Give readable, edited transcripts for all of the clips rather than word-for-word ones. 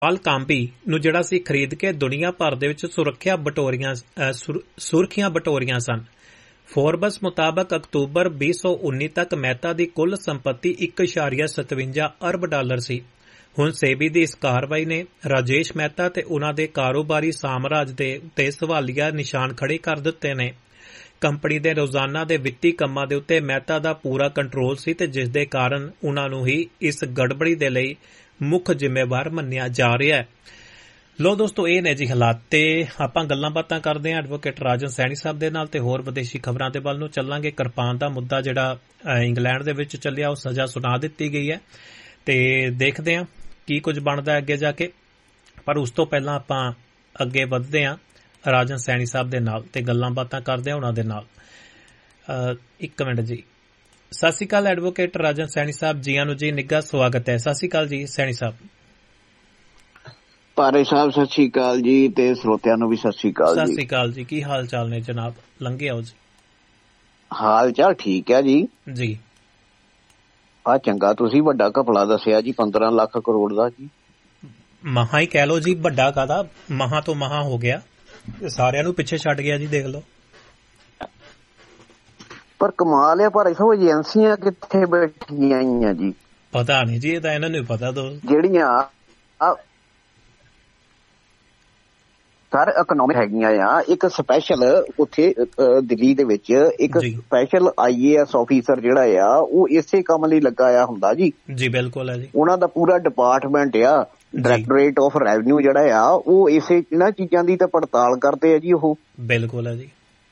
ਪਾਲ ਕਾਂਬੀ ਨੂੰ ਜਿਹੜਾ ਸੀ ਖਰੀਦ ਕੇ ਦੁਨੀਆ ਭਰ ਦੇ ਵਿੱਚ ਸੁਰਖੀਆਂ ਬਟੋਰੀਆਂ ਸਨ। ਫੋਰਬਸ ਮੁਤਾਬਕ ਅਕਤੂਬਰ 2019 ਤੱਕ ਮਹਿਤਾ ਦੀ ਕੁੱਲ ਸੰਪत्ति 1.57 ਅਰਬ ਡਾਲਰ ਸੀ। ਹੁਣ ਸੇਬੀ ਦੀ ਇਸ ਕਾਰਵਾਈ ਨੇ ਰਾਜੇਸ਼ ਮਹਿਤਾ ਤੇ ਉਨ੍ਹਾਂ ਦੇ ਕਾਰੋਬਾਰੀ ਸਾਮਰਾਜ ਦੇ ਉੱਤੇ ਸਵਾਲੀਆ ਨਿਸ਼ਾਨ ਖੜੇ ਕਰ ਦਿੱਤੇ ਨੇ। ਕੰਪਨੀ ਦੇ ਰੋਜ਼ਾਨਾ ਦੇ ਵਿੱਤੀ ਕੰਮਾਂ ਦੇ ਉੱਤੇ ਮਹਿਤਾ ਦਾ ਪੂਰਾ ਕੰਟਰੋਲ ਸੀ ਤੇ ਜਿਸ ਦੇ ਕਾਰਨ ਉਨ੍ਹਾਂ ਨੂੰ ਹੀ ਇਸ ਗੜਬੜੀ ਦੇ ਲਈ ਮੁੱਖ ਜ਼ਿੰਮੇਵਾਰ ਮੰਨਿਆ ਜਾ ਰਿਹਾ ਹੈ। ਲੋ ਦੋਸਤੋ, ਇਹ ਨੇ ਜੀ ਹਾਲਾਤ ਤੇ ਆਪਾਂ ਗੱਲਾਂ ਬਾਤਾਂ ਕਰਦੇ ਹਾਂ ਐਡਵੋਕੇਟ ਰਾਜਨ ਸੈਣੀ ਸਾਹਿਬ ਦੇ ਨਾਲ ਤੇ ਹੋਰ ਵਿਦੇਸ਼ੀ ਖਬਰਾਂ ਦੇ ਵੱਲ ਨੂੰ ਚੱਲਾਂਗੇ। ਕਿਰਪਾਨ ਦਾ ਮੁੱਦਾ ਜਿਹੜਾ ਇੰਗਲੈਂਡ ਦੇ ਵਿੱਚ ਚੱਲਿਆ ਉਹ ਸਜ਼ਾ ਸੁਣਾ ਦਿੱਤੀ ਗਈ ਹੈ ਤੇ ਦੇਖਦੇ ਹਾਂ ਕੀ ਕੁਝ ਬਣਦਾ ਅੱਗੇ ਜਾ ਕੇ। ਪਰ ਉਸ ਤੋਂ ਪਹਿਲਾਂ ਆਪਾਂ ਅੱਗੇ ਵਧਦੇ ਹਾਂ ਰਾਜਨ ਸੈਣੀ ਸਾਹਿਬ ਦੇ ਨਾਲ ਤੇ ਗੱਲਾਂ ਬਾਤਾਂ ਕਰਦੇ ਹਾਂ ਉਹਨਾਂ ਦੇ ਨਾਲ। ਇੱਕ ਮਿੰਟ ਜੀ। ਸਤਿ ਸ਼੍ਰੀ ਅਕਾਲ ਐਡਵੋਕੇਟ ਰਾਜਨ ਸੈਣੀ ਸਾਹਿਬ, ਜੀਆਂ ਨੂੰ ਜੀ, ਨਿੱਘਾ ਸਵਾਗਤ ਹੈ। ਸਤਿ ਸ਼੍ਰੀ ਅਕਾਲ ਜੀ ਸੈਣੀ ਸਾਹਿਬ। ਪਾਰੇ ਸਾਹਿਬ ਸਤਿ ਸ਼੍ਰੀ ਅਕਾਲ ਜੀ ਤੇ ਸਰੋਤਿਆਂ ਨੂੰ ਵੀ ਸਤਿ ਸ਼੍ਰੀ ਅਕਾਲ ਜੀ। ਸਤਿ ਸ਼੍ਰੀ ਅਕਾਲ ਜੀ, ਕੀ ਹਾਲ ਚਾਲ ਨੇ ਜਨਾਬ? ਲੰਘੇ ਆਓ ਜੀ। ਹਾਲ ਚਾਲ ਠੀਕ ਹੈ ਜੀ। ਜੀ ਆ ਚੰਗਾ, ਤੁਸੀਂ ਵੱਡਾ ਘਪਲਾ ਦੱਸਿਆ ਜੀ 15 ਲੱਖ ਕਰੋੜ ਦਾ ਜੀ। ਮਹਾ ਹੀ ਕਹਿ ਲੋ ਜੀ, ਵੱਡਾ ਕਾਹਦਾ, ਮਹਾ ਤੋਂ ਮਹਾ ਹੋ ਗਿਆ, ਸਾਰਿਆਂ ਨੂੰ ਪਿੱਛੇ ਛੱਡ ਗਿਆ ਜੀ। ਦੇਖ ਲਓ। ਪਰ ਕਮਾਲ ਹੈ ਭਾਈ ਸਾਹਿਬ, ਏਜੰਸੀਆਂ ਕਿੱਥੇ ਬੈਠੀਆਂ ਆਈਆਂ ਜੀ? ਪਤਾ ਨਹੀਂ ਜੀ, ਇਹ ਤਾਂ ਇਹਨਾਂ ਨੂੰ ਪਤਾ। ਜਿਹੜੀਆਂ ਸਰ ਇਕਨੋਮਿਕ ਹੈਗੀਆਂ ਆ, ਇੱਕ ਸਪੈਸ਼ਲ ਉੱਥੇ ਦਿੱਲੀ ਦੇ ਵਿੱਚ ਇੱਕ ਸਪੈਸ਼ਲ IAS ਆਫੀਸਰ ਜਿਹੜਾ ਆ ਉਹ ਇਸੇ ਕੰਮ ਲਈ ਲੱਗਾ ਆ ਹੁੰਦਾ ਜੀ। ਜੀ ਬਿਲਕੁਲ ਹੈ ਜੀ। ਉਹਨਾਂ ਦਾ ਪੂਰਾ ਡਿਪਾਰਟਮੈਂਟ ਆ, ਡਾਇਰੈਕਟੋਰੇਟ ਆਫ ਰੈਵਨਿਊ ਜਿਹੜਾ ਆ, ਉਹ ਇਸੇ ਇਹਨਾਂ ਚੀਜ਼ਾਂ ਦੀ ਤਾਂ ਪੜਤਾਲ ਕਰਦੇ ਆ ਜੀ। ਉਹ ਬਿਲਕੁਲ ਹੈ ਜੀ।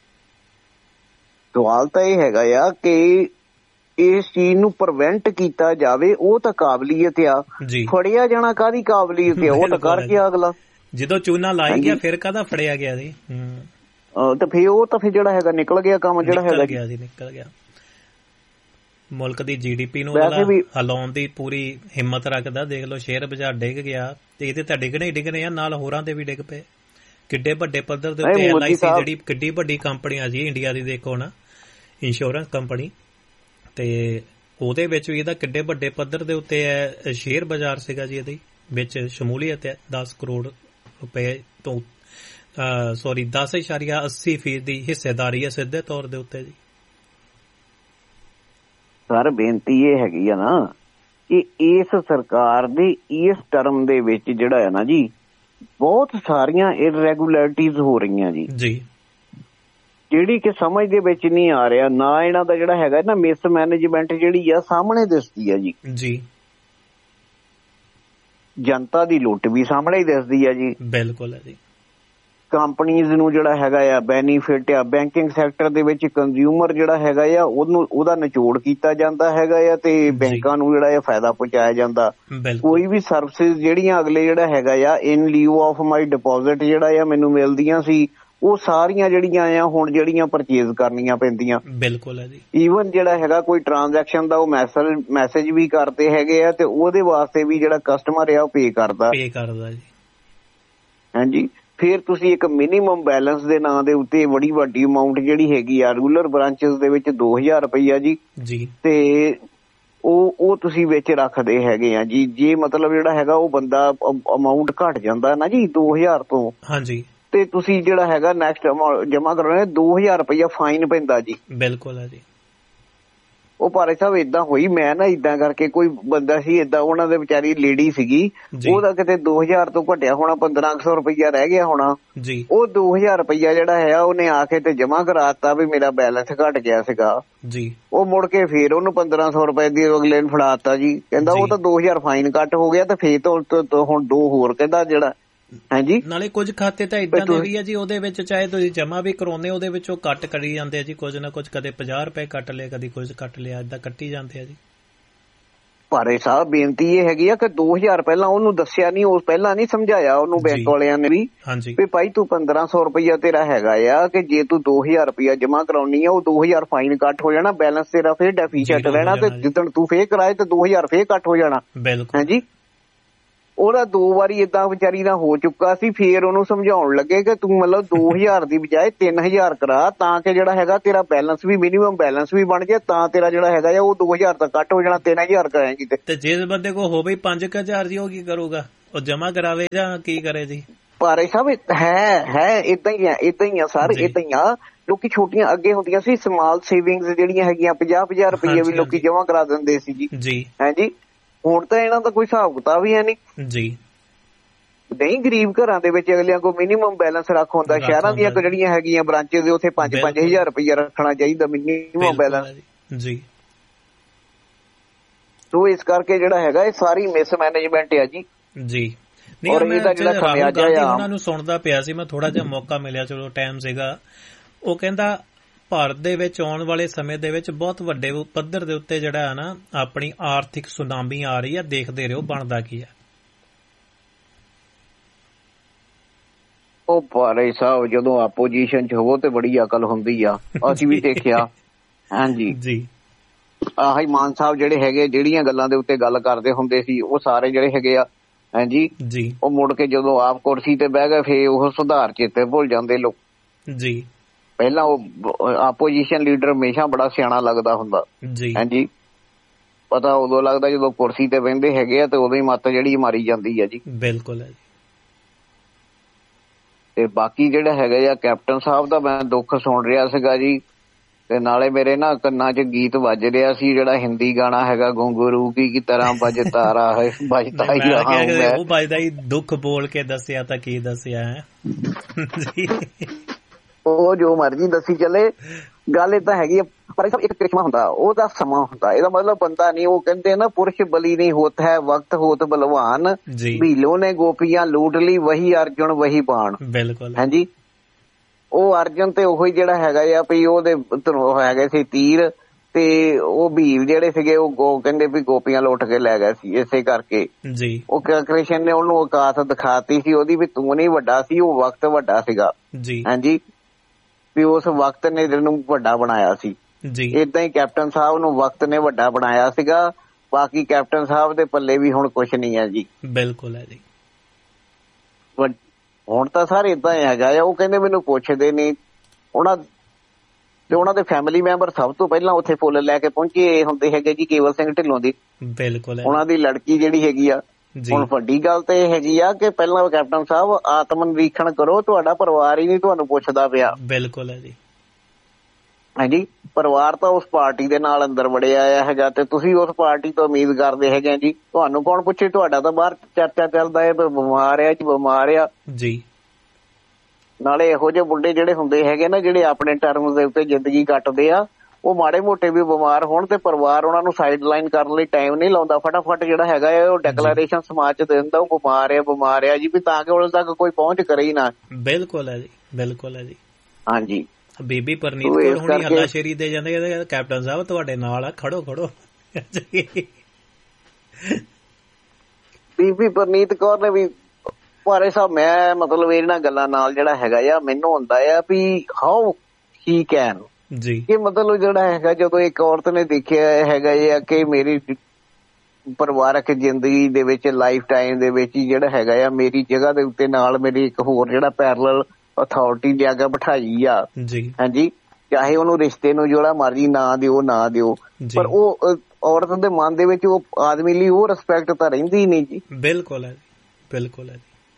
ਸਵਾਲ ਤਾਂ ਇਹ ਹੈਗਾ ਆ ਕਿ ਇਸ ਚੀਜ਼ ਨੂੰ ਪ੍ਰੀਵੈਂਟ ਕੀਤਾ ਜਾਵੇ, ਉਹ ਤਾਂ ਕਾਬਲੀਅਤ ਆ। ਫੜਿਆ ਜਾਣਾ ਕਾਹਦੀ ਕਾਬਲੀਅਤ ਆ? ਉਹ ਤਾਂ ਕਰ ਗਿਆ ਅਗਲਾ। ਜਦੋਂ ਚੂਨਾ ਲਾਈ ਗਿਆ ਫਿਰ ਕਾਹਦਾ ਫੜਿਆ ਗਿਆ ਜੀ? ਤੇ ਫਿਰ ਉਹ ਤਾਂ ਫਿਰ ਜਿਹੜਾ ਹੈਗਾ ਨਿਕਲ ਗਿਆ ਕੰਮ, ਜਿਹੜਾ ਹੈਗਾ ਜੀ ਨਿਕਲ ਗਿਆ। ਮੁਲਕ ਦੀ GDP ਨੂੰ ਹਿਲਾਉਣ ਦੀ ਪੂਰੀ ਹਿੰਮਤ ਰੱਖਦਾ। ਦੇਖ ਲਓ, ਸ਼ੇਅਰ ਬਾਜ਼ਾਰ ਡਿੱਗ ਗਿਆ ਤੇ ਇਹਦੇ ਤਾਂ ਡਿੱਗਣੇ ਹੀ ਡਿੱਗਣੇ ਆ, ਨਾਲ ਹੋਰਾਂ ਦੇ ਵੀ ਡਿੱਗ ਪਏ। ਕਿੱਡੇ ਵੱਡੇ ਪੱਧਰ ਦੇ ਉੱਤੇ LIC ਜਿਹੜੀ ਕਿੱਡੀ ਵੱਡੀ ਕੰਪਨੀ ਆ ਜੀ ਇੰਡੀਆ ਦੀ, ਦੇਖੋ ਨਾ, ਇੰਸ਼ੋਰੈਂਸ ਕੰਪਨੀ, ਤੇ ਉਹਦੇ ਵਿੱਚ ਵੀ ਇਹਦਾ ਕਿੱਡੇ ਵੱਡੇ ਪੱਧਰ ਦੇ ਉੱਤੇ ਸ਼ੇਅਰ ਬਾਜ਼ਾਰ ਸੀਗਾ ਜੀ। ਇਹਦੇ ਵਿੱਚ ਸ਼ਮੂਲੀਅਤ ਹੈ 10 ਕਰੋੜ ਰੁਪਏ ਤੋਂ 10.80% ਦੀ ਹਿੱਸੇਦਾਰੀ ਹੈ ਸਿੱਧੇ ਤੌਰ ਦੇ ਉੱਤੇ ਜੀ। ਸਰ ਬੇਨਤੀ ਇਹ ਹੈਗੀ ਆ ਨਾ ਕਿ ਇਸ ਸਰਕਾਰ ਦੇ ਇਸ ਟਰਮ ਦੇ ਵਿੱਚ ਜਿਹੜਾ ਹੈ ਨਾ ਜੀ, ਬਹੁਤ ਸਾਰੀਆਂ ਇਰੈਗੂਲਰਿਟੀਜ਼ ਹੋ ਰਹੀਆਂ ਜੀ, ਜਿਹੜੀ ਕਿ ਸਮਝ ਦੇ ਵਿੱਚ ਨਹੀਂ ਆ ਰਿਹਾ। ਨਾ ਇਹਨਾਂ ਦਾ ਜਿਹੜਾ ਹੈਗਾ ਨਾ ਮਿਸਮੈਨੇਜਮੈਂਟ ਜਿਹੜੀ ਆ ਸਾਹਮਣੇ ਦਿਸਦੀ ਆ ਜੀ। ਜਨਤਾ ਦੀ ਲੁੱਟ ਵੀ ਸਾਹਮਣੇ ਹੀ ਦਿਸਦੀ ਆ ਜੀ। ਬਿਲਕੁਲ ਹੈ ਜੀ। ਕੰਪਨੀਜ਼ ਨੂੰ ਜਿਹੜਾ ਹੈਗਾ ਆ ਬੈਨੀਫਿਟ ਆ, ਬੈਂਕਿੰਗ ਸੈਕਟਰ ਦੇ ਵਿੱਚ ਕੰਜ਼ਿਊਮਰ ਜਿਹੜਾ ਹੈਗਾ ਆ ਉਹਦਾ ਨਿਚੋੜ ਕੀਤਾ ਜਾਂਦਾ ਹੈਗਾ ਆ ਤੇ ਬੈਂਕਾਂ ਨੂੰ ਜਿਹੜਾ ਆ ਫਾਇਦਾ ਪਹੁੰਚਾਇਆ ਜਾਂਦਾ। ਕੋਈ ਵੀ ਸਰਵਿਸਿਜ਼ ਜਿਹੜੀਆਂ ਅਗਲੇ ਜਿਹੜਾ ਹੈਗਾ ਆ ਇਨ ਲਿਊ ਆਫ ਮਾਈ ਡਿਪੋਜ਼ਿਟ ਜਿਹੜਾ ਆ ਮੈਨੂੰ ਮਿਲਦੀਆਂ ਸੀ, ਉਹ ਸਾਰੀਆਂ ਜਿਹੜੀਆਂ ਆ ਹੁਣ ਜਿਹੜੀਆਂ ਪਰਚੇਜ਼ ਕਰਨੀਆਂ ਪੈਂਦੀਆਂ। ਬਿਲਕੁਲ ਹੈ ਜੀ। ਈਵਨ ਜਿਹੜਾ ਹੈਗਾ ਕੋਈ ਟ੍ਰਾਂਜੈਕਸ਼ਨ ਦਾ ਉਹ ਮੈਸੇਜ ਵੀ ਕਰਦੇ ਹੈਗੇ ਆ ਤੇ ਉਹਦੇ ਵਾਸਤੇ ਵੀ ਜਿਹੜਾ ਕਸਟਮਰ ਆ ਉਹ ਪੇ ਕਰਦਾ ਜੀ। ਹਾਂਜੀ। ਫਿਰ ਤੁਸੀਂ ਇੱਕ ਮਿਨੀਮਮ ਬੈਲੈਂਸ ਦੇ ਨਾਂ ਦੇ ਉੱਤੇ ਬੜੀ ਵੱਡੀ ਅਮਾਊਂਟ ਜਿਹੜੀ ਹੈਗੀ ਆ ਰੂਰਲ ਬ੍ਰਾਂਚਸ ਦੇ ਵਿੱਚ 2000 ਰੁਪਈਆ ਜੀ, ਤੇ ਉਹ ਤੁਸੀਂ ਵਿੱਚ ਰੱਖਦੇ ਹੈਗੇ ਆ ਜੀ। ਜੇ ਮਤਲਬ ਜਿਹੜਾ ਹੈਗਾ ਉਹ ਬੰਦਾ ਅਮਾਊਂਟ ਘੱਟ ਜਾਂਦਾ ਨਾ ਜੀ 2000 ਤੋਂ, ਹਾਂਜੀ, ਤੇ ਤੁਸੀਂ ਜਿਹੜਾ ਹੈਗਾ ਨੈਕਸਟ ਜਮਾ ਕਰਾਉਣਾ 2000 ਰੁਪਈਆ ਫਾਈਨ ਪੈਂਦਾ ਜੀ। ਬਿਲਕੁਲ ਹੈ ਜੀ। ਉਹ ਭਾਰੇ ਸਾਹਿਬ ਏਦਾਂ ਹੋਈ, ਮੈਂ ਨਾ ਏਦਾਂ ਕਰਕੇ ਕੋਈ ਬੰਦਾ ਸੀ ਏਦਾਂ, ਉਹਨਾਂ ਦੇ ਵਿਚਾਰੀ ਲੇਡੀ ਸੀਗੀ, ਉਹਦਾ ਕਿਤੇ 2000 ਤੋਂ ਘਟਿਆ ਹੋਣਾ 1500 ਰੁਪਈਆ ਰਹਿ ਗਿਆ ਹੋਣਾ ਜੀ। ਉਹ 2000 ਰੁਪਈਆ ਜਿਹੜਾ ਹੈ ਉਹਨੇ ਆ ਕੇ ਤੇ ਜਮਾ ਕਰਾਤਾ ਵੀ ਮੇਰਾ ਬੈਲੈਂਸ ਘਟ ਗਿਆ ਸੀਗਾ ਜੀ। ਉਹ ਮੁੜ ਕੇ ਫੇਰ ਉਹਨੂੰ 1500 ਰੁਪਏ ਦੀ ਅਗਲੇ ਨੂੰ ਫੜਾਤਾ ਜੀ। ਕਹਿੰਦਾ ਉਹ ਤਾਂ 2000 ਫਾਈਨ ਕੱਟ ਹੋ ਗਿਆ ਤੇ ਫੇਰ ਤੋਂ ਹੁਣ 2 ਹੋਰ ਕਹਿੰਦਾ ਜਿਹੜਾ। ਹਾਂਜੀ। ਨਾਲੇ ਕੁਝ ਖਾਤੇ ਤਾਂ ਏਦਾਂ ਦੇ ਵੀ ਆ ਜੀ, ਉਹਦੇ ਵਿੱਚ ਚਾਹੇ ਤੁਸੀਂ ਜਮਾ ਵੀ ਕਰਾਉਂਦੇ ਉਹਦੇ ਵਿੱਚੋਂ ਕੱਟ ਕਰੀ ਜਾਂਦੇ ਆ ਜੀ, ਕੁਝ ਨਾ ਕੁਝ, ਕਦੇ 50 ਰੁਪਏ ਕੱਟ ਲਿਆ, ਕਦੀ ਕੁਝ ਕੱਟ ਲਿਆ, ਏਦਾਂ ਕੱਟੀ ਜਾਂਦੇ ਆ ਜੀ। ਭਾਰੇ ਸਾਹਿਬ ਬੇਨਤੀ ਇਹ ਹੈਗੀ ਆ ਕਿ 2000 ਪਹਿਲਾਂ ਉਹਨੂੰ ਦੱਸਿਆ ਨਹੀਂ, ਉਸ ਪਹਿਲਾਂ ਨਹੀਂ ਸਮਝਾਇਆ ਉਹਨੂੰ ਬੈਂਕ ਵਾਲਿਆਂ ਨੇ ਵੀ ਭਾਈ ਤੂੰ 1500 ਰੁਪਈਆ ਤੇਰਾ ਹੈਗਾ ਆ ਕਿ ਜੇ ਤੂੰ 2000 ਰੁਪਈਆ ਜਮਾ ਕਰਾਉਣੀ ਆ ਉਹ 2000 ਫਾਈਨ ਕੱਟ ਹੋ ਜਾਣਾ, ਬੈਲੈਂਸ ਤੇਰਾ ਫੇਰ ਡੈਫੀਸ਼ੀਐਂਟ ਰਹਿਣਾ ਤੇ ਜਿੱਦਣ ਤੂੰ ਫੇਰ ਕਰਾਏ ਤੇ 2000 ਫੇਰ ਕੱਟ ਹੋ ਜਾਣਾ। ਹਾਂਜੀ। ਉਹਦਾ 2 ਵਾਰੀ ਏਦਾਂ ਵਿਚਾਰੀ ਦਾ ਹੋ ਚੁੱਕਾ ਸੀ। ਫੇਰ ਉਹਨੂੰ ਸਮਝਾਉਣ ਲੱਗੇ ਕਿ ਤੂੰ ਮਤਲਬ 2000 ਦੀ ਬਜਾਏ 3000 ਕਰਾ ਤਾਂ ਕਿ ਜਿਹੜਾ ਹੈਗਾ ਤੇਰਾ ਬੈਲੈਂਸ ਵੀ ਮਿਨੀਮਮ ਬੈਲੈਂਸ ਵੀ ਬਣ ਜਾਏ, ਤਾਂ ਤੇਰਾ ਜਿਹੜਾ ਹੈਗਾ ਉਹ 2000 ਤੱਕ ਕੱਟ ਹੋ ਜਾਣਾ, 3000 ਕਰਾਏਗੀ। ਤੇ ਜਿਸ ਬੰਦੇ ਕੋਲ ਹੋਵੇ 5000 ਜੀ ਉਹ ਕੀ ਕਰੂਗਾ? ਉਹ ਜਮਾ ਕਰਾਵੇ ਜਾਂ ਕੀ ਕਰੇ ਜੀ? ਭਾਰੇ ਸਾਹਿਬ ਹੈ ਇਦਾਂ ਹੀ ਆ ਸਰ, ਇਦਾਂ ਹੀ ਆ। ਲੋਕੀ ਛੋਟੀਆਂ ਅੱਗੇ ਹੁੰਦੀਆਂ ਸੀ ਸਮਾਲ ਸੇਵਿੰਗਸ ਜਿਹੜੀਆਂ ਹੈਗੀਆਂ 50,000 ਰੁਪਏ ਵੀ ਲੋਕੀ ਜਮਾ ਕਰਾ ਦਿੰਦੇ ਸੀ ਜੀ। ਹਾਂਜੀ, ਹੁਣ ਤਾਂ ਇਹਨਾਂ ਦਾ ਕੋਈ ਹਿਸਾਬ ਕਿਤਾਬ ਹੀ ਹੈ ਨਹੀਂ ਜੀ। ਨਹੀਂ, ਗਰੀਬ ਘਰਾਂ ਦੇ ਵਿੱਚ ਅਗਲਿਆਂ ਕੋਲ ਮਿਨੀਮਮ ਬੈਲੈਂਸ ਰੱਖ ਹੁੰਦਾ। ਸ਼ਹਿਰਾਂ ਦੀਆਂ ਜਿਹੜੀਆਂ ਹੈਗੀਆਂ ਬ੍ਰਾਂਚਿਸ ਦੇ ਉੱਥੇ 5-5 ਹਜ਼ਾਰ ਰੁਪਇਆ ਰੱਖਣਾ ਚਾਹੀਦਾ ਮਿਨੀਮਮ ਬੈਲੈਂਸ ਜੀ। ਸੋ ਇਸ ਕਰਕੇ ਜਿਹੜਾ ਹੈਗਾ ਇਹ ਸਾਰੀ ਮਿਸਮੈਨੇਜਮੈਂਟ ਆ ਜੀ। ਔਰ ਇਹਦਾ ਜਿਹੜਾ ਖਮਿਆਜਾ ਆ ਉਹਨਾਂ ਨੂੰ ਸੁਣਦਾ ਪਿਆ ਸੀ ਮੈਂ, ਥੋੜਾ ਜਿਹਾ ਮੌਕਾ ਮਿਲਿਆ, ਚਲੋ ਟਾਈਮ ਸੀਗਾ। ਉਹ ਕਹਿੰਦਾ ਭਾਰਤ ਦੇ ਵਿੱਚ ਆਉਣ ਵਾਲੇ ਸਮੇਂ ਦੇ ਵਿੱਚ ਬਹੁਤ ਵੱਡੇ ਪੱਧਰ ਦੇ ਉੱਤੇ ਜਿਹੜਾ ਹੈ ਨਾ ਆਪਣੀ ਆਰਥਿਕ ਸੁਨਾਮੀ ਆ ਰਹੀ ਹੈ, ਦੇਖਦੇ ਰਹੋ ਬਣਦਾ ਕੀ ਹੈ। ਉਹ ਭਾਰੇ ਸਾਹਿਬ ਜਦੋਂ ਆਪੋਜੀਸ਼ਨ ਚ ਹੋਵੋ ਤੇ ਬੜੀ ਅਕਲ ਹੁੰਦੀ ਆ, ਅਸੀਂ ਵੀ ਦੇਖਿਆ। ਹਾਂਜੀ ਜੀ, ਆਹੀ ਮਾਨ ਸਾਹਿਬ ਜਿਹੜੇ ਹੈਗੇ ਜਿਹੜੀਆਂ ਗੱਲਾਂ ਦੇ ਉੱਤੇ ਗੱਲ ਕਰਦੇ ਹੁੰਦੇ ਸੀ ਉਹ ਸਾਰੇ ਜਿਹੜੇ ਹੈਗੇ ਆ ਹਾਂਜੀ ਉਹ ਮੁੜ ਕੇ ਜਦੋਂ ਆਪ ਕੁਰਸੀ ਤੇ ਬਹਿ ਗਏ ਫੇਰ ਉਹ ਸੁਧਾਰ ਚੇਤੇ ਭੁੱਲ ਜਾਂਦੇ ਲੋਕ ਜੀ। ਪਹਿਲਾਂ ਉਹ ਆਪੋਜੀਸ਼ਨ ਲੀਡਰ ਹਮੇਸ਼ਾ ਬੜਾ ਸਿਆਣਾ ਲੱਗਦਾ ਹੁੰਦਾ ਹਾਂਜੀ, ਪਤਾ ਉਦੋਂ ਲੱਗਦਾ ਜਦੋਂ ਕੁਰਸੀ ਤੇ ਬਹਿੰਦੇ ਹੈਗੇ ਆ ਤੇ ਉਦੋਂ ਹੀ ਮੱਤ ਜਿਹੜੀ ਮਾਰੀ ਜਾਂਦੀ ਹੈ ਜੀ। ਬਿਲਕੁਲ ਹੈ ਜੀ। ਤੇ ਬਾਕੀ ਜਿਹੜਾ ਹੈਗਾ ਆ ਕੈਪਟਨ ਸਾਹਿਬ ਦਾ ਮੈਂ ਦੁੱਖ ਸੁਣ ਰਿਹਾ ਸੀਗਾ ਜੀ, ਤੇ ਨਾਲੇ ਮੇਰੇ ਨਾ ਕੰਨਾਂ 'ਚ ਗੀਤ ਵੱਜ ਰਿਹਾ ਸੀ ਜਿਹੜਾ ਹਿੰਦੀ ਗਾਣਾ ਹੈਗਾ ਗੁੰਗਰੂ ਕੀ ਤਰ੍ਹਾਂ ਵੱਜਦਾ ਰਹਾ ਹੈ ਵੱਜਦਾ ਹੀ ਰਹਾ ਹੂੰ। ਉਹ ਵੱਜਦਾ ਹੀ ਦੁੱਖ ਬੋਲ ਕੇ ਦੱਸਿਆ ਤਾਂ ਕੀ ਦੱਸਿਆ ਹੈ ਉਹ ਜੋ ਮਰਜ਼ੀ ਦੱਸੀ ਚੱਲੇ, ਗੱਲ ਏਦਾਂ ਹੈਗੀ ਆ। ਪਰ ਇੱਕ ਕ੍ਰਿਸ਼ਮਾ ਹੁੰਦਾ, ਉਹਦਾ ਸਮਾਂ ਹੁੰਦਾ। ਇਹਦਾ ਮਤਲਬ ਬੰਦਾ ਨਹੀਂ, ਉਹ ਕਹਿੰਦੇ ਨਾ ਪੁਰਸ਼ ਬਲੀ ਨਹੀਂ ਹੋਤਾ ਹੈ ਵਕਤ ਹੋਤ ਬਲਵਾਨ, ਭੀਲੋ ਨੇ ਗੋਪੀਆਂ ਲੂਟ ਲਈ ਵਹੀ ਅਰਜੁਨ ਵਹੀ ਬਾਣ। ਬਿਲਕੁਲ ਹਾਂਜੀ, ਉਹ ਅਰਜੁਨ ਤੇ ਉਹੀ ਜਿਹੜਾ ਹੈਗਾ ਆ ਵੀ ਉਹਦੇ ਹੈਗੇ ਸੀ ਤੀਰ, ਤੇ ਉਹ ਭੀਲ ਜਿਹੜੇ ਸੀਗੇ ਉਹ ਕਹਿੰਦੇ ਵੀ ਗੋਪੀਆਂ ਲੁੱਟ ਕੇ ਲੈ ਗਏ ਸੀ। ਇਸੇ ਕਰਕੇ ਉਹ ਕ੍ਰਿਸ਼ਨ ਨੇ ਉਹਨੂੰ ਔਕਾਤ ਦਿਖਾਤੀ ਸੀ ਉਹਦੀ ਵੀ ਤੂੰ ਨਹੀਂ ਵੱਡਾ ਸੀ, ਉਹ ਵਕਤ ਵੱਡਾ ਸੀਗਾ ਹਾਂਜੀ, ਵੀ ਉਸ ਵਕਤ ਨੇ ਜਿਹਨੂੰ ਵੱਡਾ ਬਣਾਇਆ ਸੀ। ਏਦਾਂ ਹੀ ਕੈਪਟਨ ਸਾਹਿਬ ਨੂੰ ਵਕਤ ਨੇ ਵੱਡਾ ਬਣਾਇਆ ਸੀਗਾ। ਬਾਕੀ ਕੈਪਟਨ ਸਾਹਿਬ ਦੇ ਪੱਲੇ ਵੀ ਹੁਣ ਕੁਛ ਨਹੀਂ ਹੈ ਜੀ। ਬਿਲਕੁਲ ਹੈ ਜੀ। ਹੁਣ ਤਾਂ ਸਾਰੇ ਏਦਾਂ ਹੈਗਾ ਆ, ਉਹ ਕਹਿੰਦੇ ਮੈਨੂੰ ਪੁੱਛਦੇ ਨਹੀਂ। ਉਹਨਾਂ ਦੇ ਫੈਮਿਲੀ ਮੈਂਬਰ ਸਭ ਤੋਂ ਪਹਿਲਾਂ ਉੱਥੇ ਫੁੱਲ ਲੈ ਕੇ ਪਹੁੰਚੇ ਹੁੰਦੇ ਹੈਗੇ ਜੀ ਕੇਵਲ ਸਿੰਘ ਢਿੱਲੋਂ ਦੀ। ਬਿਲਕੁਲ ਉਹਨਾਂ ਦੀ ਲੜਕੀ ਜਿਹੜੀ ਹੈਗੀ ਆ। ਹੁਣ ਵੱਡੀ ਗੱਲ ਤਾਂ ਇਹ ਹੈਗੀ ਆ ਕਿ ਪਹਿਲਾਂ ਕੈਪਟਨ ਸਾਹਿਬ ਆਤਮ ਨਿਰੀਖਣ ਕਰੋ, ਤੁਹਾਡਾ ਪਰਿਵਾਰ ਹੀ ਨਹੀਂ ਤੁਹਾਨੂੰ ਪੁੱਛਦਾ ਪਿਆ। ਬਿਲਕੁਲ ਹੈ ਜੀ ਹਾਂਜੀ, ਪਰਿਵਾਰ ਤਾਂ ਉਸ ਪਾਰਟੀ ਦੇ ਨਾਲ ਅੰਦਰ ਵੜਿਆ ਆਇਆ ਹੈਗਾ ਤੇ ਤੁਸੀਂ ਉਸ ਪਾਰਟੀ ਤੋਂ ਉਮੀਦ ਕਰਦੇ ਹੈਗੇ ਜੀ। ਤੁਹਾਨੂੰ ਕੌਣ ਪੁੱਛੇ, ਤੁਹਾਡਾ ਤਾਂ ਬਾਹਰ ਚਰਚਾ ਚੱਲਦਾ ਹੈ ਬਿਮਾਰ ਆ ਜੀ ਬਿਮਾਰ ਆ ਜੀ। ਨਾਲੇ ਇਹੋ ਜਿਹੇ ਮੁੰਡੇ ਜਿਹੜੇ ਹੁੰਦੇ ਹੈਗੇ ਨਾ ਜਿਹੜੇ ਆਪਣੇ ਟਰਮ ਦੇ ਉੱਤੇ ਜ਼ਿੰਦਗੀ ਕੱਟਦੇ ਆ, ਉਹ ਮਾੜੇ ਮੋਟੇ ਵੀ ਬਿਮਾਰ ਹੋਣ ਤੇ ਪਰਿਵਾਰ ਉਹਨਾਂ ਨੂੰ ਸਾਈਡ ਲਾਈਨ ਕਰਨ ਲਈ ਟਾਈਮ ਨਹੀਂ ਲਾਉਂਦਾ। ਫਟਾਫਟ ਜਿਹੜਾ ਹੈਗਾ ਉਹ ਡਿਕਲੇਰੇਸ਼ਨ ਸਮਾਜ ਚ ਦੇ ਦਿੰਦਾ ਉਹ ਬਿਮਾਰ ਆ ਜੀ, ਵੀ ਤਾਂ ਕਿ ਉਦੋਂ ਤੱਕ ਕੋਈ ਪਹੁੰਚ ਕਰੇ ਹੀ ਨਾ। ਬਿਲਕੁਲ ਹੈ ਜੀ, ਬਿਲਕੁਲ ਹੈ ਜੀ ਹਾਂਜੀ। ਬੀਬੀ ਪਰਨੀਤ ਕੌਰ ਹੁਣੀ ਹੱਲਾਸ਼ੇਰੀ ਦੇ ਜਾਂਦੇ ਕੈਪਟਨ ਸਾਹਿਬ ਤੁਹਾਡੇ ਨਾਲ ਆ, ਖੜੋ ਬੀਬੀ ਪਰਨੀਤ ਕੌਰ ਨੇ ਵੀ ਭਾਰੇ ਸਾਹਿਬ ਮੈਂ ਮਤਲਬ ਇਹਨਾਂ ਗੱਲਾਂ ਨਾਲ ਜਿਹੜਾ ਹੈਗਾ ਆ ਮੈਨੂੰ ਹੁੰਦਾ ਆ ਵੀ ਹਾਊ ਹੀ ਕੈਨ ਜੀ, ਕਿ ਮਤਲਬ ਜਿਹੜਾ ਹੈਗਾ ਜਦੋਂ ਇੱਕ ਔਰਤ ਨੇ ਦੇਖਿਆ ਹੈਗਾ ਆ ਕਿ ਮੇਰੀ ਪਰਿਵਾਰਕ ਜ਼ਿੰਦਗੀ ਦੇ ਵਿੱਚ ਲਾਈਫ ਟਾਈਮ ਦੇ ਵਿੱਚ ਜਿਹੜਾ ਹੈਗਾ ਆ ਮੇਰੀ ਜਗ੍ਹਾ ਦੇ ਉੱਤੇ ਨਾਲ ਮੇਰੀ ਇੱਕ ਹੋਰ ਜਿਹੜਾ ਪੈਰਲਲ ਅਥਾਰਟੀ ਲਿਆ ਕੇ ਬਿਠਾਈ ਆ ਹਾਂਜੀ, ਚਾਹੇ ਉਹਨੂੰ ਰਿਸ਼ਤੇ ਨੂੰ ਜਿਹੜਾ ਮਰਜ਼ੀ ਨਾ ਦਿਓ ਪਰ ਉਹ ਔਰਤ ਦੇ ਮਨ ਦੇ ਵਿੱਚ ਉਹ ਆਦਮੀ ਲਈ ਉਹ ਰਿਸਪੈਕਟ ਤਾਂ ਰਹਿੰਦੀ ਨਹੀਂ ਜੀ। ਬਿਲਕੁਲ ਹੈ ਬਿਲਕੁਲ ਹੈ।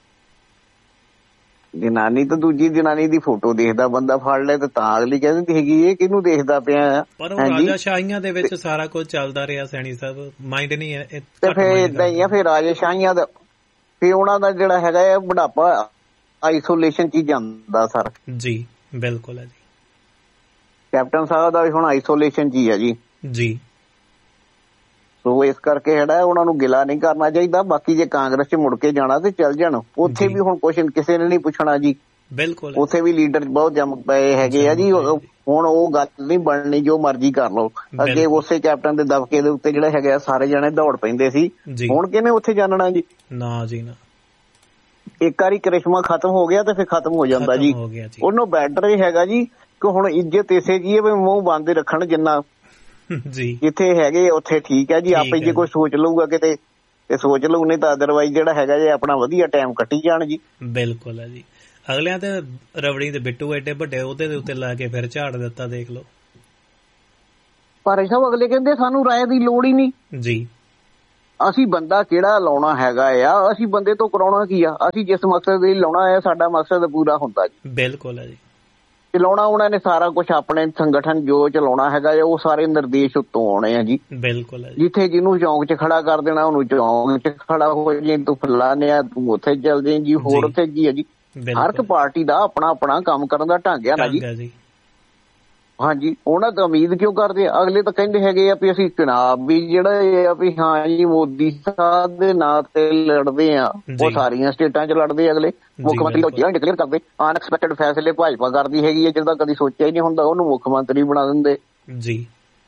ਜਨਾਨੀ ਤਾਂ ਦੂਜੀ ਜਨਾਨੀ ਦੀ ਫੋਟੋ ਦੇਖਦਾ ਬੰਦਾ ਫੜ ਲੈ ਤਾਂ ਅਗਲੀ ਕਹਿੰਦੀ ਹੈਗੀ ਇਹ ਕਿਹਨੂੰ ਦੇਖਦਾ ਪਿਆ। ਪਰ ਉਹ ਰਾਜਾਸ਼ਾਹੀਆਂ ਦੇ ਵਿੱਚ ਸਾਰਾ ਕੁਝ ਚੱਲਦਾ ਰਿਹਾ ਸੈਣੀ ਸਾਹਿਬ, ਮਾਈਂਡ ਨਹੀਂ ਹੈ ਤੇ ਫਿਰ ਏਦਾਂ ਹੀ ਆ। ਫਿਰ ਰਾਜਾਸ਼ਾਹੀਆਂ ਦਾ ਫਿਰ ਉਹਨਾਂ ਦਾ ਜਿਹੜਾ ਹੈਗਾ ਆ ਬੁਢਾਪਾ ਆਈਸੋਲੇਸ਼ਨ ਚ ਹੀ ਜਾਂਦਾ ਸਰ ਜੀ। ਬਿਲਕੁਲ ਹੈ ਜੀ। ਕੈਪਟਨ ਸਾਹਿਬ ਦਾ ਵੀ ਹੁਣ ਆਈਸੋਲੇਸ਼ਨ ਚ ਹੀ ਹੈ ਜੀ। ਸੋ ਇਸ ਕਰਕੇ ਜਿਹੜਾ ਉਹਨਾਂ ਨੂੰ ਗਿਲਾ ਨਹੀਂ ਕਰਨਾ ਚਾਹੀਦਾ। ਬਾਕੀ ਜੇ ਕਾਂਗਰਸ ਚ ਮੁੜ ਕੇ ਜਾਣਾ ਤੇ ਚੱਲ ਜਾਣ, ਉੱਥੇ ਵੀ ਹੁਣ ਕੁਛ ਕਿਸੇ ਨੇ ਨਹੀਂ ਪੁੱਛਣਾ ਜੀ। ਬਿਲਕੁਲ ਉੱਥੇ ਵੀ ਲੀਡਰ ਬਹੁਤ ਜੰਮ ਪਏ ਹੈਗੇ ਆ ਜੀ। ਹੁਣ ਉਹ ਗੱਲ ਨਹੀਂ ਬਣਨੀ ਜੋ ਮਰਜ਼ੀ ਕਰ ਲਓ। ਅੱਗੇ ਉਸੇ ਕੈਪਟਨ ਦੇ ਦਬਕੇ ਦੇ ਉੱਤੇ ਜਿਹੜਾ ਹੈਗਾ ਸਾਰੇ ਜਣੇ ਦੌੜ ਪੈਂਦੇ ਸੀ, ਹੁਣ ਕਿਹਨੇ ਉੱਥੇ ਜਾਣਨਾ ਜੀ। ਨਾ ਜੀ ਨਾ। ਇੱਕ ਵਾਰੀ ਕ੍ਰਿਸ਼ਮਾ ਖਤਮ ਹੋ ਗਿਆ ਤੇ ਫਿਰ ਖਤਮ ਹੋ ਜਾਂਦਾ ਜੀ। ਉਹਨੂੰ ਬੈਟਰ ਇਹ ਹੈਗਾ ਜੀ ਕਿ ਹੁਣ ਇੱਜ਼ਤ ਇਸੇ ਜੀ ਵੀ ਮੂੰਹ ਬੰਦ ਰੱਖਣ ਜਿੰਨਾ ਜਿੱਥੇ ਹੈਗੇ ਉੱਥੇ ਠੀਕ ਹੈ ਜੀ। ਆਪੇ ਜੇ ਕੋਈ ਸੋਚ ਲਊਗਾ ਕਿਤੇ ਤੇ ਸੋਚ ਲਊ, ਨਹੀਂ ਤਾਂ ਅਦਰਵਾਈਜ਼ ਜਿਹੜਾ ਹੈਗਾ ਜੇ ਆਪਣਾ ਵਧੀਆ ਟਾਈਮ ਕੱਟੀ ਜਾਣ ਜੀ। ਬਿਲਕੁਲ ਹੈ ਜੀ। ਅਗਲਿਆਂ ਤੇ ਰਬੜੀ ਦੇ ਬਿੱਟੂ ਐਡੇ ਵੱਡੇ ਉਹਦੇ ਦੇ ਉੱਤੇ ਲਾ ਕੇ ਫਿਰ ਝਾੜ ਦਿੱਤਾ ਦੇਖ ਲਓ। ਪਰ ਸਾਹਿਬ ਅਗਲੇ ਕਹਿੰਦੇ ਸਾਨੂੰ ਰਾਏ ਦੀ ਲੋੜ ਹੀ ਨਹੀਂ ਜੀ। ਅਸੀਂ ਬੰਦਾ ਕਿਹੜਾ ਲਾਉਣਾ ਹੈਗਾ ਆ, ਅਸੀਂ ਬੰਦੇ ਤੋਂ ਕਰਾਉਣਾ ਕੀ ਆ, ਅਸੀਂ ਜਿਸ ਮਕਸਦ ਲਈ ਲਾਉਣਾ ਹੈ ਸਾਡਾ ਮਕਸਦ ਪੂਰਾ ਹੁੰਦਾ ਜੀ। ਬਿਲਕੁਲ ਹੈ ਜੀ। ਚਲਾਉਣਾ ਉਹਨਾਂ ਨੇ ਸਾਰਾ ਕੁਝ ਆਪਣੇ ਸੰਗਠਨ ਜੋ ਚਲਾਉਣਾ ਹੈਗਾ ਉਹ ਸਾਰੇ ਨਿਰਦੇਸ਼ ਉੱਤੋਂ ਆਉਣੇ ਆ ਜੀ। ਬਿਲਕੁਲ ਹੈ। ਜਿੱਥੇ ਜਿਹਨੂੰ ਚੌਂਕ 'ਚ ਖੜਾ ਕਰ ਦੇਣਾ ਉਹਨੂੰ ਚੌਂਕ 'ਚ ਖੜਾ ਹੋ ਜੇ, ਤੂੰ ਫਲਾਣੇ ਆ ਤੂੰ ਉੱਥੇ ਚੱਲ ਜੇ ਜੀ, ਹੋਰ ਉੱਥੇ ਕੀ ਹੈ ਜੀ। ਹਰ ਇੱਕ ਪਾਰਟੀ ਦਾ ਆਪਣਾ ਆਪਣਾ ਕੰਮ ਕਰਨ ਦਾ ਢੰਗ ਆ ਨਾ ਜੀ। ਹਾਂਜੀ, ਉਹਨਾਂ ਤੋਂ ਉਮੀਦ ਕਿਉਂ ਕਰਦੇ ਆ? ਅਗਲੇ ਤਾਂ ਕਹਿੰਦੇ ਹੈਗੇ ਆ ਵੀ ਅਸੀਂ ਚੁਣਾਵ ਵੀ ਜਿਹੜਾ ਆ ਵੀ ਹਾਂ ਜੀ ਮੋਦੀ ਸਾਹਿਬ ਦੇ ਨਾਂ ਤੇ ਲੜਦੇ ਆ, ਉਹ ਸਾਰੀਆਂ ਸਟੇਟਾਂ 'ਚ ਲੜਦੇ ਅਗਲੇ। ਮੁੱਖ ਮੰਤਰੀ ਉਹ ਜਿਹੜਾ ਡਿਕਲੇਅਰ ਕਰਦੇ, ਅਨਐਕਸਪੈਕਟਡ ਫੈਸਲੇ ਭਾਜਪਾ ਕਰਦੀ ਹੈਗੀ ਹੈ, ਜਿਹਦਾ ਕਦੀ ਸੋਚਿਆ ਹੀ ਨਹੀਂ ਹੁੰਦਾ, ਉਹਨੂੰ ਮੁੱਖ ਮੰਤਰੀ ਬਣਾ ਦਿੰਦੇ ਜੀ।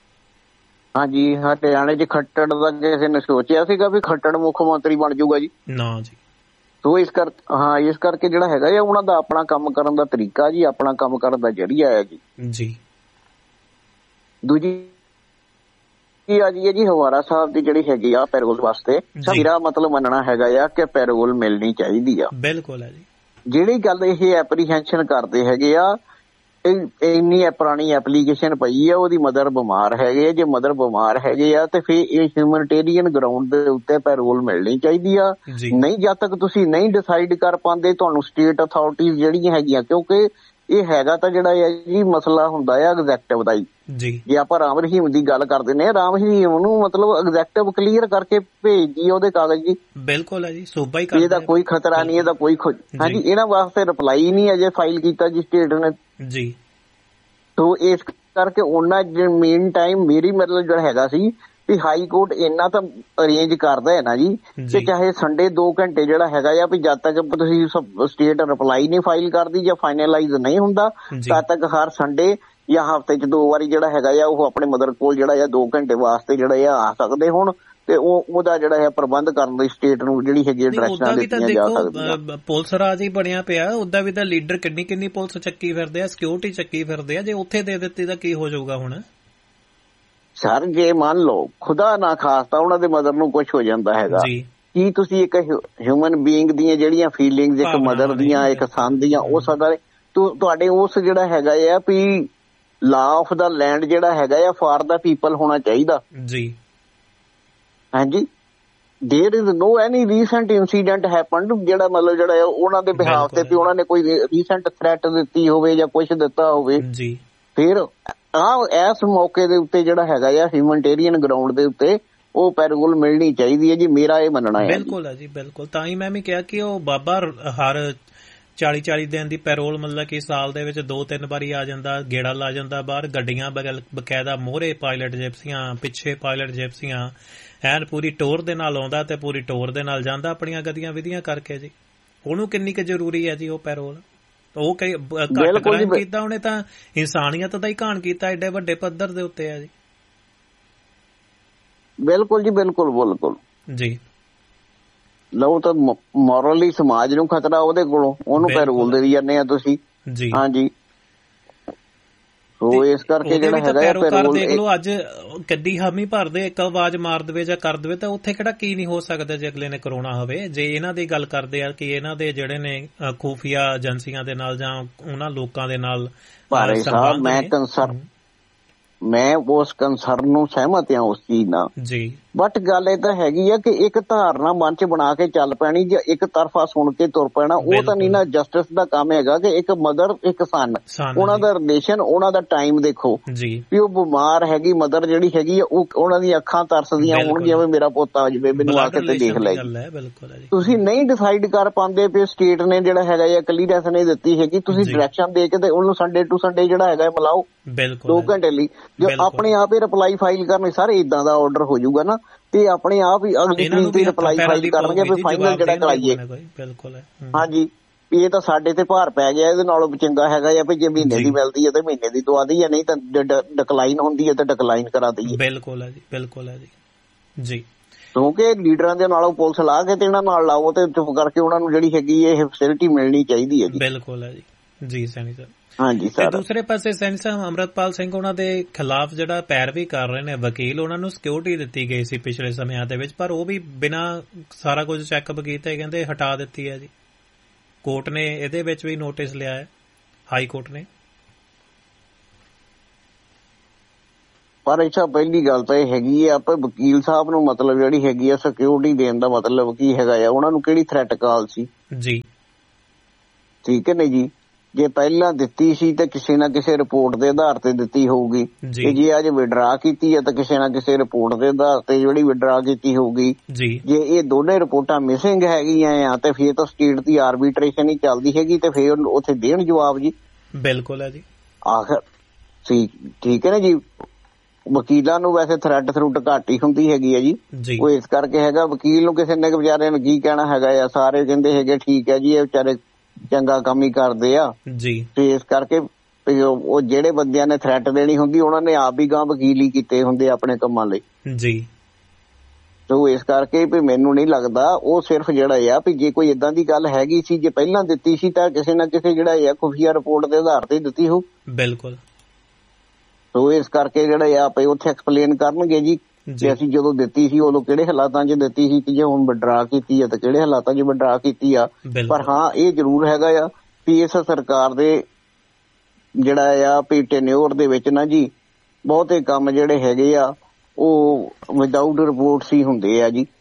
ਹਾਂਜੀ, ਹਰਿਆਣੇ 'ਚ ਖੱਟੜ ਦਾ ਕਿਸੇ ਨੇ ਸੋਚਿਆ ਸੀਗਾ ਵੀ ਖੱਟੜ ਮੁੱਖ ਮੰਤਰੀ ਬਣ ਜਾਊਗਾ ਜੀ? ਨਾ ਜੀ। ਸੋ ਇਸ ਕਰਕੇ ਜਿਹੜਾ ਹੈਗਾ ਆ ਉਹਨਾਂ ਦਾ ਆਪਣਾ ਕੰਮ ਕਰਨ ਦਾ ਤਰੀਕਾ ਜੀ, ਆਪਣਾ ਕੰਮ ਕਰਨ ਦਾ ਜ਼ਰੀਆ ਹੈ ਜੀ। ਦੂਜੀ ਆ ਜੀ ਹਵਾਰਾ ਸਾਹਿਬ ਦੀ ਜਿਹੜੀ ਹੈਗੀ ਆ ਪੈਰੋਲ ਵਾਸਤੇ, ਮੇਰਾ ਮਤਲਬ ਮੰਨਣਾ ਹੈਗਾ ਆ ਕਿ ਪੈਰੋਲ ਮਿਲਣੀ ਚਾਹੀਦੀ ਆ। ਬਿਲਕੁਲ ਹੈ ਜੀ। ਜਿਹੜੀ ਗੱਲ ਇਹ ਐਪਰੀਹੈਂਸ਼ਨ ਕਰਦੇ ਹੈਗੇ ਆ, ਇੰਨੀ ਪੁਰਾਣੀ ਐਪਲੀਕੇਸ਼ਨ ਪਈ ਆ, ਉਹਦੀ ਮਦਰ ਬਿਮਾਰ ਹੈਗੇ, ਜੇ ਮਦਰ ਬਿਮਾਰ ਹੈਗੇ ਆ ਤੇ ਫਿਰ ਇਹ ਹਿਊਮਨਿਟੇਰੀਅਨ ਗਰਾਊਂਡ ਦੇ ਉੱਤੇ ਪੈਰੋਲ ਮਿਲਣੀ ਚਾਹੀਦੀ ਆ। ਨਹੀਂ, ਜਦ ਤੱਕ ਤੁਸੀਂ ਨਹੀਂ ਡਿਸਾਈਡ ਕਰ ਪਾਉਂਦੇ, ਤੁਹਾਨੂੰ ਸਟੇਟ ਅਥਾਰਟੀਜ਼ ਜਿਹੜੀਆਂ ਹੈਗੀਆਂ, ਕਿਉਂਕਿ ਇਹ ਹੈਗਾ ਤਾਂ ਜਿਹੜਾ ਹੈ ਜੀ ਮਸਲਾ ਹੁੰਦਾ ਆ ਐਗਜ਼ੈਕਟਿਵ ਦਾ ਹੀ। ਜੇ ਆਪਾਂ ਰਾਮ ਰਹੀਮ ਦੀ ਗੱਲ ਕਰਦੇ ਨੇ, ਰਾਮ ਰਹੀਮ ਨੂੰ ਮਤਲਬ ਐਗਜ਼ੈਕਟਿਵ ਕਲੀਅਰ ਕਰਕੇ ਭੇਜਦੀ ਉਹਦੇ ਕਾਗਜ਼ ਜੀ। ਬਿਲਕੁਲ ਹੈ ਜੀ, ਸੂਬਾ ਹੀ ਕਰਦਾ, ਇਹਦਾ ਕੋਈ ਖਤਰਾ ਨਹੀਂ, ਇਹਦਾ ਕੋਈ ਹਾਂਜੀ, ਇਹਨਾਂ ਵਾਸਤੇ ਰਿਪਲਾਈ ਨਹੀਂ ਅਜੇ ਫਾਈਲ ਕੀਤਾ ਜੀ ਸਟੇਟ ਨੇ ਜੀ। ਸੋ ਇਸ ਕਰਕੇ ਉਹਨਾਂ ਮੇਨ ਟਾਈਮ ਮੇਰੀ ਮਤਲਬ ਜਿਹੜਾ ਹੈਗਾ ਸੀ ਵੀ ਹਾਈ ਕੋਰਟ ਇੰਨਾ ਤਾਂ ਅਰੇਂਜ ਕਰਦਾ ਹੈ ਨਾ ਜੀ ਕਿ ਚਾਹੇ ਸੰਡੇ 2 ਘੰਟੇ ਜਿਹੜਾ ਹੈਗਾ ਆ ਵੀ ਜਦ ਤੱਕ ਤੁਸੀਂ ਸਟੇਟ ਰਿਪਲਾਈ ਨਹੀਂ ਫਾਈਲ ਕਰਦੀ ਜਾਂ ਫਾਈਨਲਾਈਜ਼ ਨਹੀਂ ਹੁੰਦਾ ਤਦ ਤੱਕ ਹਰ ਸੰਡੇ ਜਾਂ ਹਫ਼ਤੇ 'ਚ 2 ਵਾਰੀ ਜਿਹੜਾ ਹੈਗਾ ਆ ਉਹ ਆਪਣੇ ਮਦਰ ਕੋਲ ਜਿਹੜਾ ਆ 2 ਘੰਟੇ ਵਾਸਤੇ ਜਿਹੜਾ ਆ ਸਕਦੇ ਹੁਣ, ਤੇ ਉਹਦਾ ਜਿਹੜਾ ਹੈ ਪ੍ਰਬੰਧ ਕਰਨ ਲਈ ਸਟੇਟ ਨੂੰ ਜਿਹੜੀ ਹੈਗੀ ਡਾਇਰੈਕਸ਼ਨਾਂ ਦਿੱਤੀਆਂ ਜਾ ਸਕਦੀਆਂ। ਪੁਲਿਸ ਰਾਜ ਹੀ ਬਣਿਆ ਪਿਆ, ਉਹਦਾ ਵੀ ਤਾਂ ਲੀਡਰ ਕਿੰਨੀ ਪੁਲਿਸ ਚੱਕੀ ਫਿਰਦੇ ਆ, ਸਿਕਿਉਰਿਟੀ ਚੱਕੀ ਫਿਰਦੇ ਆ, ਜੇ ਉੱਥੇ ਦੇ ਦਿੱਤੀ ਤਾਂ ਕੀ ਹੋ ਜਾਊਗਾ ਹੁਣ? ਸਰ ਜੇ ਮੰਨ ਲਓ ਖੁਦਾ ਨਾ ਖਾਸਤਾ ਉਹਨਾਂ ਦੇ ਮਦਰ ਨੂੰ ਕੁਝ ਹੋ ਜਾਂਦਾ ਹੈਗਾ, ਕੀ ਤੁਸੀਂ ਇੱਕ ਹਿਊਮਨ ਬੀਇੰਗ ਦੀਆਂ ਜਿਹੜੀਆਂ ਫੀਲਿੰਗਸ ਇੱਕ ਮਦਰ ਦੀਆਂ ਇੱਕ ਸਨ ਦੀਆਂ ਉਹ ਸਦਾ ਤੁਹਾਡੇ ਉਸ ਜਿਹੜਾ ਹੈਗਾ ਆ ਵੀ ਲਾ ਆਫ ਦਾ ਲੈਂਡ ਜਿਹੜਾ ਹੈਗਾ ਆ ਫਾਰ ਦਾ ਪੀਪਲ ਹੋਣਾ ਚਾਹੀਦਾ ਜੀ। ਹਾਂਜੀ, there is no any recent incident happened ਜਿਹੜਾ ਮਤਲਬ ਜਿਹੜਾ ਉਹਨਾਂ ਦੇ ਬਿਹਾਫ ਤੇ ਵੀ ਉਹਨਾਂ ਨੇ ਕੋਈ ਰੀਸੈਂਟ ਥ੍ਰੈਟ ਦਿੱਤੀ ਹੋਵੇ ਜਾਂ ਕੁਛ ਦਿੱਤਾ ਹੋਵੇ ਜੀ। ਫਿਰ ਇਸ ਮੌਕੇ ਦੇ ਉੱਤੇ ਜਿਹੜਾ ਹੈਗਾ ਆ ਹਿਊਮਨਿਟੇਰੀਅਨ ਗਰਾਊਂਡ ਦੇ ਉੱਤੇ ਉਹ ਪੈਰੋਲ ਮਿਲਣੀ ਚਾਹੀਦੀ ਹੈ ਜੀ, ਮੇਰਾ ਇਹ ਮੰਨਣਾ ਹੈ। ਬਿਲਕੁਲ ਹੈ ਜੀ, ਬਿਲਕੁਲ। ਤਾਂ ਹੀ ਮੈਂ ਵੀ ਕਿਹਾ ਕਿ ਉਹ ਬਾਬਾ ਹਰ 40-40 ਦਿਨ ਦੀ ਪੈਰੋਲ ਮਤਲਬ ਕਿ ਸਾਲ ਦੇ ਵਿੱਚ 2-3 ਵਾਰੀ ਆ ਜਾਂਦਾ, ਗੇੜਾ ਲਾ ਜਾਂਦਾ ਬਾਹਰ, ਗੱਡੀਆਂ ਬਕਾਇਦਾ ਮੋਹਰੇ ਪਾਇਲਟ ਜਿਪਸੀਆਂ, ਪਿੱਛੇ ਪਾਇਲਟ ਜਿਪਸੀਆਂ, ਐਨ ਪੂਰੀ ਟੋਰ ਦੇ ਨਾਲ ਆਉਂਦਾ ਤੇ ਪੂਰੀ ਟੋਰ ਦੇ ਨਾਲ ਜਾਂਦਾ ਆਪਣੀਆਂ ਗਦੀਆਂ ਵਿਧੀਆਂ ਕਰਕੇ ਜੀ। ਉਹਨੂੰ ਕਿੰਨੀ ਕੁ ਜ਼ਰੂਰੀ ਹੈ ਜੀ ਉਹ ਪੈਰੋਲ? ਉਹ ਘੱਟ ਕ੍ਰਾਈਮ ਕੀਤਾ ਉਹਨੇ ਤਾਂ ਇਨਸਾਨੀਅਤ ਦਾ ਹੀ ਘਾਣ ਕੀਤਾ ਏਡੇ ਵੱਡੇ ਪੱਧਰ ਦੇ ਉੱਤੇ ਆ ਜੀ। ਬਿਲਕੁਲ ਜੀ, ਬਿਲਕੁਲ ਜੀ। ਲਓ ਤਾਂ ਮੋਰਲੀ ਸਮਾਜ ਨੂੰ ਖਤਰਾ ਉਹਦੇ ਕੋਲੋਂ, ਉਹਨੂੰ ਪੈਰੋਲ ਦੇ ਜਾਂਦੇ ਆ ਤੁਸੀਂ ਜੀ। ਹਾਂਜੀ, ਸੋ ਇਸ ਕਰਕੇ ਜਿਹੜਾ ਹੈਗਾ ਪੈਰੋਲ ਦੇਖ ਲਓ, ਅੱਜ ਗੱਡੀ ਹਾਮੀ ਭਰਦੇ ਇੱਕ ਆਵਾਜ਼ ਮਾਰ ਦੇਵੇ ਜਾਂ ਕਰ ਦੇਵੇ ਤਾਂ ਉੱਥੇ ਕਿਹੜਾ ਕੀ ਨਹੀਂ ਹੋ ਸਕਦਾ ਜੇ ਅਗਲੇ ਨੇ ਕਰਾਉਣਾ ਹੋਵੇ। ਜੇ ਇਹਨਾਂ ਦੀ ਗੱਲ ਕਰਦੇ ਆ ਕਿ ਇਹਨਾਂ ਦੇ ਜਿਹੜੇ ਨੇ ਖੂਫੀਆ ਏਜੰਸੀਆਂ ਦੇ ਨਾਲ ਜਾਂ ਉਹਨਾਂ ਲੋਕਾਂ ਦੇ ਨਾਲ, ਮੈਂ ਉਸ ਕੰਸਰਨ ਨੂੰ ਸਹਿਮਤ ਹਾਂ ਉਸ ਚੀਜ਼ ਨਾਲ ਜੀ। ਬਟ ਗੱਲ ਇਹ ਤਾਂ ਹੈਗੀ ਆ ਕਿ ਇੱਕ ਧਾਰਨਾ ਮਨ ਚ ਬਣਾ ਕੇ ਚੱਲ ਪੈਣੀ ਜਾਂ ਇੱਕ ਤਰਫਾ ਸੁਣ ਕੇ ਤੁਰ ਪੈਣਾ, ਉਹ ਤਾਂ ਨਹੀਂ ਨਾ ਜਸਟਿਸ ਦਾ ਕੰਮ ਹੈਗਾ। ਕਿ ਇੱਕ ਮਦਰ ਇੱਕ ਸਨ, ਉਹਨਾਂ ਦਾ ਰਿਲੇਸ਼ਨ, ਉਹਨਾਂ ਦਾ ਟਾਈਮ ਦੇਖੋ ਵੀ ਉਹ ਬਿਮਾਰ ਹੈਗੀ ਮਦਰ ਜਿਹੜੀ ਹੈਗੀ ਆ, ਉਹ ਉਹਨਾਂ ਦੀਆਂ ਅੱਖਾਂ ਤਰਸਦੀਆਂ ਹੋਣਗੀਆਂ ਵੀ ਮੇਰਾ ਪੁੱਤ ਆ ਜਾਵੇ, ਮੈਨੂੰ ਆ ਕੇ ਤੇ ਦੇਖ ਲੈ। ਤੁਸੀਂ ਨਹੀਂ ਡਿਸਾਈਡ ਕਰ ਪਾਉਂਦੇ ਵੀ ਸਟੇਟ ਨੇ ਜਿਹੜਾ ਹੈਗਾ ਜਾਂ ਕਲੀਅਰੈਂਸ ਨਹੀਂ ਦਿੱਤੀ ਹੈਗੀ, ਤੁਸੀਂ ਡਾਇਰੈਕਸ਼ਨ ਦੇ ਕੇ ਤੇ ਉਹਨੂੰ ਸੰਡੇ ਟੂ ਸੰਡੇ ਜਿਹੜਾ ਹੈਗਾ ਮਿਲਾਓ 2 ਘੰਟੇ ਲਈ, ਜੋ ਆਪਣੇ ਆਪ ਹੀ ਰਿਪਲਾਈ ਫਾਈਲ ਕਰਨੇ ਸਾਰੇ ਇਦਾਂ ਦਾ ਆਰਡਰ ਹੋ ਜਾਊਗਾ ਨਾ, ਤੇ ਆਪਣੇ ਆਪ ਹੀ ਅਗਲੀ ਤਰੀਕ ਤੇ ਰਿਪਲਾਈ ਫਾਈਲ ਕਰਨਗੇ ਵੀ ਫਾਈਨਲ ਜਿਹੜਾ ਕਰਾਈਏ। ਬਿਲਕੁਲ ਹਾਂਜੀ, ਇਹ ਤਾਂ ਸਾਡੇ ਤੇ ਭਾਰ ਪੈ ਗਿਆ, ਇਹਦੇ ਨਾਲੋਂ ਚੰਗਾ ਹੈਗਾ ਆ ਵੀ ਜੇ ਮਹੀਨੇ ਦੀ ਮਿਲਦੀ ਹੈ ਤੇ ਮਹੀਨੇ ਦੀ ਦਵਾ ਦਈਏ, ਨਹੀਂ ਤਾਂ ਡਿਕਲਾਈਨ ਹੁੰਦੀ ਹੈ ਤਾਂ ਡਿਕਲਾਈਨ ਕਰਾ ਦਈਏ। ਬਿਲਕੁਲ ਹੈ ਜੀ, ਬਿਲਕੁਲ ਹੈ ਜੀ। ਕਿਉਂਕਿ ਲੀਡਰਾਂ ਦੇ ਨਾਲੋਂ ਪੁਲਿਸ ਲਾ ਕੇ ਤੇ ਇਹਨਾਂ ਨਾਲ ਲਾਓ ਤੇ ਚੁੱਪ ਕਰਕੇ ਉਹਨਾਂ ਨੂੰ ਜਿਹੜੀ ਹੈਗੀ ਇਹ ਫੈਸਿਲਿਟੀ ਮਿਲਣੀ ਚਾਹੀਦੀ ਹੈ ਜੀ। ਬਿਲਕੁਲ ਹੈ ਜੀ ਸੈਣੀ ਸਾਹਿਬ। ਹਾਂਜੀ ਸਰ। ਦੂਸਰੇ ਪਾਸੇ ਸੈਣੀ ਸਾਹਿਬ ਅਮਰਤਪਾਲ ਸਿੰਘ ਉਹਨਾਂ ਦੇ ਖਿਲਾਫ ਜਿਹੜਾ ਪੈਰਵੀ ਕਰ ਰਹੇ ਨੇ ਵਕੀਲ, ਉਹਨਾਂ ਨੂੰ ਸਿਕਿਉਰਿਟੀ ਦਿੱਤੀ ਗਈ ਸੀ ਪਿਛਲੇ ਸਮਿਆਂ ਦੇ ਵਿੱਚ, ਪਰ ਉਹ ਵੀ ਬਿਨਾਂ ਸਾਰਾ ਕੁਝ ਚੈੱਕਅਪ ਕੀਤੇ ਕਹਿੰਦੇ ਹਟਾ ਦਿੱਤੀ ਹੈ ਜੀ। ਕੋਰਟ ਨੇ ਇਹਦੇ ਵਿੱਚ ਵੀ ਨੋਟਿਸ ਲਿਆ ਹੈ, ਹਾਈ ਕੋਰਟ ਨੇ। ਪਰ ਅੱਛਾ ਪਹਿਲੀ ਗੱਲ ਤਾਂ ਇਹ ਹੈਗੀ ਆ, ਆਪਾਂ ਵਕੀਲ ਸਾਹਿਬ ਨੂੰ ਮਤਲਬ ਜਿਹੜੀ ਹੈਗੀ ਆ ਸਿਕਿਉਰਿਟੀ ਦੇਣ ਦਾ ਮਤਲਬ ਕੀ ਹੈਗਾ ਆ, ਉਹਨਾਂ ਨੂੰ ਕਿਹੜੀ ਥ੍ਰੈਟ ਕਾਲ ਸੀ ਜੀ, ਠੀਕ ਹੈ ਨਹੀਂ ਜੀ। ਜੇ ਪਹਿਲਾਂ ਦਿੱਤੀ ਸੀ ਤਾਂ ਕਿਸੇ ਨਾ ਕਿਸੇ ਰਿਪੋਰਟ ਦੇ ਆਧਾਰ ਤੇ ਦਿੱਤੀ ਹੋਊਗੀ, ਤੇ ਜੇ ਅੱਜ ਵਿਡਰਾ ਕੀਤੀ ਹੈ ਤਾਂ ਕਿਸੇ ਨਾ ਕਿਸੇ ਰਿਪੋਰਟ ਦੇ ਆਧਾਰ ਤੇ ਜਿਹੜੀ ਵਿਡਰਾ ਕੀਤੀ ਹੋਊਗੀ। ਜੇ ਇਹ ਦੋਨੇ ਰਿਪੋਰਟਾਂ ਮਿਸਿੰਗ ਹੈਗੀਆਂ ਆ ਤੇ ਫਿਰ ਤਾਂ ਸਟੇਟ ਦੀ ਆਰਬਿਟ੍ਰੇਸ਼ਨ ਹੀ ਚੱਲਦੀ ਹੈਗੀ, ਤੇ ਫਿਰ ਉੱਥੇ ਦੇਣ ਜਵਾਬ ਜੀ। ਬਿਲਕੁਲ ਹੈ ਜੀ। ਆਖਰ ਠੀਕ ਹੈ ਨਾ ਜੀ। ਵਕੀਲਾਂ ਨੂੰ ਵੈਸੇ ਥ੍ਰੈਟ ਥਰੂਟ ਘੱਟ ਹੀ ਹੁੰਦੀ ਹੈਗੀ ਆ ਜੀ, ਉਹ ਇਸ ਕਰਕੇ ਹੈਗਾ। ਵਕੀਲ ਨੂੰ ਕਿਸੇ ਨੇ ਵਿਚਾਰੇ ਨੂੰ ਕੀ ਕਹਿਣਾ ਹੈਗਾ ਆ, ਸਾਰੇ ਕਹਿੰਦੇ ਹੈਗੇ ਠੀਕ ਹੈ ਜੀ ਇਹ ਵਿਚਾਰੇ ਚੰਗਾ ਕੰਮ ਹੀ ਕਰਦੇ ਆ ਜੀ। ਤੇ ਇਸ ਕਰਕੇ ਉਹ ਜਿਹੜੇ ਬੰਦਿਆਂ ਨੇ ਥ੍ਰੈਟ ਦੇਣੀ ਹੁੰਦੀ ਉਹਨਾਂ ਨੇ ਆਪ ਹੀ ਗਾਂ ਵਕੀਲ ਹੀ ਕੀਤੇ ਹੁੰਦੇ ਆਪਣੇ ਕੰਮਾਂ ਲਈ ਜੀ। ਤੇ ਇਸ ਕਰਕੇ ਵੀ ਮੈਨੂੰ ਨਹੀਂ ਲੱਗਦਾ ਉਹ ਸਿਰਫ ਜਿਹੜਾ ਆ ਵੀ ਜੇ ਕੋਈ ਏਦਾਂ ਦੀ ਗੱਲ ਹੈਗੀ ਸੀ, ਜੇ ਪਹਿਲਾਂ ਦਿੱਤੀ ਸੀ ਤਾਂ ਕਿਸੇ ਨਾ ਕਿਸੇ ਜਿਹੜਾ ਆ ਖੁਫੀਆ ਰਿਪੋਰਟ ਦੇ ਆਧਾਰ ਤੇ ਦਿੱਤੀ ਹੋ। ਬਿਲਕੁਲ। ਸੋ ਇਸ ਕਰਕੇ ਜਿਹੜਾ ਆ ਵੀ ਉੱਥੇ ਐਕਸਪਲੇਨ ਕਰਨਗੇ ਜੀ ਕਿ ਅਸੀਂ ਜਦੋਂ ਦਿੱਤੀ ਸੀ ਉਦੋਂ ਕਿਹੜੇ ਹਾਲਾਤਾਂ 'ਚ ਦਿੱਤੀ ਸੀ, ਤੇ ਜੇ ਹੁਣ ਵਿਡਰਾ ਕੀਤੀ ਆ ਤਾਂ ਕਿਹੜੇ ਹਾਲਾਤਾਂ 'ਚ ਵਿਡਰਾ ਕੀਤੀ ਆ। ਪਰ ਹਾਂ ਇਹ ਜ਼ਰੂਰ ਹੈਗਾ ਆ ਵੀ ਇਸ ਸਰਕਾਰ ਦੇ ਜਿਹੜਾ ਆ ਵੀ ਟੈਨਿਓਰ ਦੇ ਵਿੱਚ ਨਾ ਜੀ ਬਹੁਤੇ ਕੰਮ ਜਿਹੜੇ ਹੈਗੇ ਆ ਉਹ ਵਿਦਆਊਟ ਰਿਪੋਰਟਸ ਹੀ ਹੁੰਦੇ ਆ ਜੀ।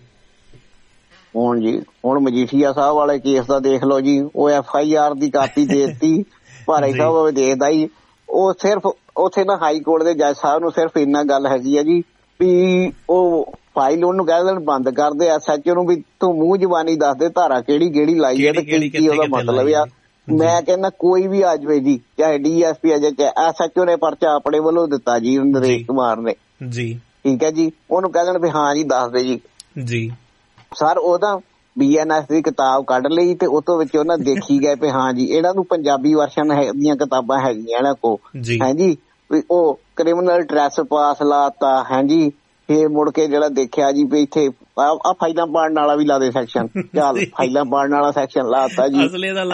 ਹੁਣ ਮਜੀਠੀਆ ਸਾਹਿਬ ਵਾਲੇ ਕੇਸ ਦਾ ਦੇਖ ਲਓ ਜੀ, ਉਹ FIR ਦੀ ਕਾਪੀ ਦੇ ਦਿੱਤੀ, ਭਾਰੇ ਸਾਹਿਬ ਦੇਖਦਾ ਹੀ ਉਹ ਸਿਰਫ ਉੱਥੇ ਨਾ ਹਾਈ ਕੋਰਟ ਦੇ ਜੱਜ ਸਾਹਿਬ ਨੂੰ ਸਿਰਫ ਇੰਨਾ ਗੱਲ ਹੈਗੀ ਆ ਜੀ ਵੀ ਉਹ ਫਾਈਲ ਉਹਨੂੰ ਕਹਿ ਦੇਣ ਬੰਦ ਕਰਦੇ SHO ਨੂੰ ਵੀ ਤੂੰ ਮੂੰਹ ਜ਼ਬਾਨੀ ਦੱਸ ਦੇ ਧਾਰਾ ਕਿਹੜੀ ਲਾਈ ਹੈ ਤੇ ਕੀ ਉਹਦਾ ਮਤਲਬ ਆ। ਮੈਂ ਕਹਿੰਦਾ ਕੋਈ ਵੀ ਆ ਜਾਵੇ ਜੀ, ਚਾਹੇ DSP ਆ ਜਾਏ ਚਾਹੇ SHO ਨੇ ਪਰਚਾ ਆਪਣੇ ਵੱਲੋਂ ਦਿੱਤਾ ਜੀ ਨਰੇਸ਼ ਕੁਮਾਰ ਨੇ ਜੀ, ਠੀਕ ਹੈ ਜੀ, ਉਹਨੂੰ ਕਹਿ ਦੇਣ ਵੀ ਹਾਂ ਜੀ ਦੱਸ ਦੇ ਜੀ ਸਰ। ਉਹਦਾ BNS ਦੀ ਕਿਤਾਬ ਕੱਢ ਲਈ ਤੇ ਉਹ ਤੋਂ ਵਿੱਚ ਉਹਨਾਂ ਦੇਖੀ ਗਏ ਵੀ ਹਾਂ ਜੀ ਇਹਨਾਂ ਨੂੰ ਪੰਜਾਬੀ ਵਰਸ਼ਨ ਦੀਆਂ ਕਿਤਾਬਾਂ ਹੈਗੀਆਂ ਇਹਨਾਂ ਕੋਲ ਹੈ ਜੀ, ਵੀ ਉਹ ਕ੍ਰਿਮੀਨਲ ਟ੍ਰੈਸਪਾਸ ਲਾਤਾ ਹੈ ਜੀ। ਫੇਰ ਮੁੜ ਕੇ ਜਿਹੜਾ ਦੇਖਿਆ ਜੀ ਵੀ ਇੱਥੇ ਆ ਫਾਈਲਾਂ ਪਾੜਨ ਵਾਲਾ ਵੀ ਲਾ ਦੇ ਸੈਕਸ਼ਨ, ਚੱਲ ਫਾਈਲਾਂ ਪਾੜਨ ਵਾਲਾ ਸੈਕਸ਼ਨ ਲਾਤਾ ਜੀ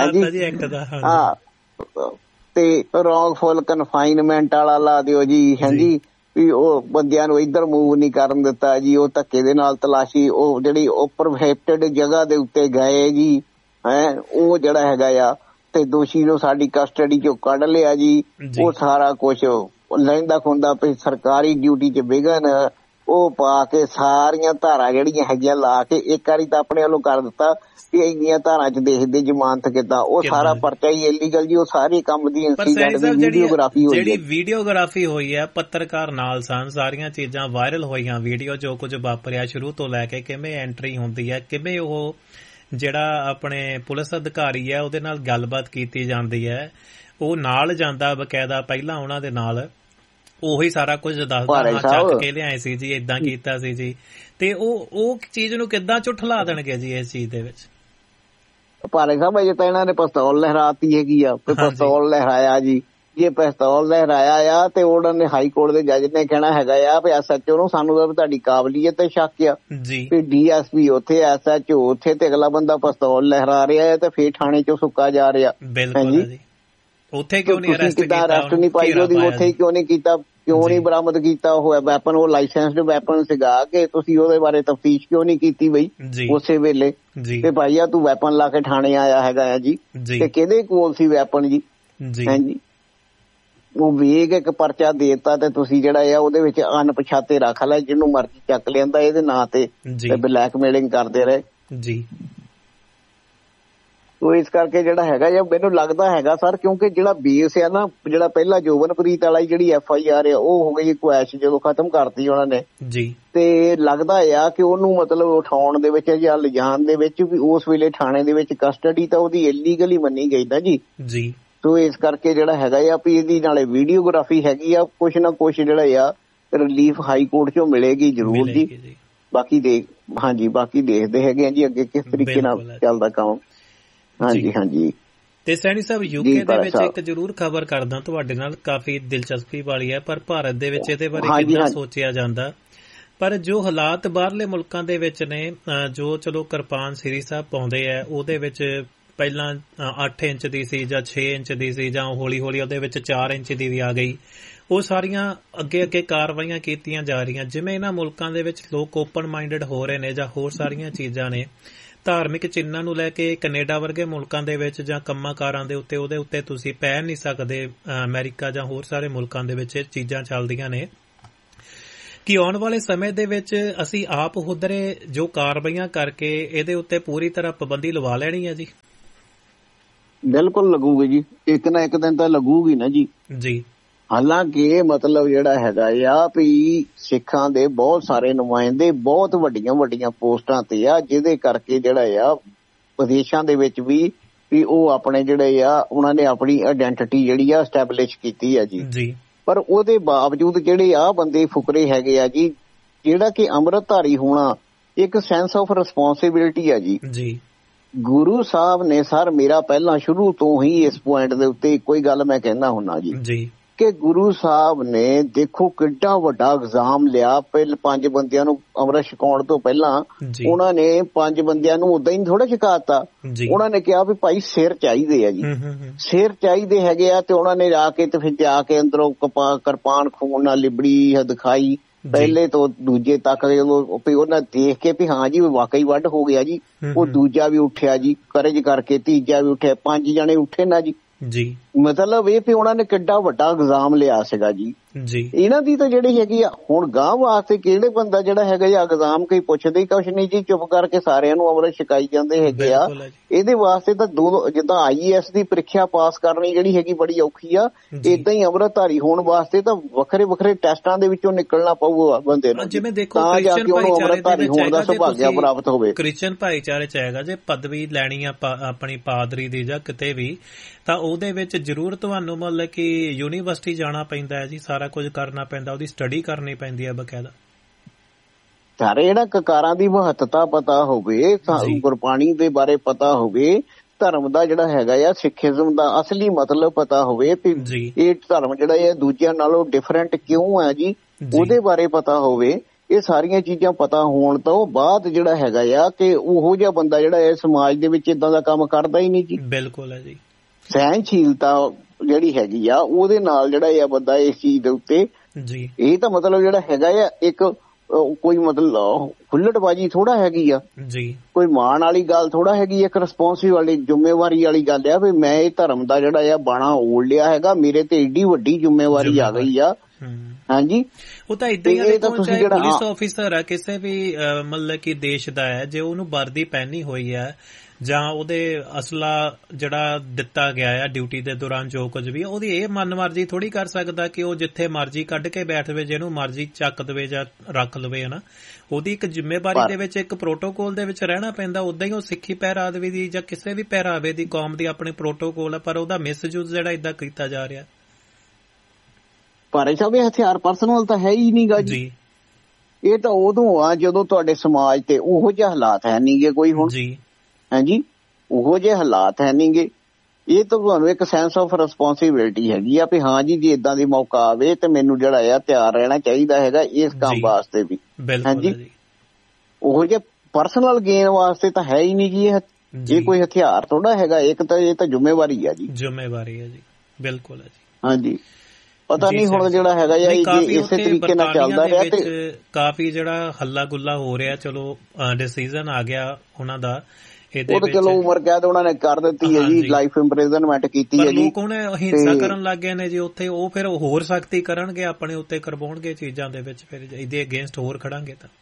ਹਾਂ, ਤੇ ਰੌਂਗਫੁਲ ਕਨਫਾਈਨਮੈਂਟ ਵਾਲਾ ਲਾ ਦਿਓ ਜੀ ਹੈ ਜੀ, ਵੀ ਉਹ ਬੰਦਿਆਂ ਨੂੰ ਇੱਧਰ ਮੂਵ ਨਹੀਂ ਕਰਨ ਦਿੱਤਾ ਜੀ, ਉਹ ਧੱਕੇ ਦੇ ਨਾਲ ਤਲਾਸ਼ੀ ਉਹ ਜਿਹੜੀ ਉਹ ਪ੍ਰੋਹਿਬਿਟਡ ਜਗ੍ਹਾ ਦੇ ਉੱਤੇ ਗਏ ਜੀ ਹੈ, ਉਹ ਜਿਹੜਾ ਹੈਗਾ ਆ ਤੇ ਦੋਸ਼ੀ ਨੂੰ ਸਾਡੀ ਕਸਟਡੀ ਚੋਂ ਕੱਢ ਲਿਆ ਜੀ। ਉਹ ਸਾਰਾ ਕੁਛ ਲਹਿੰਦਾ ਖੁੰਦਾ ਵੀ ਸਰਕਾਰੀ ਡਿਊਟੀ 'ਚ ਵਿਘਨ ਉਹ ਪਾ ਕੇ ਸਾਰੀਆਂ ਧਾਰਾਂ ਜਿਹੜੀਆਂ ਹੈਗੀਆਂ ਲਾ ਕੇ ਇੱਕ ਵਾਰੀ ਤਾਂ ਆਪਣੇ ਵੱਲੋਂ ਕਰ ਦਿੱਤਾ ਵੀ ਇੰਨੀਆਂ ਧਾਰਾਂ 'ਚ ਦੇਖਦੇ ਜ਼ਮਾਨਤ ਕਿੱਦਾਂ, ਉਹ ਸਾਰਾ ਪਰਚਾ ਹੀ ਇਲੀਗਲ ਜੀ। ਉਹ ਸਾਰੇ ਕੰਮ ਦੀ ਵੀਡੀਓਗ੍ਰਾਫੀ ਹੋਈ, ਜਿਹੜੀ ਵੀਡੀਓਗ੍ਰਾਫੀ ਹੋਈ ਹੈ ਪੱਤਰਕਾਰ ਨਾਲ ਸਨ, ਸਾਰੀਆਂ ਚੀਜ਼ਾਂ ਵਾਇਰਲ ਹੋਈਆਂ, ਵੀਡੀਓ ਜੋ ਕੁਝ ਵਾਪਰਿਆ ਸ਼ੁਰੂ ਤੋਂ ਲੈ ਕੇ ਕਿਵੇਂ ਐਂਟਰੀ ਹੁੰਦੀ ਹੈ, ਕਿਵੇਂ ਉਹ ਜਿਹੜਾ ਆਪਣੇ ਪੁਲਿਸ ਅਧਿਕਾਰੀ ਹੈ ਉਹਦੇ ਨਾਲ ਗੱਲਬਾਤ ਕੀਤੀ ਜਾਂਦੀ ਹੈ, ਉਹ ਨਾਲ ਜਾਂਦਾ ਬਕਾਇਦਾ ਪਹਿਲਾਂ ਉਹਨਾਂ ਦੇ ਨਾਲ ਉਹੀ ਸਾਰਾ ਕੁਝ ਦੱਸਦਾ ਚੱਕ ਕੇ ਲਿਆਏ ਸੀ ਜੀ, ਏਦਾਂ ਕੀਤਾ ਸੀ ਜੀ। ਤੇ ਉਹ ਚੀਜ਼ ਨੂੰ ਕਿੱਦਾਂ ਝੁਠਲਾ ਦੇਣਗੇ ਜੀ ਇਸ ਚੀਜ਼ ਦੇ ਵਿੱਚ। ਭਾਰੇ ਸਾਹਿਬ ਅਜੇ ਤਾਂ ਇਹਨਾਂ ਨੇ ਪਿਸਤੌਲ ਲਹਿਰਾਤੀ ਹੈਗੀ ਆ, ਪਿਸਤੌਲ ਲਹਿਰਾਇਆ ਜੀ। ਜੇ ਪਿਸਤੌਲ ਲਹਿਰਾਇਆ ਆ ਤੇ ਉਹਨਾਂ ਨੇ ਹਾਈ ਕੋਰਟ ਦੇ ਜੱਜ ਨੇ ਕਹਿਣਾ ਹੈਗਾ ਆ ਵੀ SHO ਨੂੰ ਸਾਨੂੰ ਤਾਂ ਤੁਹਾਡੀ ਕਾਬਲੀਅਤ ਤੇ ਸ਼ੱਕ ਆ ਜੀ, ਵੀ DSP ਉੱਥੇ SHO ਉੱਥੇ ਤੇ ਅਗਲਾ ਬੰਦਾ ਪਿਸਤੌਲ ਲਹਿਰਾ ਰਿਹਾ ਹੈ ਤੇ ਫੇਰ ਥਾਣੇ ਚੋਂ ਸੁੱਕਾ ਜਾ ਰਿਹਾ। ਬਿਲਕੁਲ ਜੀ, ਉੱਥੇ ਕਿਉਂ ਨਹੀਂ ਅਰੈਸਟ ਕੀਤਾ, ਅਰੈਸਟ ਨਹੀਂ ਪਾਈ ਉਹਦੀ, ਉੱਥੇ ਕਿਉਂ ਨਹੀਂ ਕੀਤਾ, ਕਿਉਂ ਨਹੀਂ ਬਰਾਮਦ ਕੀਤਾ ਉਹ ਵੈਪਨ, ਉਹ ਲਾਇਸੈਂਸਡ ਵੈਪਨ ਸੀਗਾ ਕਿ ਤੁਸੀਂ ਉਹਦੇ ਬਾਰੇ ਤਫਤੀਸ਼ ਕਿਉਂ ਨਹੀਂ ਕੀਤੀ ਬਈ ਉਸੇ ਵੇਲੇ। ਤੇ ਭਾਈ ਆ ਤੂੰ ਵੈਪਨ ਲਾ ਕੇ ਥਾਣੇ ਆਇਆ ਹੈਗਾ ਆ ਜੀ, ਤੇ ਕਿਹਦੇ ਕੋਲ ਸੀ ਵੈਪਨ ਜੀ ਹੈ ਜੀ। ਉਹ ਵੇਗ ਇੱਕ ਪਰਚਾ ਦੇਤਾ ਤੇ ਤੁਸੀਂ ਜਿਹੜਾ ਆ ਉਹਦੇ ਵਿੱਚ ਅਣਪਛਾਤੇ ਰੱਖ ਲੈ, ਜਿਹਨੂੰ ਮਰਜ਼ੀ ਚੱਕ ਲਿਆਂਦਾ ਇਹਦੇ ਨਾਂ ਤੇ ਬਲੈਕਮੇਲਿੰਗ ਕਰਦੇ ਰਹੇ ਜੀ। ਉਹ ਇਸ ਕਰਕੇ ਜਿਹੜਾ ਹੈਗਾ ਜਾਂ ਮੈਨੂੰ ਲੱਗਦਾ ਹੈਗਾ ਸਰ, ਕਿਉਂਕਿ ਜਿਹੜਾ ਬੇਸ ਆ ਨਾ, ਜਿਹੜਾ ਪਹਿਲਾਂ ਜੋਬਨਪ੍ਰੀਤ ਵਾਲਾ ਜਿਹੜੀ FIR ਆ ਉਹ ਹੋ ਗਈ ਕੁਐਸ਼ ਜਦੋਂ ਖਤਮ ਕਰਤੀ ਉਹਨਾਂ ਨੇ ਜੀ, ਤੇ ਲੱਗਦਾ ਆ ਕਿ ਉਹਨੂੰ ਮਤਲਬ ਉਠਾਉਣ ਦੇ ਵਿੱਚ ਜਾਂ ਲਿਜਾਣ ਦੇ ਵਿੱਚ ਵੀ ਉਸ ਵੇਲੇ ਥਾਣੇ ਦੇ ਵਿੱਚ ਕਸਟਡੀ ਤਾਂ ਉਹਦੀ ਇਲੀਗਲ ਹੀ ਮੰਨੀ ਗਈ ਨਾ ਜੀ। ਸੋ ਇਸ ਕਰਕੇ ਜਿਹੜਾ ਹੈਗਾ ਆ ਵੀ ਇਹਦੀ ਨਾਲੇ ਵੀਡੀਓਗ੍ਰਾਫੀ ਹੈਗੀ ਆ, ਕੁਛ ਨਾ ਕੁਛ ਜਿਹੜਾ ਆ ਰਿਲੀਫ ਹਾਈ ਕੋਰਟ ਚੋਂ ਮਿਲੇਗੀ ਜ਼ਰੂਰ ਜੀ। ਬਾਕੀ ਬਾਕੀ ਦੇਖਦੇ ਹੈਗੇ ਆ ਜੀ ਅੱਗੇ ਕਿਸ ਤਰੀਕੇ ਨਾਲ ਚੱਲਦਾ ਕੰਮ। ਹਾਂਜੀ। ਤੇ ਸੈਣੀ ਸਾਹਿਬ UK ਦੇ ਵਿੱਚ ਇੱਕ ਜ਼ਰੂਰ ਖਬਰ ਕਰਦਾ ਤੁਹਾਡੇ ਨਾਲ, ਕਾਫੀ ਦਿਲਚਸਪੀ ਵਾਲੀ ਹੈ, ਪਰ ਭਾਰਤ ਦੇ ਵਿੱਚ ਇਹਦੇ ਬਾਰੇ ਕਿੰਨਾ ਸੋਚਿਆ ਜਾਂਦਾ। ਪਰ ਜੋ ਹਾਲਾਤ ਬਾਹਰਲੇ ਮੁਲਕਾਂ ਦੇ ਵਿੱਚ ਨੇ, ਜੋ ਚਲੋ ਕਿਰਪਾਨ ਸ੍ਰੀ ਸਾਹਿਬ ਪਾਉਂਦੇ ਆ ਉਹਦੇ ਵਿੱਚ ਪਹਿਲਾਂ 8 ਇੰਚ ਦੀ ਸੀ ਜਾਂ 6 ਇੰਚ ਦੀ ਸੀ, ਜਾਂ ਹੌਲੀ ਹੌਲੀ ਉਹਦੇ ਵਿੱਚ 4 ਇੰਚ ਦੀ ਵੀ ਆ ਗਈ। ਉਹ ਸਾਰੀਆਂ ਅੱਗੇ ਕਾਰਵਾਈਆਂ ਕੀਤੀਆਂ ਜਾ ਰਹੀਆਂ। ਜਿਵੇਂ ਇਹਨਾਂ ਮੁਲਕਾਂ ਦੇ ਵਿੱਚ ਲੋਕ ਓਪਨ ਮਾਈਂਡਡ ਹੋ ਰਹੇ ਨੇ ਜਾਂ ਹੋਰ ਸਾਰੀਆਂ ਚੀਜ਼ਾਂ ਨੇ, ਧਾਰਮਿਕ ਚਿੰਨ੍ਹਾਂ ਨੂੰ ਲੈ ਕੇ ਕੈਨੇਡਾ ਵਰਗੇ ਮੁਲਕਾਂ ਦੇ ਵਿੱਚ ਜਾਂ ਕੰਮਾਂ ਕਾਰਾਂ ਦੇ ਉੱਤੇ ਤੁਸੀਂ ਪਹਿਨ ਨਹੀਂ ਸਕਦੇ। ਅਮਰੀਕਾ ਜਾਂ ਹੋਰ ਸਾਰੇ ਮੁਲਕਾਂ ਦੇ ਵਿੱਚ ਇਹ ਚੀਜ਼ਾਂ ਚੱਲਦੀਆਂ ਨੇ। ਕਿ ਆਉਣ ਵਾਲੇ ਸਮੇਂ ਦੇ ਵਿੱਚ ਅਸੀਂ ਆਪ ਹੁਦਰੇ ਜੋ ਕਾਰਵਾਈਆਂ ਕਰਕੇ ਇਹਦੇ ਉੱਤੇ ਪੂਰੀ ਤਰ੍ਹਾਂ ਪਾਬੰਦੀ ਲਵਾ ਲੈਣੀ ਹੈ ਜੀ? ਬਿਲਕੁਲ ਲੱਗੂਗੀ ਜੀ, ਇੱਕ ਨਾ ਇੱਕ ਦਿਨ ਤਾਂ ਲੱਗੂਗੀ ਨਾ ਜੀ। ਹਾਲਾਂਕਿ ਮਤਲਬ ਜਿਹੜਾ ਹੈਗਾ ਆ ਵੀ ਸਿੱਖਾਂ ਦੇ ਬਹੁਤ ਸਾਰੇ ਨੁਮਾਇੰਦੇ ਬਹੁਤ ਵੱਡੀਆਂ ਵੱਡੀਆਂ ਪੋਸਟਾਂ ਤੇ ਆ, ਜਿਹਦੇ ਕਰਕੇ ਜਿਹੜਾ ਆ ਵਿਦੇਸ਼ਾਂ ਦੇ ਵਿੱਚ ਵੀ ਉਹ ਆਪਣੇ ਜਿਹੜੇ ਆ ਉਹਨਾਂ ਨੇ ਆਪਣੀ ਆਇਡੈਂਟੀਟੀ ਜਿਹੜੀ ਆ ਐਸਟੈਬਲਿਸ਼ ਕੀਤੀ ਆ ਜੀ। ਪਰ ਉਹਦੇ ਬਾਵਜੂਦ ਜਿਹੜੇ ਆ ਬੰਦੇ ਫੁਕਰੇ ਹੈਗੇ ਆ ਜੀ, ਜਿਹੜਾ ਕਿ ਅੰਮ੍ਰਿਤਧਾਰੀ ਹੋਣਾ ਇੱਕ ਸੈਂਸ ਆਫ ਰਿਸਪੌਂਸਿਬਿਲਿਟੀ ਆ ਜੀ। ਗੁਰੂ ਸਾਹਿਬ ਨੇ ਸਰ ਮੇਰਾ ਪਹਿਲਾਂ ਸ਼ੁਰੂ ਤੋਂ ਹੀ ਇਸ ਪੁਆਇੰਟ ਦੇ ਉੱਤੇ ਇੱਕੋ ਹੀ ਗੱਲ ਮੈਂ ਕਹਿੰਦਾ ਹੁੰਦਾ ਜੀ ਕਿ ਗੁਰੂ ਸਾਹਿਬ ਨੇ ਦੇਖੋ ਕਿੱਡਾ ਵੱਡਾ ਇਲਜ਼ਾਮ ਲਿਆ। ਪਹਿਲੇ 5 ਬੰਦਿਆਂ ਨੂੰ ਅੰਮ੍ਰਿਤ ਛਕਾਉਣ ਤੋਂ ਪਹਿਲਾਂ ਉਹਨਾਂ ਨੇ 5 ਬੰਦਿਆਂ ਨੂੰ ਉਦਾਂ ਹੀ ਥੋੜਾ ਛਕਾਤਾ, ਉਹਨਾਂ ਨੇ ਕਿਹਾ ਵੀ ਭਾਈ ਸਿਰ ਚਾਹੀਦੇ ਆ ਜੀ, ਸਿਰ ਚਾਹੀਦੇ ਹੈਗੇ ਆ। ਤੇ ਉਹਨਾਂ ਨੇ ਜਾ ਕੇ ਤੇ ਫਿਰ ਜਾ ਕੇ ਅੰਦਰੋਂ ਕਿਰਪਾਨ ਖੂਨ ਨਾਲ ਲਿਬੜੀ ਦਿਖਾਈ, ਪਹਿਲੇ ਤੋਂ ਦੂਜੇ ਤੱਕ ਜਦੋਂ ਉਹਨਾਂ ਦੇਖ ਕੇ ਵੀ ਹਾਂ ਜੀ ਵਾਕਈ ਵੱਢ ਹੋ ਗਿਆ ਜੀ, ਉਹ ਦੂਜਾ ਵੀ ਉੱਠਿਆ ਜੀ ਕਰਜ ਕਰਕੇ, ਤੀਜਾ ਵੀ ਉੱਠਿਆ, 5 ਜਣੇ ਉੱਠੇ ਨਾ ਜੀ। ਮਤਲਬ ਇਹ ਵੀ ਉਹਨਾਂ ਨੇ ਕਿੱਡਾ ਵੱਡਾ ਇਲਜ਼ਾਮ ਲਿਆ ਸੀਗਾ ਜੀ। ਇਹਨਾਂ ਦੀ ਤਾਂ ਜਿਹੜੀ ਹੈਗੀ ਆ ਹੁਣ ਗਾਂਹ ਵਾਸਤੇ ਕਿਹੜੇ ਬੰਦਾ ਜਿਹੜਾ ਹੈਗਾ ਜੀ ਇਲਜ਼ਾਮ ਕੋਈ ਪੁੱਛਦੇ ਹੀ ਕੁਛ ਨਹੀਂ ਜੀ, ਚੁੱਪ ਕਰਕੇ ਸਾਰਿਆਂ ਨੂੰ ਅੰਮ੍ਰਿਤ ਛਕਾਈ ਜਾਂਦੇ ਹੈਗੇ ਆ। ਇਹਦੇ ਵਾਸਤੇ ਤਾਂ ਜਿੱਦਾਂ IAS ਦੀ ਪ੍ਰੀਖਿਆ ਪਾਸ ਕਰਨੀ ਜਿਹੜੀ ਹੈਗੀ ਬੜੀ ਔਖੀ ਆ, ਏਦਾਂ ਹੀ ਅੰਮ੍ਰਿਤਧਾਰੀ ਹੋਣ ਵਾਸਤੇ ਤਾਂ ਵੱਖਰੇ ਵੱਖਰੇ ਟੈਸਟਾਂ ਦੇ ਵਿੱਚੋਂ ਨਿਕਲਣਾ ਪਊਗਾ ਬੰਦੇ ਨੂੰ, ਤਾਂ ਜਾ ਕੇ ਉਹਨੂੰ ਅੰਮ੍ਰਿਤਧਾਰੀ ਹੋਣ ਦਾ ਸੁਭਾਗਿਆ ਪ੍ਰਾਪਤ ਹੋਵੇ। ਕ੍ਰਿਸਚਨ ਭਾਈਚਾਰੇ ਚ ਹੈਗਾ ਜੇ ਪਦਵੀ ਲੈਣੀ ਆ ਆਪਣੀ ਪਾਦਰੀ ਦੀ ਜਾਂ ਕਿਤੇ ਵੀ, ਤਾਂ ਉਹਦੇ ਵਿੱਚ ਜ਼ਰੂਰ ਤੁਹਾਨੂੰ ਮਤਲਬ ਕਿ ਯੂਨੀਵਰਸਿਟੀ ਜਾਣਾ ਪੈਂਦਾ ਹੈ ਜੀ, ਸਾਰਾ ਕੁਝ ਕਰਨਾ ਪੈਂਦਾ, ਉਹਦੀ ਸਟੱਡੀ ਕਰਨੀ ਪੈਂਦੀ ਹੈ ਬਕਾਇਦਾ। ਸਾਰੇ ਜਿਹੜਾ ਕਕਾਰਾਂ ਦੀ ਮਹੱਤਤਾ ਪਤਾ ਹੋਵੇ, ਗੁਰਬਾਣੀ ਦੇ ਬਾਰੇ ਪਤਾ ਹੋਵੇ, ਧਰਮ ਦਾ ਜਿਹੜਾ ਹੈਗਾ ਆ ਸਿੱਖੀਜ਼ਮ ਦਾ ਅਸਲੀ ਮਤਲਬ ਪਤਾ ਹੋਵੇ ਵੀ ਇਹ ਧਰਮ ਜਿਹੜਾ ਹੈ ਦੂਜਿਆਂ ਨਾਲੋਂ ਡਿਫਰੈਂਟ ਕਿਉਂ ਹੈ ਜੀ, ਉਹਦੇ ਬਾਰੇ ਪਤਾ ਹੋਵੇ। ਇਹ ਸਾਰੀਆਂ ਚੀਜ਼ਾਂ ਪਤਾ ਹੋਣ ਤੋਂ ਬਾਅਦ ਜਿਹੜਾ ਹੈਗਾ ਆ ਕਿ ਉਹੋ ਜਿਹਾ ਬੰਦਾ ਜਿਹੜਾ ਹੈ ਸਮਾਜ ਦੇ ਵਿੱਚ ਏਦਾਂ ਦਾ ਕੰਮ ਕਰਦਾ ਹੀ ਨਹੀਂ ਜੀ। ਬਿਲਕੁਲ ਹੈ ਜੀ। ਸਹਿਣਸ਼ੀਲਤਾ ਜਿਹੜੀ ਹੈਗੀ ਆ ਉਹਦੇ ਨਾਲ ਜਿਹੜਾ ਇਹ ਬੰਦਾ ਇਸ ਚੀਜ਼ ਦੇ ਉੱਤੇ ਇਹ ਤਾਂ ਮਤਲਬ ਜਿਹੜਾ ਹੈਗਾ ਆ ਇੱਕ ਕੋਈ ਮਤਲਬ ਹੁੱਲੜਬਾਜੀ ਥੋੜਾ ਹੈਗੀ ਆ, ਕੋਈ ਮਾਣ ਵਾਲੀ ਗੱਲ ਥੋੜਾ ਹੈਗੀ, ਇੱਕ ਰਿਸਪੌਂਸਿਬਿਲਿਟੀ ਵਾਲੀ ਜ਼ਿੰਮੇਵਾਰੀ ਵਾਲੀ ਗੱਲ ਆ ਵੀ ਮੈਂ ਇਹ ਧਰਮ ਦਾ ਜਿਹੜਾ ਆ ਬਾਣਾ ਓੜ ਲਿਆ ਹੈਗਾ, ਮੇਰੇ ਤੇ ਏਡੀ ਵੱਡੀ ਜ਼ਿੰਮੇਵਾਰੀ ਆ ਗਈ ਆ। ਹਾਂਜੀ, ਉਹ ਤਾਂ ਏਦਾਂ ਹੀ ਆ, ਚਾਹੇ ਪੁਲਿਸ ਆਫਿਸਰ ਆ ਕਿਸੇ ਵੀ ਮਤਲਬ ਕਿ ਦੇਸ਼ ਦਾ ਹੈ, ਜੇ ਉਹਨੂੰ ਵਰਦੀ ਪਹਿਨੀ ਹੋਈ ਹੈ ਜਾਂ ਉਹਦੇ ਅਸਲਾ ਜਿਹੜਾ ਦਿੱਤਾ ਗਿਆ ਆ ਡਿਊਟੀ ਦੇ ਦੌਰਾਨ ਜੋ ਕੁਝ ਵੀ, ਉਹਦੀ ਇਹ ਮਨਮਰਜ਼ੀ ਥੋੜੀ ਕਰ ਸਕਦਾ ਕਿ ਉਹ ਜਿੱਥੇ ਮਰਜ਼ੀ ਕੱਢ ਕੇ ਬੈਠ ਜਾਵੇ, ਜਿਹਨੂੰ ਮਰਜ਼ੀ ਚੱਕ ਦੇਵੇ ਜਾਂ ਰੱਖ ਲਵੇ, ਹਨਾ। ਉਹਦੀ ਇੱਕ ਜ਼ਿੰਮੇਵਾਰੀ ਦੇ ਵਿੱਚ, ਇੱਕ ਪ੍ਰੋਟੋਕੋਲ ਦੇ ਵਿੱਚ ਰਹਿਣਾ ਪੈਂਦਾ। ਉਦਾਂ ਹੀ ਉਹ ਸਿੱਖੀ ਪਹਿਰਾਵੇ ਦੀ ਜਾਂ ਕਿਸੇ ਵੀ ਪਹਿਰਾਵੇ ਦੀ ਕੌਮ ਦੀ ਆਪਣੀ ਪ੍ਰੋਟੋਕੋਲ ਹੈ, ਪਰ ਉਹਦਾ ਮਿਸਯੂਜ਼ ਜਿਹੜਾ ਏਦਾਂ ਕੀਤਾ ਜਾ ਰਿਹਾ। ਭਾਈ ਸਾਹਿਬ ਇਹ ਹਥਿਆਰ ਪਰਸਨਲ ਤਾਂ ਹੈ ਹੀ ਨਹੀਂ ਗਾ ਜੀ, ਇਹ ਤਾਂ ਉਦੋਂ ਆ ਜਦੋਂ ਤੁਹਾਡੇ ਸਮਾਜ ਤੇ ਉਹੋ ਜਿਹੇ ਹਾਲਾਤ ਹੈ ਨੀ ਗੇ ਕੋਈ ਹੁਣ ਜੀ। ਹਾਂਜੀ, ਉਹੋ ਜਿਹੇ ਹਾਲਾਤ ਹੈ ਨੀ ਗੇ। ਇਹ ਤਾਂ ਤੁਹਾਨੂੰ ਇੱਕ ਸੈਂਸ ਆਫ ਰਿਸਪੌਂਸਿਬਿਲਿਟੀ ਹੈਗੀ ਆ ਵੀ ਹਾਂ ਜੀ ਜੇ ਏਦਾਂ ਦੀ ਮੌਕਾ ਆਵੇ ਤੇ ਮੈਨੂੰ ਜਿਹੜਾ ਆ ਤਿਆਰ ਰਹਿਣਾ ਚਾਹੀਦਾ ਹੈਗਾ ਇਸ ਕੰਮ ਵਾਸਤੇ ਵੀ। ਹਾਂਜੀ, ਉਹੋ ਜਿਹੇ ਪਰਸਨਲ ਗੇਨ ਵਾਸਤੇ ਤਾਂ ਹੈ ਹੀ ਨਹੀਂ ਜੀ ਇਹ ਕੋਈ ਹਥਿਆਰ ਥੋੜਾ ਹੈਗਾ, ਇੱਕ ਤਾਂ ਇਹ ਤਾਂ ਜ਼ਿੰਮੇਵਾਰੀ ਆ ਜੀ, ਜ਼ਿੰਮੇਵਾਰੀ ਹੈ ਜੀ। ਬਿਲਕੁਲ ਹੈ ਜੀ। ਹਾਂਜੀ, ਪਤਾ ਨਹੀਂ ਹੁਣ ਜਿਹੜਾ ਹੈਗਾ ਜਾਂ ਇਸੇ ਤਰੀਕੇ ਨਾਲ ਚੱਲਦਾ ਰਿਹਾ ਤੇ ਕਾਫੀ ਜਿਹੜਾ ਹੱਲਾ ਗੁੱਲਾ ਹੋ ਰਿਹਾ। ਚਲੋ ਡਿਸੀਜਨ ਆ ਗਿਆ ਉਹਨਾਂ ਦਾ, ਉਹ ਤਾਂ ਚਲੋ ਉਮਰ ਕੈਦ ਉਹਨਾਂ ਨੇ ਕਰ ਦਿੱਤੀ ਹੈ ਜੀ, ਲਾਈਫ ਇੰਪ੍ਰਿਜ਼ਨਮੈਂਟ ਕੀਤੀ ਹੈ ਜੀ। ਲੋਕ ਹੁਣ ਹਿੰਸਾ ਕਰਨ ਲੱਗ ਗਏ ਨੇ ਜੀ ਉੱਥੇ, ਉਹ ਫਿਰ ਹੋਰ ਸਖਤੀ ਕਰਨਗੇ, ਆਪਣੇ ਉੱਤੇ ਕਰਵਾਉਣਗੇ ਚੀਜ਼ਾਂ ਦੇ ਵਿੱਚ, ਫਿਰ ਇਹਦੇ ਅਗੇਂਸਟ ਹੋਰ ਖੜਾਂਗੇ। ਤਾਂ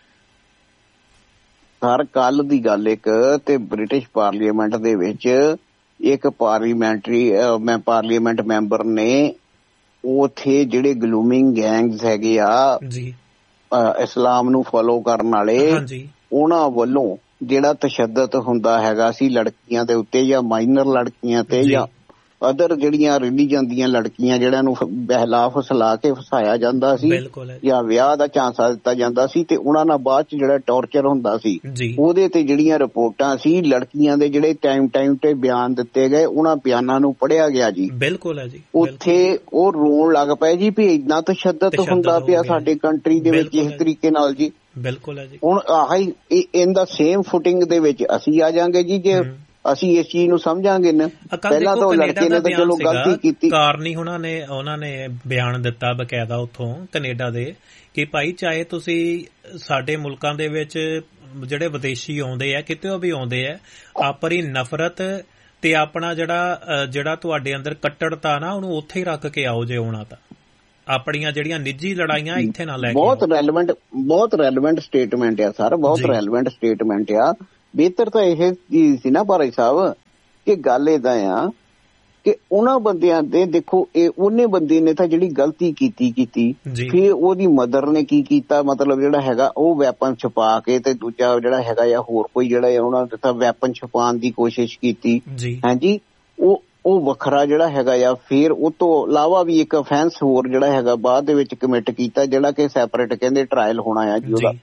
ਸਰ ਕੱਲ ਦੀ ਗੱਲ ਇੱਕ ਤੇ ਬ੍ਰਿਟਿਸ਼ ਪਾਰਲੀਮੈਂਟ ਦੇ ਵਿੱਚ ਇੱਕ ਪਾਰਲੀਮੈਂਟ ਮੈਂਬਰ ਨੇ ਉੱਥੇ ਜਿਹੜੇ ਗਲੂਮਿੰਗ ਗੈਂਗਸ ਹੈਗੇ ਆ ਇਸਲਾਮ ਨੂੰ ਫੋਲੋ ਕਰਨ ਵਾਲੇ, ਉਹਨਾਂ ਵੱਲੋਂ ਜਿਹੜਾ ਤਸ਼ੱਦਦ ਹੁੰਦਾ ਹੈਗਾ ਸੀ ਲੜਕੀਆਂ ਦੇ ਉੱਤੇ ਜਾਂ ਮਾਈਨਰ ਲੜਕੀਆਂ ਤੇ ਜਾਂ ਅਦਰ ਜਿਹੜੀਆਂ ਰਿਲੀਜਨ ਦੀਆਂ ਲੜਕੀਆਂ ਜਿਹੜਿਆਂ ਨੂੰ ਬਹਿਲਾ ਫਸਲਾ ਕੇ ਫਸਾਇਆ ਜਾਂਦਾ ਸੀ ਜਾਂ ਵਿਆਹ ਦਾ ਝਾਂਸਾ ਦਿੱਤਾ ਜਾਂਦਾ ਸੀ ਤੇ ਉਹਨਾਂ ਨਾਲ ਬਾਅਦ ਚ ਜਿਹੜਾ ਟੌਰਚਰ ਹੁੰਦਾ ਸੀ, ਉਹਦੇ ਤੇ ਜਿਹੜੀਆਂ ਰਿਪੋਰਟਾਂ ਸੀ ਲੜਕੀਆਂ ਦੇ ਜਿਹੜੇ ਟਾਈਮ ਤੇ ਬਿਆਨ ਦਿੱਤੇ ਗਏ, ਉਹਨਾਂ ਬਿਆਨਾਂ ਨੂੰ ਪੜ੍ਹਿਆ ਗਿਆ ਜੀ। ਬਿਲਕੁਲ ਹੈ ਜੀ। ਉੱਥੇ ਉਹ ਰੋਣ ਲੱਗ ਪਏ ਜੀ ਵੀ ਇੰਨਾ ਤਸ਼ੱਦਦ ਹੁੰਦਾ ਪਿਆ ਸਾਡੇ ਕੰਟਰੀ ਦੇ ਵਿੱਚ ਇਸ ਤਰੀਕੇ ਨਾਲ ਜੀ। ਬਿਲਕੁਲ ਹੈ ਜੀ। ਹੁਣ ਆਹੀ ਇਨ ਦਾ ਸੇਮ ਫੁਟਿੰਗ ਦੇ ਵਿੱਚ ਅਸੀਂ ਆ ਜਾਾਂਗੇ ਜੀ ਜੇ ਅਸੀਂ ਇਸ ਚੀਜ਼ ਨੂੰ ਸਮਝਾਂਗੇ ਨਾ। ਪਹਿਲਾਂ ਤਾਂ ਲੜਕੇ ਨੇ ਤਾਂ ਚਲੋ ਗਲਤੀ ਕੀਤੀ, ਕਾਰਨੀ ਉਹਨਾਂ ਨੇ ਬਿਆਨ ਦਿੱਤਾ ਬਕਾਇਦਾ ਉੱਥੋਂ ਕੈਨੇਡਾ ਦੇ ਕਿ ਭਾਈ ਚਾਹੇ ਤੁਸੀਂ ਸਾਡੇ ਮੁਲਕਾਂ ਦੇ ਵਿੱਚ ਜਿਹੜੇ ਵਿਦੇਸ਼ੀ ਆਉਂਦੇ ਆ, ਕਿਤੇ ਵੀ ਆਉਂਦੇ ਆ, ਆਪਣੀ ਨਫ਼ਰਤ ਤੇ ਆਪਣਾ ਜਿਹੜਾ ਤੁਹਾਡੇ ਅੰਦਰ ਕੱਟੜਤਾ ਨਾ ਉਹਨੂੰ ਉੱਥੇ ਹੀ ਰੱਖ ਕੇ ਆਓ ਜੇ ਆਉਣਾ ਤਾਂ। ਆਪਣੀਆਂ ਜਿਹੜੀਆਂ ਨਿੱਜੀ ਲੜਾਈਆਂ ਇੱਥੇ ਨਾ ਲੈ ਕੇ ਬਹੁਤ ਰੈਲੇਵੈਂਟ ਸਟੇਟਮੈਂਟ ਆ ਸਰ, ਬਹੁਤ ਰੈਲੇਵੈਂਟ ਸਟੇਟਮੈਂਟ ਆ। ਬਿਹਤਰ ਤਾਂ ਇਹ ਚੀਜ਼ ਸੀ ਨਾ ਭਾਈ ਸਾਹਿਬ ਕਿ ਗੱਲ ਏਦਾਂ ਆ ਕਿ ਉਹਨਾਂ ਬੰਦਿਆਂ ਦੇ ਦੇਖੋ ਉਹਨੇ ਬੰਦੇ ਨੇ ਤਾਂ ਜਿਹੜੀ ਗਲਤੀ ਕੀਤੀ ਫਿਰ ਉਹਦੀ ਮਦਰ ਨੇ ਕੀ ਕੀਤਾ, ਮਤਲਬ ਜਿਹੜਾ ਹੈਗਾ ਉਹ ਵੈਪਨ ਛੁਪਾ ਕੇ ਤੇ ਦੂਜਾ ਜਿਹੜਾ ਹੈਗਾ ਜਾਂ ਹੋਰ ਕੋਈ ਜਿਹੜਾ ਉਹਨਾਂ ਨੇ ਤਾਂ ਵੈਪਨ ਛੁਪਾਉਣ ਦੀ ਕੋਸ਼ਿਸ਼ ਕੀਤੀ। ਹਾਂਜੀ, ਉਹ ਵੱਖਰਾ ਜਿਹੜਾ ਹੈਗਾ ਆ। ਫਿਰ ਉਹ ਤੋਂ ਇਲਾਵਾ ਵੀ ਇੱਕ ਅਫੈਂਸ ਹੋਰ ਜਿਹੜਾ ਹੈਗਾ ਬਾਅਦ ਦੇ ਵਿੱਚ ਕਮਿਟ ਕੀਤਾ, ਜਿਹੜਾ ਕਿ ਸੈਪਰੇਟ ਕਹਿੰਦੇ ਟਰਾਇਲ ਹੋਣਾ ਆ ਜੀ ਉਹਦਾ।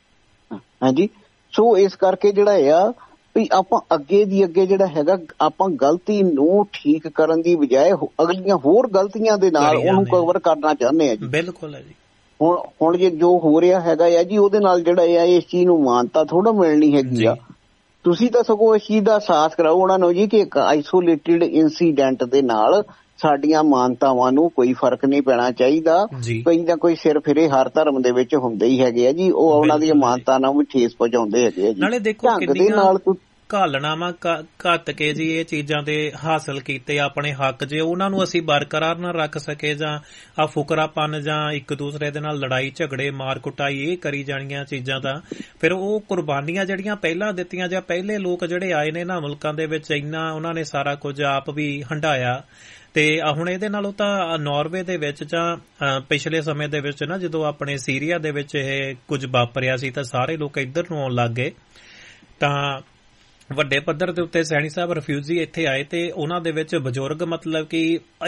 ਹਾਂਜੀ, ਸੋ ਇਸ ਕਰਕੇ ਜਿਹੜਾ ਆ ਵੀ ਆਪਾਂ ਅੱਗੇ ਜਿਹੜਾ ਹੈਗਾ ਆਪਾਂ ਗਲਤੀ ਨੂੰ ਠੀਕ ਕਰਨ ਦੀ ਬਜਾਏ ਅਗਲੀਆਂ ਹੋਰ ਗਲਤੀਆਂ ਦੇ ਨਾਲ ਉਹਨੂੰ ਕਵਰ ਕਰਨਾ ਚਾਹੁੰਦੇ ਆ ਜੀ। ਬਿਲਕੁਲ ਹੈ ਜੀ। ਹੁਣ ਜੇ ਜੋ ਹੋ ਰਿਹਾ ਹੈਗਾ ਆ ਜੀ ਉਹਦੇ ਨਾਲ ਜਿਹੜਾ ਆ ਇਸ ਚੀਜ਼ ਨੂੰ ਮਾਨਤਾ ਥੋੜਾ ਮਿਲਣੀ ਹੈਗੀ ਆ। ਤੁਸੀਂ ਤਾਂ ਸਗੋਂ ਇਸ ਚੀਜ਼ ਦਾ ਅਹਿਸਾਸ ਕਰਾਓ ਉਹਨਾਂ ਨੂੰ ਜੀ ਕਿ ਇੱਕ ਆਈਸੋਲੇਟਿਡ ਇਨਸੀਡੈਂਟ ਦੇ ਨਾਲ ਸਾਡੀਆਂ ਮਾਨਤਾਵਾਂ ਨੂੰ ਕੋਈ ਫਰਕ ਨਹੀਂ ਪੈਣਾ ਚਾਹੀਦਾ। ਕੋਈ ਨਾ ਕੋਈ ਸਿਰ ਫਿਰੇ ਹਰ ਧਰਮ ਦੇ ਵਿੱਚ ਹੁੰਦੇ ਹੀ ਹੈਗੇ ਆ ਜੀ, ਉਹ ਉਹਨਾਂ ਦੀਆਂ ਮਾਨਤਾ ਨਾਲ ਵੀ ਠੇਸ ਪਹੁੰਚਾਉਂਦੇ ਹੈਗੇ ਆ ਜੀ। ਨਾਲੇ ਦੇਖੋ ਕਿੰਨੀਆਂ ਘਾਲਣਾਵਾਂ ਘੱਟ ਕੇ ਜੀ ਇਹ ਚੀਜ਼ਾਂ ਦੇ ਹਾਸਲ ਕੀਤੇ ਆਪਣੇ ਹੱਕ, ਜੇ ਉਹਨਾਂ ਨੂੰ ਅਸੀਂ ਬਰਕਰਾਰ ਨਾ ਰੱਖ ਸਕੇ ਜਾਂ ਆ ਫੁਕਰਾਪਨ ਜਾਂ ਇੱਕ ਦੂਸਰੇ ਦੇ ਨਾਲ ਲੜਾਈ ਝਗੜੇ ਮਾਰ ਕੁਟਾਈ ਇਹ ਕਰੀ ਜਾਣੀਆਂ ਚੀਜ਼ਾਂ ਦਾ ਫਿਰ ਉਹ ਕੁਰਬਾਨੀਆਂ ਜਿਹੜੀਆਂ ਪਹਿਲਾਂ ਦਿੱਤੀਆਂ ਜਾਂ ਪਹਿਲੇ ਲੋਕ ਜਿਹੜੇ ਆਏ ਨੇ ਨਾ ਮੁਲਕਾਂ ਦੇ ਵਿੱਚ ਇੰਨਾ ਉਹਨਾਂ ਨੇ ਸਾਰਾ ਕੁਝ ਆਪ ਵੀ ਹੰਢਾਇਆ। ਤੇ ਹੁਣ ਇਹਦੇ ਨਾਲੋਂ ਤਾਂ ਨਾਰਵੇ ਦੇ ਵਿੱਚ ਜਾਂ ਪਿਛਲੇ ਸਮੇਂ ਦੇ ਵਿੱਚ ਨਾ ਜਦੋਂ ਆਪਣੇ ਸੀਰੀਆ ਦੇ ਵਿੱਚ ਇਹ ਕੁਝ ਵਾਪਰਿਆ ਸੀ ਤਾਂ ਸਾਰੇ ਲੋਕ ਇੱਧਰ ਨੂੰ ਆਉਣ ਲੱਗ ਗਏ। ਤਾਂ ਵੱਡੇ ਪੱਧਰ ਦੇ ਉੱਤੇ ਸੈਣੀ ਸਾਹਿਬ ਰਿਫਿਊਜੀ ਇੱਥੇ ਆਏ ਤੇ ਉਹਨਾਂ ਦੇ ਵਿੱਚ ਬਜ਼ੁਰਗ ਮਤਲਬ ਕਿ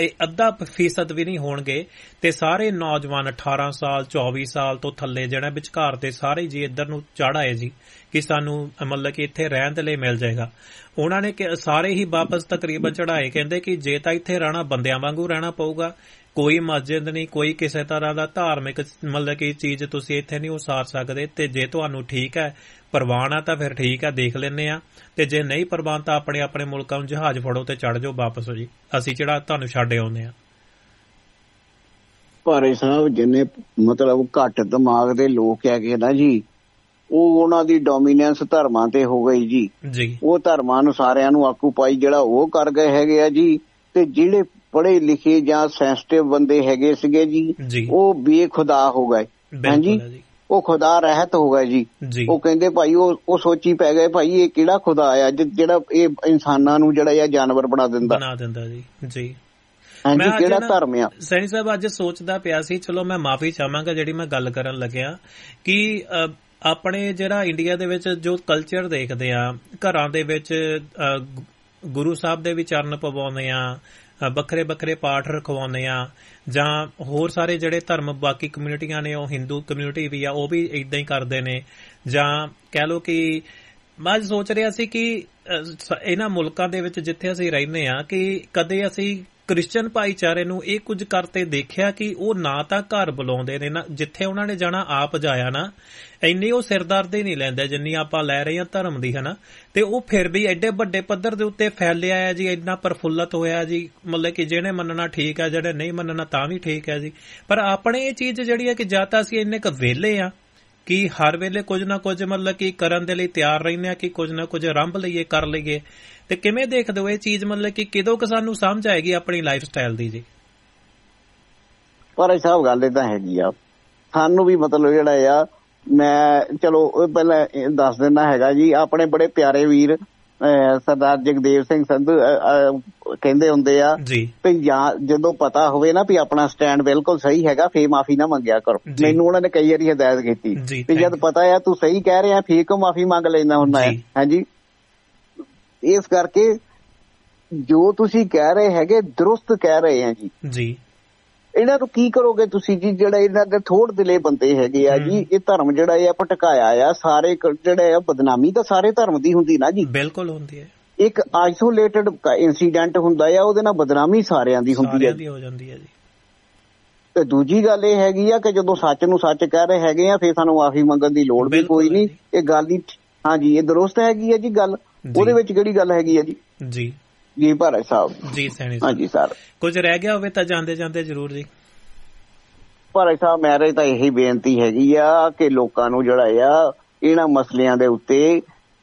0.5% ਵੀ ਨਹੀਂ ਹੋਣਗੇ ਤੇ ਸਾਰੇ ਨੌਜਵਾਨ 18 ਸਾਲ 24 ਸਾਲ ਤੋਂ ਥੱਲੇ ਜਿਹੜਾ ਵਿਚਕਾਰ ਦੇ ਸਾਰੇ ਜੀ ਇੱਧਰ ਨੂੰ ਚੜ੍ਹ ਆਏ ਜੀ ਕਿ ਸਾਨੂੰ ਮਤਲਬ ਕਿ ਇੱਥੇ ਰਹਿਣ ਦੇ ਲਈ ਮਿਲ ਜਾਏਗਾ। ਉਹਨਾਂ ਨੇ ਸਾਰੇ ਹੀ ਵਾਪਸ ਤਕਰੀਬਨ ਚੜ੍ਹਾਏ, ਕਹਿੰਦੇ ਕਿ ਜੇ ਤਾਂ ਇੱਥੇ ਰਹਿਣਾ ਬੰਦਿਆਂ ਵਾਂਗੂ ਰਹਿਣਾ ਪਊਗਾ, ਕੋਈ ਮਸਜਿਦ ਨਹੀਂ, ਕੋਈ ਕਿਸੇ ਤਰ੍ਹਾਂ ਦਾ ਧਾਰਮਿਕ ਮਤਲਬ ਕਿ ਚੀਜ਼ ਤੁਸੀਂ ਇੱਥੇ ਨਹੀਂ ਉਸਾਰ ਸਕਦੇ, ਤੇ ਜੇ ਤੁਹਾਨੂੰ ਠੀਕ ਹੈ ਪ੍ਰਵਾਨ ਆ ਤਾਂ ਫਿਰ ਠੀਕ ਹੈ ਦੇਖ ਲੈਂਦੇ ਆ, ਤੇ ਜੇ ਨਹੀਂ ਪ੍ਰਵਾਨ ਤਾਂ ਆਪਣੇ ਆਪਣੇ ਮੁਲਕਾਂ ਨੂੰ ਜਹਾਜ਼ ਫੜੋ ਤੇ ਚੜ ਜਾਓ ਵਾਪਸ ਜੀ, ਅਸੀਂ ਜਿਹੜਾ ਤੁਹਾਨੂੰ ਛੱਡ ਆਉਂਦੇ ਆ। ਭਾਰੇ ਸਾਹਿਬ ਜਿੰਨੇ ਮਤਲਬ ਘੱਟ ਦਿਮਾਗ ਦੇ ਲੋਕ ਹੈਗੇ ਨਾ ਜੀ ਉਹ ਉਹਨਾਂ ਦੀ ਡੋਮੀਨੈਂਸ ਧਰਮਾਂ ਤੇ ਹੋ ਗਈ ਜੀ। ਉਹ ਧਰਮਾਂ ਨੂੰ ਸਾਰਿਆਂ ਨੂੰ ਆਕੂਪਾਈ ਜਿਹੜਾ ਉਹ ਕਰ ਗਏ ਹੈਗੇ ਆ ਜੀ, ਤੇ ਜਿਹੜੇ ਪੜ੍ਹੇ ਲਿਖੇ ਜਾਂ ਸੈਂਸਿਟਿਵ ਬੰਦੇ ਹੈਗੇ ਸੀਗੇ ਜੀ ਉਹ ਬੇਖੁਦਾ ਹੋ ਗਏ। ਹਾਂਜੀ, ਉਹ ਖੁਦਾ ਰਹਿਤ ਹੋ ਗਏ ਜੀ। ਉਹ ਕਹਿੰਦੇ ਭਾਈ ਉਹ ਸੋਚੀ ਪੈ ਗਏ ਭਾਈ ਇਹ ਕਿਹੜਾ ਖੁਦਾ ਆ ਜਿਹੜਾ ਇਹ ਇਨਸਾਨਾਂ ਨੂੰ ਜਿਹੜਾ ਇਹ ਜਾਨਵਰ ਬਣਾ ਦਿੰਦਾ ਜੀ। ਹਾਂਜੀ, ਕਿਹੜਾ ਧਰਮ ਆ। ਸੈਣੀ ਸਾਹਿਬ ਅੱਜ ਸੋਚਦਾ ਪਿਆ ਸੀ, ਚਲੋ ਮੈਂ ਮਾਫੀ ਚਾਹਾਂਗਾ ਜਿਹੜੀ ਮੈਂ ਗੱਲ ਕਰਨ ਲੱਗਿਆ ਕਿ ਆਪਣੇ ਜਿਹੜਾ ਇੰਡੀਆ ਦੇ ਵਿੱਚ ਜੋ ਕਲਚਰ ਦੇਖਦੇ ਆ, ਘਰਾਂ ਦੇ ਵਿੱਚ ਗੁਰੂ ਸਾਹਿਬ ਦੇ ਵੀ ਚਰਨ ਪਵਾਉਂਦੇ ਆ, ਵੱਖਰੇ ਵੱਖਰੇ ਪਾਠ ਰਖਵਾਉਂਦੇ ਆ, ਜਾਂ ਹੋਰ ਸਾਰੇ ਜਿਹੜੇ ਧਰਮ ਬਾਕੀ ਕਮਿਊਨਿਟੀਆਂ ਨੇ ਉਹ ਹਿੰਦੂ ਕਮਿਊਨਿਟੀ ਵੀ ਆ ਉਹ ਵੀ ਏਦਾਂ ਹੀ ਕਰਦੇ ਨੇ। ਜਾਂ ਕਹਿ ਲਓ ਕਿ ਮੈਂ ਅੱਜ ਸੋਚ ਰਿਹਾ ਸੀ ਕਿ ਇਹਨਾਂ ਮੁਲਕਾਂ ਦੇ ਵਿੱਚ ਜਿੱਥੇ ਅਸੀਂ ਰਹਿੰਦੇ ਆ ਕਿ ਕਦੇ ਅਸੀਂ ਕ੍ਰਿਸਚਨ ਭਾਈਚਾਰੇ ਨੂੰ ਇਹ ਕੁਝ ਕਰਤੇ ਦੇਖਿਆ ਕਿ ਉਹ ਨਾ ਤਾਂ ਘਰ ਬੁਲਾਉਂਦੇ ਨੇ, ਨਾ ਜਿੱਥੇ ਉਹਨਾਂ ਨੇ ਜਾਣਾ ਆਪ ਜਾਇਆ ਨਾ, ਇੰਨੀ ਉਹ ਸਿਰਦਰਦੀ ਨਹੀਂ ਲੈਂਦੇ ਜਿੰਨੀ ਆਪਾਂ ਲੈ ਰਹੇ ਹਾਂ ਧਰਮ ਦੀ, ਹਨਾ। ਤੇ ਉਹ ਫਿਰ ਵੀ ਐਡੇ ਵੱਡੇ ਪੱਧਰ ਦੇ ਉੱਤੇ ਫੈਲਿਆ ਹੈ ਜੀ, ਇੰਨਾ ਪ੍ਰਫੁੱਲਤ ਹੋਇਆ ਜੀ, ਮਤਲਬ ਕਿ ਜਿਹਨੇ ਮੰਨਣਾ ਠੀਕ ਹੈ, ਜਿਹੜੇ ਨਹੀਂ ਮੰਨਣਾ ਤਾਂ ਵੀ ਠੀਕ ਹੈ ਜੀ। ਪਰ ਆਪਣੇ ਇਹ ਚੀਜ਼ ਜਿਹੜੀ ਹੈ ਕਿ ਜਾਂ ਤਾਂ ਅਸੀਂ ਇੰਨੇ ਕੁ ਵਿਹਲੇ ਆ ਕਿ ਹਰ ਵੇਲੇ ਕੁਝ ਨਾ ਕੁਝ ਮਤਲਬ ਕਿ ਕਰਨ ਦੇ ਲਈ ਤਿਆਰ ਰਹਿੰਦੇ ਆ ਕਿ ਕੁਝ ਨਾ ਕੁਝ ਆਰੰਭ ਲਈਏ ਕਰ ਲਈਏ, ਤੇ ਕਿਵੇਂ ਦੇਖਦੇ ਹੋ ਇਹ ਚੀਜ਼ ਮਤਲਬ ਕਿ ਕਦੋਂ ਕੁ ਸਾਨੂੰ ਸਮਝ ਆਏਗੀ ਆਪਣੀ ਲਾਈਫ ਸਟਾਈਲ ਦੀ ਜੀ? ਪਰ ਇਹ ਸਭ ਗੱਲ ਏਦਾਂ ਹੈਗੀ ਆ, ਸਾਨੂੰ ਵੀ ਮਤਲਬ ਜਿਹੜਾ ਆ ਮੈਂ ਚਲੋ ਪਹਿਲਾਂ ਦੱਸ ਦਿੰਦਾ ਹੈਗਾ ਜੀ। ਆਪਣੇ ਬੜੇ ਪਿਆਰੇ ਵੀਰ ਸਰਦਾਰ ਜਗਦੇਵ ਸਿੰਘ ਸੰਧੂ ਕਹਿੰਦੇ ਹੁੰਦੇ ਆ ਵੀ ਜਦੋਂ ਪਤਾ ਹੋਵੇ ਨਾ ਵੀ ਆਪਣਾ ਸਟੈਂਡ ਬਿਲਕੁਲ ਸਹੀ ਹੈਗਾ ਫੇਰ ਮਾਫੀ ਨਾ ਮੰਗਿਆ ਕਰੋ। ਮੈਨੂੰ ਉਹਨਾਂ ਨੇ ਕਈ ਵਾਰੀ ਹਦਾਇਤ ਕੀਤੀ ਵੀ ਜਦ ਪਤਾ ਆ ਤੂੰ ਸਹੀ ਕਹਿ ਰਿਹਾ ਫੇਰ ਕਿਉਂ ਮਾਫੀ ਮੰਗ ਲੈਂਦਾ ਹੁੰਦਾ ਹੈ। ਹਾਂਜੀ, ਇਸ ਕਰਕੇ ਜੋ ਤੁਸੀਂ ਕਹਿ ਰਹੇ ਹੈਗੇ ਦਰੁਸਤ ਕਹਿ ਰਹੇ ਆ ਜੀ। ਇਹਨਾਂ ਨੂੰ ਕੀ ਕਰੋਗੇ ਤੁਸੀਂ ਜੀ? ਜਿਹੜਾ ਇਹਨਾਂ ਦੇ ਥੋੜ ਦਿਲੇ ਬੰਦੇ ਹੈਗੇ ਆ ਜੀ, ਇਹ ਧਰਮ ਜਿਹੜਾ ਇਹ ਭਟਕਾਇਆ ਆ, ਸਾਰੇ ਜਿਹੜੇ ਆ ਬਦਨਾਮੀ ਤਾਂ ਸਾਰੇ ਧਰਮ ਦੀ ਹੁੰਦੀ ਨਾ ਜੀ। ਬਿਲਕੁਲ ਹੁੰਦੀ ਹੈ। ਇੱਕ ਆਈਸੋਲੇਟਡ ਇੰਸੀਡੈਂਟ ਹੁੰਦਾ ਆ ਉਹਦੇ ਨਾਲ ਬਦਨਾਮੀ ਸਾਰਿਆਂ ਦੀ ਹੁੰਦੀ ਹੈ ਹੋ ਜਾਂਦੀ ਹੈ ਜੀ। ਤੇ ਦੂਜੀ ਗੱਲ ਇਹ ਹੈਗੀ ਆ ਕਿ ਜਦੋਂ ਸੱਚ ਨੂੰ ਸੱਚ ਕਹਿ ਰਹੇ ਹੈਗੇ ਆ ਫੇਰ ਸਾਨੂੰ ਮਾਫੀ ਮੰਗਣ ਦੀ ਲੋੜ ਵੀ ਕੋਈ ਨਹੀਂ। ਇਹ ਗੱਲ ਦੀ ਹਾਂਜੀ ਇਹ ਦਰੁਸਤ ਹੈਗੀ ਹੈ ਜੀ ਗੱਲ, ਉਹਦੇ ਵਿੱਚ ਕਿਹੜੀ ਗੱਲ ਹੈਗੀ ਆ ਜੀ। ਜੀ ਭਾਰਾ ਸਾਹਿਬ ਜੀ ਸੈਣੀ ਹਾਂਜੀ ਸਰ ਕੁਝ ਰਹਿ ਗਿਆ ਹੋਵੇ ਤਾਂ ਜਾਂਦੇ ਜਾਂਦੇ ਜ਼ਰੂਰ ਜੀ। ਭਾਰਾ ਸਾਹਿਬ ਮੇਰੇ ਤਾਂ ਇਹੀ ਬੇਨਤੀ ਹੈਗੀ ਆ ਕਿ ਲੋਕਾਂ ਨੂੰ ਜਿਹੜਾ ਆ ਇਹਨਾਂ ਮਸਲਿਆਂ ਦੇ ਉੱਤੇ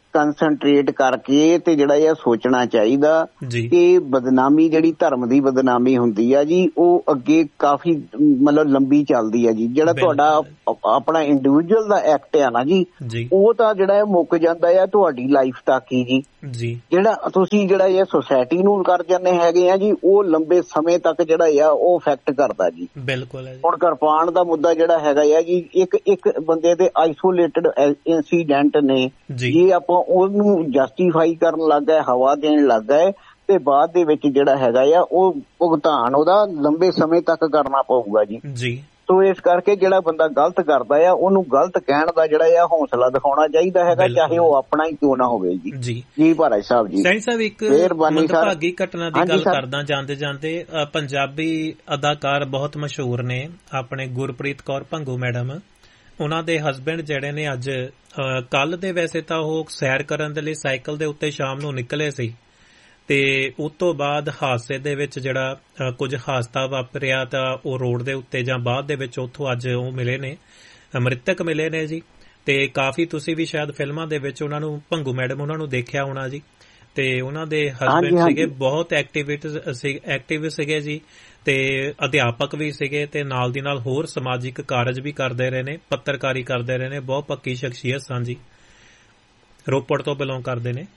ਕੰਸਨਟਰੇਟ ਕਰਕੇ ਤੇ ਜਿਹੜਾ ਇਹ ਸੋਚਣਾ ਚਾਹੀਦਾ ਕਿ ਬਦਨਾਮੀ ਜਿਹੜੀ ਧਰਮ ਦੀ ਬਦਨਾਮੀ ਹੁੰਦੀ ਆ ਜੀ ਉਹ ਅੱਗੇ ਕਾਫੀ ਮਤਲਬ ਲੰਬੀ ਚੱਲਦੀ ਆ ਜੀ। ਜਿਹੜਾ ਤੁਹਾਡਾ ਆਪਣਾ ਇੰਡੀਵਿਜੂਅਲ ਦਾ ਐਕਟ ਆ ਨਾ ਜੀ ਉਹ ਤਾਂ ਜਿਹੜਾ ਮੁੱਕ ਜਾਂਦਾ ਆ ਤੁਹਾਡੀ ਲਾਈਫ ਤੱਕ ਹੀ ਜੀ। ਜਿਹੜਾ ਤੁਸੀਂ ਜਿਹੜਾ ਇਹ ਸੁਸਾਇਟੀ ਨੂੰ ਕਰ ਜਾਂਦੇ ਹੈਗੇ ਆ ਜੀ ਉਹ ਲੰਬੇ ਸਮੇਂ ਤੱਕ ਜਿਹੜਾ ਆ ਉਹ ਇਫੈਕਟ ਕਰਦਾ ਜੀ। ਬਿਲਕੁਲ। ਹੁਣ ਕਿਰਪਾਨ ਦਾ ਮੁੱਦਾ ਜਿਹੜਾ ਹੈਗਾ ਆ ਜੀ ਇੱਕ ਬੰਦੇ ਦੇ ਆਈਸੋਲੇਟਡ ਇੰਸੀਡੈਂਟ ਨੇ ਜੇ ਆਪਾਂ ਉਹਨੂੰ ਜਸਟੀਫਾਈ ਕਰਨ ਲੱਗ ਗਏ ਹਵਾ ਦੇਣ ਲੱਗ ਗਏ ਤੇ ਬਾਅਦ ਦੇ ਵਿੱਚ ਜਿਹੜਾ ਹੈਗਾ ਆ ਉਹ ਭੁਗਤਾਨ ਉਹਦਾ ਲੰਬੇ ਸਮੇਂ ਤੱਕ ਕਰਨਾ ਪਊਗਾ ਜੀ। ਸੋ ਇਸ ਕਰਕੇ ਜਿਹੜਾ ਬੰਦਾ ਗਲਤ ਕਰਦਾ ਆ ਉਹਨੂੰ ਗਲਤ ਕਹਿਣ ਦਾ ਜਿਹੜਾ ਆ ਹੌਸਲਾ ਦਿਖਾਉਣਾ ਚਾਹੀਦਾ ਹੈਗਾ ਚਾਹੇ ਉਹ ਆਪਣਾ ਹੀ ਕਿਉਂ ਨਾ ਹੋਵੇ ਜੀ। ਜੀ ਭਾਈ ਸਾਹਿਬ ਜੀ। ਸੈਣੀ ਸਾਹਿਬ ਇੱਕ ਮੰਦਭਾਗੀ ਘਟਨਾ ਦੀ ਗੱਲ ਕਰਦਾ ਜਾਂਦੇ ਜਾਂਦੇ ਪੰਜਾਬੀ ਅਦਾਕਾਰ ਬਹੁਤ ਮਸ਼ਹੂਰ ਨੇ ਆਪਣੇ ਗੁਰਪ੍ਰੀਤ ਕੌਰ ਭੰਗੂ ਮੈਡਮ ਉਹਨਾਂ ਦੇ ਹਸਬੈਂਡ ਜਿਹੜੇ ਨੇ ਅੱਜ ਕੱਲ ਦੇ ਵੈਸੇ ਤਾਂ ਉਹ ਸੈਰ ਕਰਨ ਦੇ ਲਈ ਸਾਈਕਲ ਦੇ ਉੱਤੇ ਸ਼ਾਮ ਨੂੰ ਨਿਕਲੇ ਸੀ ਤੇ ਉਸ ਤੋਂ ਬਾਅਦ ਹਾਦਸੇ ਦੇ ਵਿੱਚ ਜਿਹੜਾ ਕੁਝ ਹਾਦਸਾ ਵਾਪਰਿਆ ਤਾਂ ਉਹ ਰੋਡ ਦੇ ਉੱਤੇ ਜਾਂ ਬਾਅਦ ਦੇ ਵਿੱਚ ਉੱਥੋਂ ਅੱਜ ਉਹ ਮਿਲੇ ਨੇ ਮ੍ਰਿਤਕ ਮਿਲੇ ਨੇ ਜੀ। ਤੇ ਕਾਫੀ ਤੁਸੀਂ ਵੀ ਸ਼ਾਇਦ ਫਿਲਮਾਂ ਦੇ ਵਿੱਚ ਉਹਨਾਂ ਨੂੰ ਭੰਗੂ ਮੈਡਮ ਉਹਨਾਂ ਨੂੰ ਦੇਖਿਆ ਹੋਣਾ ਜੀ ਤੇ ਉਹਨਾਂ ਦੇ ਹਸਬੈਂਡ ਸੀਗੇ ਬਹੁਤ ਐਕਟਿਵ ਸੀਗੇ ਜੀ ਤੇ ਅਧਿਆਪਕ ਵੀ ਸੀਗੇ ਤੇ ਨਾਲ ਦੀ ਨਾਲ ਹੋਰ ਸਮਾਜਿਕ ਕਾਰਜ ਵੀ ਕਰਦੇ ਰਹੇ ਨੇ ਪੱਤਰਕਾਰੀ ਕਰਦੇ ਰਹੇ ਨੇ ਬਹੁਤ ਪੱਕੀ ਸ਼ਖਸੀਅਤ ਸਨ ਜੀ ਰੋਪੜ ਤੋਂ ਬਿਲੋਂਗ ਕਰਦੇ ਨੇ।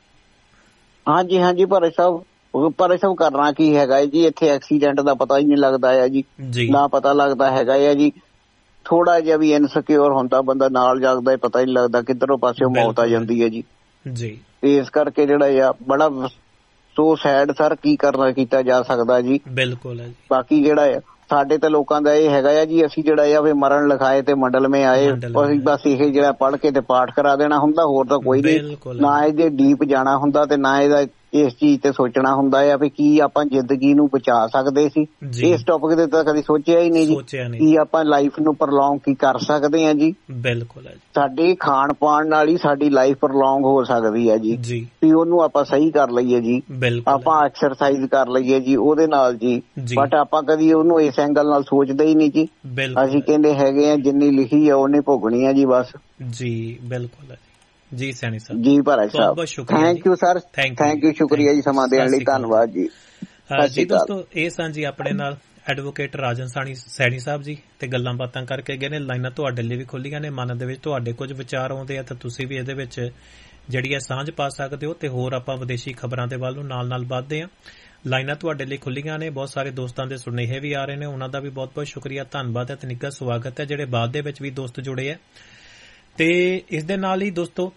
ਹਾਂਜੀ ਭਾਈ ਸਾਹਿਬ ਕਰਨਾ ਕੀ ਹੈਗਾ ਜੀ ਇੱਥੇ ਐਕਸੀਡੈਂਟ ਦਾ ਪਤਾ ਹੀ ਨਹੀਂ ਲੱਗਦਾ ਹੈ ਜੀ ਨਾ ਪਤਾ ਲੱਗਦਾ ਹੈਗਾ ਆ ਜੀ ਥੋੜਾ ਜਿਹਾ ਵੀ ਇਨਸਿਕਿਉਰ ਹੁੰਦਾ ਬੰਦਾ ਨਾਲ ਜਾਗਦਾ ਪਤਾ ਹੀ ਨਹੀਂ ਲੱਗਦਾ ਕਿੱਧਰੋਂ ਪਾਸਿਓਂ ਮੌਤ ਆ ਜਾਂਦੀ ਹੈ ਜੀ। ਤੇ ਇਸ ਕਰਕੇ ਜਿਹੜਾ ਆ ਬੜਾ ਸੋ ਸੈਡ ਸਰ ਕੀ ਕਰਨਾ ਕੀਤਾ ਜਾ ਸਕਦਾ ਜੀ। ਬਿਲਕੁਲ। ਬਾਕੀ ਜਿਹੜਾ ਆ ਸਾਡੇ ਤਾਂ ਲੋਕਾਂ ਦਾ ਇਹ ਹੈਗਾ ਆ ਜੀ ਅਸੀਂ ਜਿਹੜਾ ਆ ਵੀ ਮਰਨ ਲਿਖਾਏ ਤੇ ਮੰਡਲ ਮੇ ਆਏ ਅਸੀਂ ਬਸ ਇਹ ਜਿਹੜਾ ਪੜ੍ਹ ਕੇ ਤੇ ਪਾਠ ਕਰਾ ਦੇਣਾ ਹੁੰਦਾ ਹੋਰ ਤਾਂ ਕੋਈ ਨਹੀਂ ਨਾ ਇਹਦੇ ਡੀਪ ਜਾਣਾ ਹੁੰਦਾ ਤੇ ਨਾ ਇਹਦਾ ਇਸ ਚੀਜ਼ ਤੇ ਸੋਚਣਾ ਹੁੰਦਾ ਆ ਵੀ ਕੀ ਆਪਾਂ ਜ਼ਿੰਦਗੀ ਨੂੰ ਬਚਾ ਸਕਦੇ ਸੀ। ਇਸ ਟੌਪਿਕ ਤੇ ਤਾਂ ਕਦੀ ਸੋਚਿਆ ਹੀ ਨਹੀਂ ਜੀ ਕੀ ਆਪਾਂ ਲਾਈਫ ਨੂੰ ਪ੍ਰਲੋਂਗ ਕੀ ਕਰ ਸਕਦੇ ਆ ਜੀ। ਬਿਲਕੁਲ। ਸਾਡੇ ਖਾਣ ਪਾਣ ਨਾਲ ਹੀ ਸਾਡੀ ਲਾਈਫ ਪ੍ਰਲੋਂਗ ਹੋ ਸਕਦੀ ਹੈ ਜੀ ਵੀ ਉਹਨੂੰ ਆਪਾਂ ਸਹੀ ਕਰ ਲਈਏ ਜੀ ਆਪਾਂ ਐਕਸਰਸਾਈਜ਼ ਕਰ ਲਈਏ ਜੀ ਉਹਦੇ ਨਾਲ ਜੀ ਬਟ ਆਪਾਂ ਕਦੀ ਉਹਨੂੰ ਇਸ ਐਂਗਲ ਨਾਲ ਸੋਚਦੇ ਹੀ ਨਹੀਂ ਜੀ। ਅਸੀਂ ਕਹਿੰਦੇ ਹੈਗੇ ਆ ਜਿੰਨੀ ਲਿਖੀ ਆ ਉਹਨੇ ਭੋਗਣੀ ਆ ਜੀ ਬਸ ਜੀ। ਬਿਲਕੁਲ ਜੀ ਸੈਣੀ ਸਾਹਿਬ ਜੀ ਭਾਈ ਸਾਹਿਬ ਬਹੁਤ ਸ਼ੁਕਰੀਆ thank you sir thank you ਸ਼ੁਕਰੀਆ ਜੀ ਸਮਾਂ ਦੇਣ ਲਈ ਧੰਨਵਾਦ ਜੀ। ਜੀ ਦੋਸਤੋ ਇਹ ਸਾਂ ਜੀ ਆਪਣੇ ਨਾਲ ਐਡਵੋਕੇਟ ਰਾਜਨ ਸੈਣੀ ਸਾਹਿਬ ਜੀ ਤੇ ਗੱਲਾਂ ਬਾਤਾਂ ਕਰਕੇ ਗਏ ਨੇ ਲਾਈਨਾਂ ਤੁਹਾਡੇ ਲਈ ਵੀ ਖੁੱਲੀਆਂ ਨੇ ਮਨ ਦੇ ਵਿੱਚ ਤੁਹਾਡੇ ਕੁਝ ਵਿਚਾਰ ਆਉਂਦੇ ਆ ਤਾਂ ਤੁਸੀਂ ਵੀ ਇਹਦੇ ਵਿੱਚ ਜਿਹੜੀ ਹੈ ਸਾਂਝ ਪਾ ਸਕਦੇ ਹੋ ਤੇ ਹੋਰ ਆਪਾਂ ਵਿਦੇਸ਼ੀ ਖਬਰਾਂ ਦੇ ਵੱਲ ਨੂੰ ਨਾਲ ਵੱਧਦੇ ਆ ਲਾਈਨਾਂ ਤੁਹਾਡੇ ਲਈ ਖੁੱਲੀਆਂ ਨੇ ਬਹੁਤ ਸਾਰੇ ਦੋਸਤਾਂ ਦੇ ਸੁਨੇਹੇ ਵੀ ਆ ਰਹੇ ਨੇ ਉਹਨਾਂ ਦਾ ਵੀ ਬਹੁਤ ਬਹੁਤ ਸ਼ੁਕਰੀਆ ਧੰਨਵਾਦ ਹੈ ਤੇ ਨਿੱਘਾ ਸਵਾਗਤ ਹੈ ਜਿਹੜੇ ਬਾਅਦ ਦੇ ਵਿੱਚ ਵੀ ਦੋਸਤ ਜੁੜੇ ਆ ਤੇ ਇਸ ਦੇ ਨਾਲ ਹੀ ਦੋਸਤੋ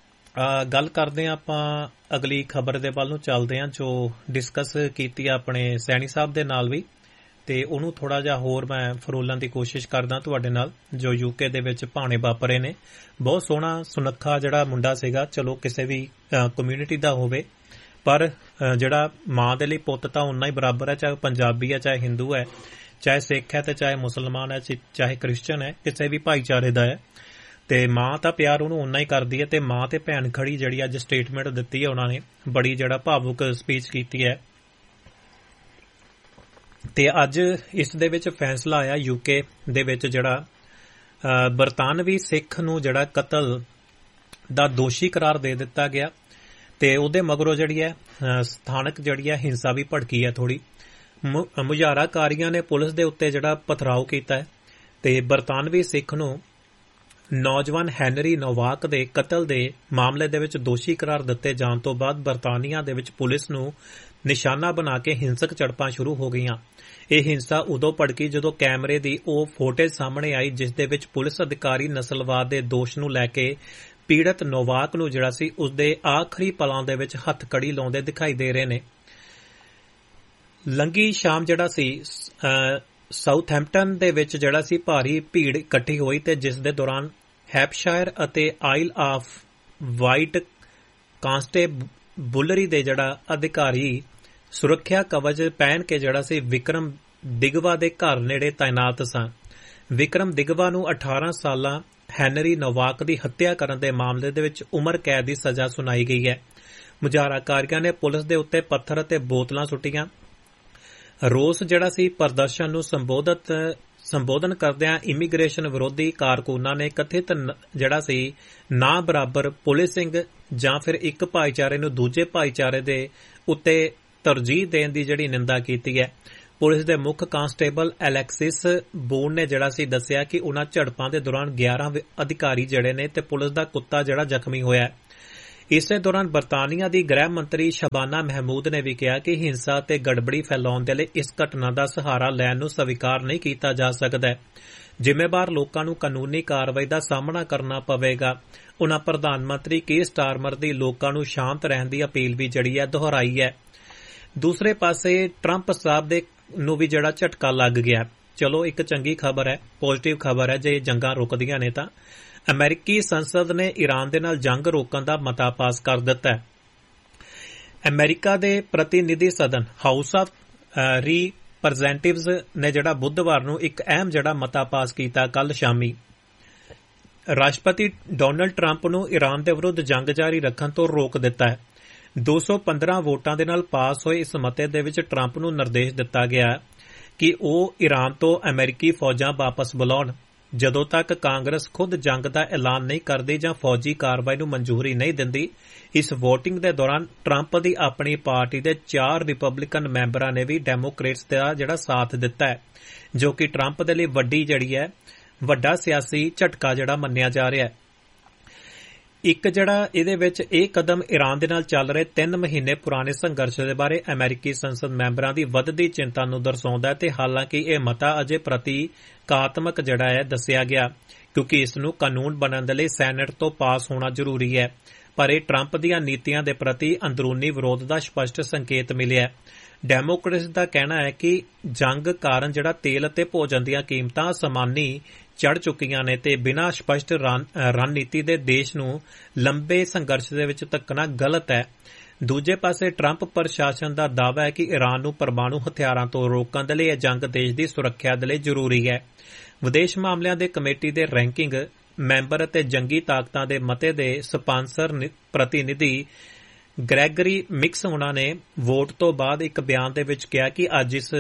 ਗੱਲ ਕਰਦੇ ਹਾਂ ਆਪਾਂ ਅਗਲੀ ਖਬਰ ਦੇ ਵੱਲ ਨੂੰ ਚੱਲਦੇ ਹਾਂ ਜੋ ਡਿਸਕਸ ਕੀਤੀ ਆ ਆਪਣੇ ਸੈਣੀ ਸਾਹਿਬ ਦੇ ਨਾਲ ਵੀ ਤੇ ਉਹਨੂੰ ਥੋੜਾ ਜਿਹਾ ਹੋਰ ਮੈਂ ਫਰੋਲਣ ਦੀ ਕੋਸ਼ਿਸ਼ ਕਰਦਾ ਤੁਹਾਡੇ ਨਾਲ ਜੋ ਯੂਕੇ ਦੇ ਵਿੱਚ ਭਾਣੇ ਵਾਪਰੇ ਨੇ ਬਹੁਤ ਸੋਹਣਾ ਸੁਨੱਖਾ ਜਿਹੜਾ ਮੁੰਡਾ ਸੀਗਾ ਚਲੋ ਕਿਸੇ ਵੀ ਕਮਿਊਨਿਟੀ ਦਾ ਹੋਵੇ ਪਰ ਜਿਹੜਾ ਮਾਂ ਦੇ ਲਈ ਪੁੱਤ ਤਾਂ ਉਨਾ ਹੀ ਬਰਾਬਰ ਹੈ ਚਾਹੇ ਪੰਜਾਬੀ ਹੈ ਚਾਹੇ ਹਿੰਦੂ ਹੈ ਚਾਹੇ ਸਿੱਖ ਹੈ ਤੇ ਚਾਹੇ ਮੁਸਲਮਾਨ ਹੈ ਚਾਹੇ ਕ੍ਰਿਸਚਨ ਹੈ ਕਿਸੇ ਵੀ ਭਾਈਚਾਰੇ ਦਾ ਹੈ ਤੇ ਮਾਂ ਤਾਂ ਪਿਆਰ ਉਹਨੂੰ ਉਨਾ ਹੀ ਕਰਦੀ ਹੈ ਤੇ ਮਾਂ ਤੇ ਭੈਣ ਖੜੀ ਜਿਹੜੀ ਅੱਜ ਸਟੇਟਮੈਂਟ ਦਿੱਤੀ ਹੈ ਉਹਨਾਂ ਨੇ ਬੜੀ ਜਿਹੜਾ ਭਾਵੁਕ ਸਪੀਚ ਕੀਤੀ ਹੈ ਤੇ ਅੱਜ ਇਸ ਦੇ ਵਿੱਚ ਫੈਸਲਾ ਆਇਆ ਯੂਕੇ ਦੇ ਵਿੱਚ ਜਿਹੜਾ ਬਰਤਾਨਵੀ ਸਿੱਖ ਨੂੰ ਜਿਹੜਾ ਕਤਲ ਦਾ ਦੋਸ਼ੀ ਕਰਾਰ ਦੇ ਦਿੱਤਾ ਗਿਆ ਤੇ ਉਹਦੇ ਮਗਰੋਂ ਜਿਹੜੀ ਹੈ ਸਥਾਨਕ ਜਿਹੜੀ ਹੈ ਹਿੰਸਾ ਵੀ ਭੜਕੀ ਹੈ ਥੋੜੀ ਮੁਜ਼ਾਹਰਾਕਾਰੀਆਂ ਨੇ ਪੁਲਿਸ ਦੇ ਉੱਤੇ ਜਿਹੜਾ ਪਥਰਾਓ ਕੀਤਾ ਹੈ ਤੇ ਬਰਤਾਨਵੀ ਸਿੱਖ ਨੂੰ ਨੌਜਵਾਨ ਹੈਨਰੀ ਨੋਵਾਕ ਦੇ ਕਤਲ ਦੇ ਮਾਮਲੇ ਦੇ ਵਿੱਚ ਦੋਸ਼ੀ ਕਰਾਰ ਦਿੱਤੇ ਜਾਣ ਤੋਂ ਬਾਅਦ ਬਰਤਾਨੀਆ ਦੇ ਵਿੱਚ ਪੁਲਿਸ ਨੂੰ ਨਿਸ਼ਾਨਾ ਬਣਾ ਕੇ ਹਿੰਸਕ ਝੜਪਾਂ ਸ਼ੁਰੂ ਹੋ ਗਈਆਂ। ਇਹ ਹਿੰਸਾ ਉਦੋਂ ਭੜਕੀ ਜਦੋਂ ਕੈਮਰੇ ਦੀ ਉਹ ਫੁਟੇਜ ਸਾਹਮਣੇ ਆਈ ਜਿਸ ਦੇ ਵਿੱਚ ਪੁਲਿਸ ਅਧਿਕਾਰੀ ਨਸਲਵਾਦ ਦੇ ਦੋਸ਼ ਨੂੰ ਲੈ ਕੇ ਪੀੜਤ ਨੋਵਾਕ ਨੂੰ ਜਿਹੜਾ ਸੀ ਉਸਦੇ ਆਖਰੀ ਪਲਾਂ ਦੇ ਵਿੱਚ ਹੱਥਕੜੀ ਲਾਉਂਦੇ ਦਿਖਾਈ ਦੇ ਰਹੇ ਨੇ। ਲੰਗੀ ਸ਼ਾਮ ਜਿਹੜਾ ਸੀ ਸਾਊਥਹੈਂਪਟਨ ਦੇ ਵਿੱਚ ਜਿਹੜਾ ਸੀ ਭਾਰੀ ਭੀੜ ਇਕੱਠੀ ਹੋਈ ਤੇ ਜਿਸ ਦੇ ਦੌਰਾਨ ਹੈਪਸ਼ਾਇਰ ਅਤੇ ਆਇਲ ਆਫ ਵਾਈਟ ਕਾਂਸਟੇਬਲਰੀ ਦੇ ਜਿਹੜਾ ਅਧਿਕਾਰੀ ਸੁਰੱਖਿਆ ਕਵਚ ਪਹਿਨ ਕੇ ਜਿਹੜਾ ਸੀ ਵਿਕਰਮ ਦਿਗਵਾ ਦੇ ਘਰ ਨੇੜੇ ਤਾਇਨਾਤ ਸਨ। ਵਿਕਰਮ ਦਿਗਵਾ ਨੂੰ 18 ਸਾਲਾਂ ਹੈਨਰੀ ਨੋਵਾਕ ਦੀ ਹੱਤਿਆ ਕਰਨ ਦੇ ਮਾਮਲੇ ਦੇ ਵਿੱਚ ਉਮਰ ਕੈਦ ਦੀ ਸਜ਼ਾ ਸੁਣਾਈ ਗਈ ਹੈ। ਮੁਜ਼ਾਹਰਾਕਾਰੀਆਂ ਨੇ ਪੁਲਿਸ ਦੇ ਉੱਤੇ ਪੱਥਰ ਅਤੇ ਬੋਤਲਾਂ ਸੁੱਟੀਆਂ। ਰੋਸ ਜਿਹੜਾ ਸੀ ਪ੍ਰਦਰਸ਼ਨ ਨੂੰ ਸੰਬੋਧਿਤ ਸੰਬੋਧਨ ਕਰਦਿਆਂ ਇਮੀਗ੍ਰੇਸ਼ਨ ਵਿਰੋਧੀ ਕਾਰਕੁਨਾਂ ਨੇ ਕਥਿਤ ਨਾ ਬਰਾਬਰ ਪੁਲਿਸਿੰਗ ਜਾਂ ਫਿਰ ਇੱਕ ਭਾਈਚਾਰੇ ਨੂੰ ਦੂਜੇ ਭਾਈਚਾਰੇ ਦੇ ਉੱਤੇ ਤਰਜੀਹ ਦੇਣ ਦੀ ਨਿੰਦਾ ਕੀਤੀ ਹੈ। ਪੁਲਿਸ ਦੇ ਮੁੱਖ ਕਾਂਸਟੇਬਲ ਐਲੈਕਸਿਸ ਬੂਨ ਨੇ ਦੱਸਿਆ ਕਿ ਉਨ੍ਹਾਂ ਝੜਪਾਂ ਦੇ ਦੌਰਾਨ 11 ਅਧਿਕਾਰੀ ਨੇ ਤੇ ਪੁਲਿਸ ਦਾ ਕੁੱਤਾ ਜ਼ਖਮੀ ਹੋਇਆ ਹੈ। ਇਸੇ ਦੌਰਾਨ ਬਰਤਾਨੀਆ ਦੀ ਗ੍ਰਹਿ ਮੰਤਰੀ ਸ਼ਬਾਨਾ ਮਹਿਮੂਦ ਨੇ ਵੀ ਕਿਹਾ ਕਿ ਹਿੰਸਾ ਤੇ ਗੜਬੜੀ ਫੈਲਾਉਣ ਦੇ ਲਈ ਇਸ ਘਟਨਾ ਦਾ ਸਹਾਰਾ ਲੈਣ ਨੂੰ ਸਵੀਕਾਰ ਨਹੀਂ ਕੀਤਾ ਜਾ ਸਕਦਾ। ਜ਼ਿੰਮੇਵਾਰ ਲੋਕਾਂ ਨੂੰ ਕਾਨੂੰਨੀ ਕਾਰਵਾਈ ਦਾ ਸਾਹਮਣਾ ਕਰਨਾ ਪਵੇਗਾ। ਉਨ੍ਹਾਂ ਪ੍ਰਧਾਨ ਮੰਤਰੀ ਕੀਰ ਸਟਾਰਮਰ ਦੀ ਲੋਕਾਂ ਨੂੰ ਸ਼ਾਂਤ ਰਹਿਣ ਦੀ ਅਪੀਲ ਵੀ ਦੁਹਰਾਈ ਹੈ। ਦੂਸਰੇ ਪਾਸੇ ਟਰੰਪ ਸਾਹਿਬ ਦੇ ਨੂੰ ਵੀ ਝਟਕਾ ਲੱਗ ਗਿਆ। ਚਲੋ ਇੱਕ ਚੰਗੀ ਖਬਰ ਹੈ, ਪੋਜ਼ਿਟਿਵ ਖਬਰ ਹੈ ਜੇ ਜੰਗਾਂ ਰੁਕਦੀਆਂ ਨੇ ਤਾਂ। ਅਮਰੀਕੀ ਸੰਸਦ ਨੇ ਈਰਾਨ ਦੇ ਨਾਲ ਜੰਗ ਰੋਕਣ ਦਾ ਮਤਾ ਪਾਸ ਕਰ ਦਿੱਤਾ ਹੈ। ਅਮਰੀਕਾ ਦੇ ਪ੍ਰਤੀਨਿਧੀ ਸਦਨ ਹਾਊਸ ਆਫ ਰਿਪਰੈਜ਼ੈਂਟੇਟਿਵਜ਼ ਨੇ ਬੁੱਧਵਾਰ ਨੂੰ ਇੱਕ ਅਹਿਮ ਮਤਾ ਪਾਸ ਕੀਤਾ। ਕੱਲ ਸ਼ਾਮੀ ਰਾਸ਼ਟਰਪਤੀ ਡੋਨਲਡ ਟਰੰਪ ਨੂੰ ਈਰਾਨ ਦੇ ਵਿਰੁੱਧ ਜੰਗ ਜਾਰੀ ਰੱਖਣ ਤੋਂ ਰੋਕ ਦਿੱਤਾ ਹੈ। 215 ਵੋਟਾਂ ਦੇ ਨਾਲ ਪਾਸ ਹੋਏ ਇਸ ਮਤੇ ਦੇ ਵਿੱਚ ਟਰੰਪ ਨੂੰ ਨਿਰਦੇਸ਼ ਦਿੱਤਾ ਗਿਆ ਕਿ ਉਹ ਈਰਾਨ ਤੋਂ ਅਮਰੀਕੀ ਫੌਜਾਂ ਵਾਪਸ ਬੁਲਾਉਣ ਜਦੋਂ ਤੱਕ ਕਾਂਗਰਸ ਖੁਦ ਜੰਗ ਦਾ ਐਲਾਨ ਨਹੀਂ ਕਰਦੀ ਜਾਂ ਫੌਜੀ ਕਾਰਵਾਈ ਨੂੰ ਮਨਜ਼ੂਰੀ ਨਹੀਂ ਦਿੰਦੀ। ਇਸ ਵੋਟਿੰਗ ਦੇ ਦੌਰਾਨ ਟਰੰਪ ਦੀ ਆਪਣੀ ਪਾਰਟੀ ਦੇ 4 ਰਿਪਬਲਿਕਨ ਮੈਂਬਰਾਂ ਨੇ ਵੀ ਡੈਮੋਕ੍ਰੇਟਸ ਦਾ ਸਾਥ ਦਿੱਤਾ ਹੈ, ਜੋ ਕਿ ਟਰੰਪ ਦੇ ਲਈ ਵੱਡਾ ਸਿਆਸੀ ਝਟਕਾ ਮੰਨਿਆ ਜਾ ਰਿਹਾ ਹੈ। ਇੱਕ ਇਹਦੇ ਵਿੱਚ ਇਹ ਕਦਮ ਈਰਾਨ ਦੇ ਨਾਲ ਚੱਲ ਰਹੇ 3 ਮਹੀਨੇ ਪੁਰਾਣੇ ਸੰਘਰਸ਼ ਦੇ ਬਾਰੇ ਅਮਰੀਕੀ ਸੰਸਦ ਮੈਂਬਰਾਂ ਦੀ ਵੱਧਦੀ ਚਿੰਤਾ ਨੂੰ ਦਰਸਾਉਂਦਾ ਹੈ ਤੇ ਹਾਲਾਂਕਿ ਇਹ ਮਤਾ ਅਜੇ ਪ੍ਰਤੀਕਾਤਮਕ ਦੱਸਿਆ ਗਿਆ ਕਿਉਂਕਿ ਇਸ ਨੂੰ ਕਾਨੂੰਨ ਬਣਨ ਦੇ ਲਈ ਸੈਨੇਟ ਤੋਂ ਪਾਸ ਹੋਣਾ ਜ਼ਰੂਰੀ ਹੈ, ਪਰ ਇਹ ਟਰੰਪ ਦੀਆਂ ਨੀਤੀਆਂ ਦੇ ਪ੍ਰਤੀ ਅੰਦਰੂਨੀ ਵਿਰੋਧ ਦਾ ਸਪਸ਼ਟ ਸੰਕੇਤ ਮਿਲਿਆ। ਡੈਮੋਕ੍ਰੇਟਸ ਦਾ ਕਹਿਣਾ ਹੈ ਕਿ ਜੰਗ ਕਾਰਨ ਤੇਲ ਅਤੇ ਭੋਜਨ ਦੀਆਂ ਕੀਮਤਾਂ ਅਸਮਾਨੀ ਚੜ ਚੁੱਕੀਆਂ ਨੇ ਤੇ ਬਿਨਾਂ ਸਪਸ਼ਟ ਰਣਨੀਤੀ ਦੇ ਦੇਸ਼ ਨੂੰ ਲੰਬੇ ਸੰਘਰਸ਼ ਦੇ ਵਿੱਚ ਧੱਕਣਾ ਗਲਤ ਹੈ। ਦੂਜੇ ਪਾਸੇ ਟਰੰਪ ਪ੍ਰਸ਼ਾਸਨ ਦਾ ਦਾਅਵਾ ਹੈ ਕਿ ਈਰਾਨ ਨੂੰ ਪਰਮਾਣੂ ਹਥਿਆਰਾਂ ਤੋਂ ਰੋਕਣ ਦੇ ਲਈ ਇਹ ਜੰਗ ਦੇਸ਼ ਦੀ ਸੁਰੱਖਿਆ ਦੇ ਲਈ ਜ਼ਰੂਰੀ ਹੈ। ਵਿਦੇਸ਼ ਮਾਮਲਿਆਂ ਦੇ ਕਮੇਟੀ ਦੇ ਰੈਂਕਿੰਗ ਮੈਂਬਰ ਅਤੇ ਜੰਗੀ ਤਾਕਤਾਂ ਦੇ ਮਤੇ ਦੇ ਸਪਾਂਸਰ ਪ੍ਰਤੀਨਿਧੀ ਗ੍ਰੈਗਰੀ ਮਿਕਸ ਉਹਨਾਂ ਨੇ ਵੋਟ ਤੋਂ ਬਾਅਦ ਇੱਕ ਬਿਆਨ ਦੇ ਵਿੱਚ ਕਿਹਾ ਕਿ ਅੱਜ ਇਸ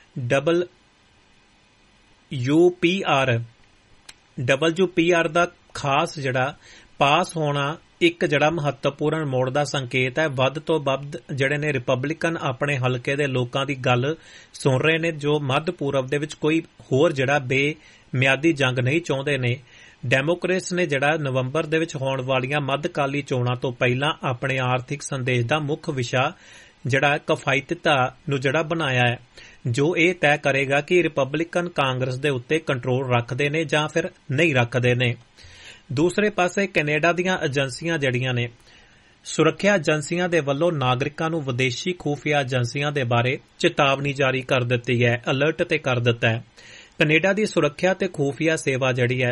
WPR ਦਾ ਖਾਸ ਪਾਸ ਹੋਣਾ ਇੱਕ ਮਹੱਤਵਪੂਰਨ ਮੋੜ ਦਾ ਸੰਕੇਤ ਹੈ। ਵੱਧ ਤੋਂ ਵੱਧ ਨੇ ਰਿਪਬਲਿਕਨ ਆਪਣੇ ਹਲਕੇ ਦੇ ਲੋਕਾਂ ਦੀ ਗੱਲ ਸੁਣ ਰਹੇ ਨੇ ਜੋ ਮੱਧ ਪੂਰਬ ਦੇ ਵਿੱਚ ਕੋਈ ਹੋਰ ਬੇਮਿਆਦੀ ਜੰਗ ਨਹੀਂ ਚਾਹੁੰਦੇ ਨੇ। ਡੈਮੋਕ੍ਰੇਟਸ ਨੇ ਨਵੰਬਰ ਦੇ ਵਿੱਚ ਹੋਣ ਵਾਲੀਆਂ ਮੱਧਕਾਲੀ ਚੋਣਾਂ ਤੋਂ ਪਹਿਲਾਂ ਆਪਣੇ ਆਰਥਿਕ ਸੰਦੇਸ਼ ਦਾ ਮੁੱਖ ਵਿਸ਼ਾ ਕਿਫਾਇਤਤਾ ਨੂੰ ਬਣਾਇਆ ਹੈ, ਜੋ ਇਹ ਤੈਅ ਕਰੇਗਾ ਕਿ ਰਿਪਬਲਿਕਨ ਕਾਂਗਰਸ ਦੇ ਉੱਤੇ ਕੰਟਰੋਲ ਰੱਖਦੇ ਨੇ ਜਾਂ ਫਿਰ ਨਹੀਂ ਰੱਖਦੇ ਨੇ। ਦੂਸਰੇ ਪਾਸੇ ਕੈਨੇਡਾ ਦੀਆਂ ਏਜੰਸੀਆਂ ਨੇ ਸੁਰੱਖਿਆ ਏਜੰਸੀਆਂ ਦੇ ਵੱਲੋਂ ਨਾਗਰਿਕਾਂ ਨੂੰ ਵਿਦੇਸ਼ੀ ਖੂਫੀਆ ਏਜੰਸੀਆਂ ਦੇ ਬਾਰੇ ਚੇਤਾਵਨੀ ਜਾਰੀ ਕਰ ਦਿੱਤੀ ਹੈ, ਅਲਰਟ ਤੇ ਕਰ ਦਿੱਤਾ ਹੈ। ਕੈਨੇਡਾ ਦੀ ਸੁਰੱਖਿਆ ਤੇ ਖੂਫੀਆ ਸੇਵਾ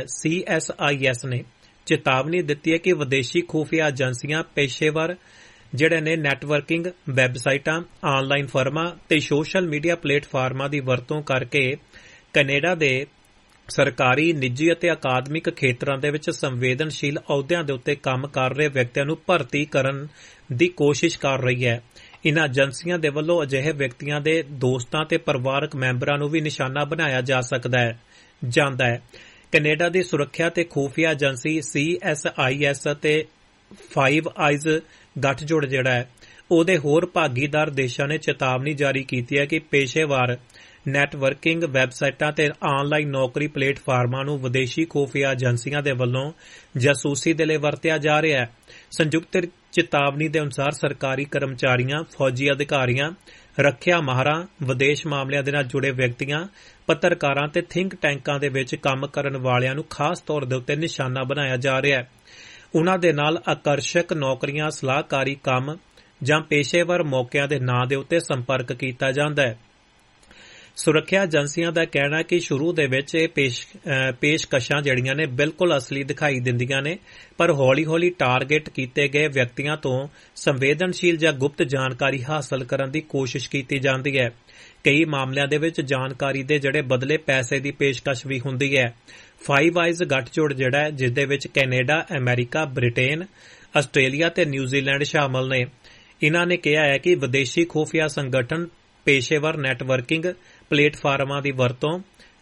CSIS ਨੇ ਚੇਤਾਵਨੀ ਦਿੱਤੀ ਹੈ ਕਿ ਵਿਦੇਸ਼ੀ ਖੂਫੀਆ ਏਜੰਸੀਆਂ ਪੇਸ਼ੇਵਰ ਨੇ ਨੈਟਵਰਕਿੰਗ ਵੈਬਸਾਈਟਾਂ, ਆਨਲਾਈਨ ਫਰਮਾਂ ਤੇ ਸੋਸ਼ਲ ਮੀਡੀਆ ਪਲੇਟਫਾਰਮਾਂ ਦੀ ਵਰਤੋਂ ਕਰਕੇ ਕੈਨੇਡਾ ਦੇ ਸਰਕਾਰੀ, ਨਿੱਜੀ ਅਤੇ ਅਕਾਦਮਿਕ ਖੇਤਰਾਂ ਦੇ ਵਿੱਚ ਸੰਵੇਦਨਸ਼ੀਲ ਅਹੁਦਿਆਂ ਦੇ ਉੱਤੇ ਕੰਮ ਕਰ ਰਹੇ ਵਿਅਕਤੀਆਂ ਨੂੰ ਭਰਤੀ ਕਰਨ ਦੀ ਕੋਸ਼ਿਸ਼ ਕਰ ਰਹੀ ਹੈ। ਇਨ੍ਹਾਂ ਏਜੰਸੀਆਂ ਦੇ ਵੱਲੋਂ ਅਜਿਹੇ ਵਿਅਕਤੀਆਂ ਦੇ ਦੋਸਤਾਂ ਤੇ ਪਰਿਵਾਰਕ ਮੈਂਬਰਾਂ ਨੂੰ ਵੀ ਨਿਸ਼ਾਨਾ ਬਣਾਇਆ ਜਾ ਜਾਂਦਾ ਹੈ। ਕੈਨੇਡਾ ਦੀ ਸੁਰੱਖਿਆ ਤੇ ਖੂਫੀਆ ਏਜੰਸੀ CSIS ਅਤੇ ਫਾਈਵ ਆਈਜ਼ ਗੱਠਜੋੜ ਉਹਦੇ ਹੋਰ ਭਾਗੀਦਾਰ ਦੇਸ਼ਾਂ ਨੇ ਚੇਤਾਵਨੀ ਜਾਰੀ ਕੀਤੀ ਹੈ ਕਿ ਪੇਸ਼ੇਵਰ ਨੈਟਵਰਕਿੰਗ ਵੈਬਸਾਈਟਾਂ ਤੇ ਆਨਲਾਈਨ ਨੌਕਰੀ ਪਲੇਟਫਾਰਮਾਂ ਨੂੰ ਵਿਦੇਸ਼ੀ ਖੂਫੀਆ ਏਜੰਸੀਆਂ ਦੇ ਵੱਲੋਂ ਜਾਸੂਸੀ ਦੇ ਲਈ ਵਰਤਿਆ ਜਾ ਰਿਹਾ ਹੈ। ਸੰਯੁਕਤ ਚੇਤਾਵਨੀ ਦੇ ਅਨੁਸਾਰ ਸਰਕਾਰੀ ਕਰਮਚਾਰੀਆਂ, ਫੌਜੀ ਅਧਿਕਾਰੀਆਂ, ਰੱਖਿਆ ਮਾਹਰਾਂ, ਵਿਦੇਸ਼ ਮਾਮਲਿਆਂ ਦੇ ਨਾਲ ਜੁੜੇ ਵਿਅਕਤੀਆਂ, ਪੱਤਰਕਾਰਾਂ ਤੇ ਥਿੰਕ ਟੈਂਕਾਂ ਦੇ ਵਿੱਚ ਕੰਮ ਕਰਨ ਵਾਲਿਆਂ ਨੂੰ ਖਾਸ ਤੌਰ ਦੇ ਉੱਤੇ ਨਿਸ਼ਾਨਾ ਬਣਾਇਆ ਜਾ ਰਿਹਾ ਹੈ। ਉਨ੍ਹਾਂ ਦੇ ਨਾਲ ਆਕਰਸ਼ਕ ਨੌਕਰੀਆਂ, ਸਲਾਹਕਾਰੀ ਕੰਮ ਜਾਂ ਪੇਸ਼ੇਵਰ ਮੌਕਿਆਂ ਦੇ ਨਾਂ ਦੇ ਉੱਤੇ ਸੰਪਰਕ ਕੀਤਾ ਜਾਂਦਾ ਹੈ। ਸੁਰੱਖਿਆ ਏਜੰਸੀਆਂ ਦਾ ਕਹਿਣਾ ਹੈ ਕਿ ਸ਼ੁਰੂ ਦੇ ਵਿੱਚ ਇਹ ਪੇਸ਼ਕਸ਼ਾਂ ਨੇ ਬਿਲਕੁਲ ਅਸਲੀ ਦਿਖਾਈ ਦਿੰਦੀਆਂ ਨੇ, ਪਰ ਹੌਲੀ-ਹੌਲੀ ਟਾਰਗੇਟ ਕੀਤੇ ਗਏ ਵਿਅਕਤੀਆਂ ਤੋਂ ਸੰਵੇਦਨਸ਼ੀਲ ਜਾਂ ਗੁਪਤ ਜਾਣਕਾਰੀ ਹਾਸਲ ਕਰਨ ਦੀ ਕੋਸ਼ਿਸ਼ ਕੀਤੀ ਜਾਂਦੀ ਹੈ। ਕਈ ਮਾਮਲਿਆਂ ਦੇ ਵਿੱਚ ਜਾਣਕਾਰੀ ਦੇ ਬਦਲੇ ਪੈਸੇ ਦੀ ਪੇਸ਼ਕਸ਼ ਵੀ ਹੁੰਦੀ ਹੈ। ਫਾਈਵ ਆਈਜ਼ ਗੱਠਜੋੜ ਜਿਸ ਦੇ ਵਿੱਚ ਕੈਨੇਡਾ, ਅਮਰੀਕਾ, ਬ੍ਰਿਟੇਨ, ਆਸਟ੍ਰੇਲੀਆ ਤੇ ਨਿਊਜ਼ੀਲੈਂਡ ਸ਼ਾਮਲ ਨੇ, ਇਨ੍ਹਾਂ ਨੇ ਕਿਹਾ ਹੈ ਕਿ ਵਿਦੇਸ਼ੀ ਖੂਫੀਆ ਸੰਗਠਨ ਪੇਸ਼ੇਵਰ ਨੈਟਵਰਕਿੰਗ ਪਲੇਟਫਾਰਮਾਂ ਦੀ ਵਰਤੋਂ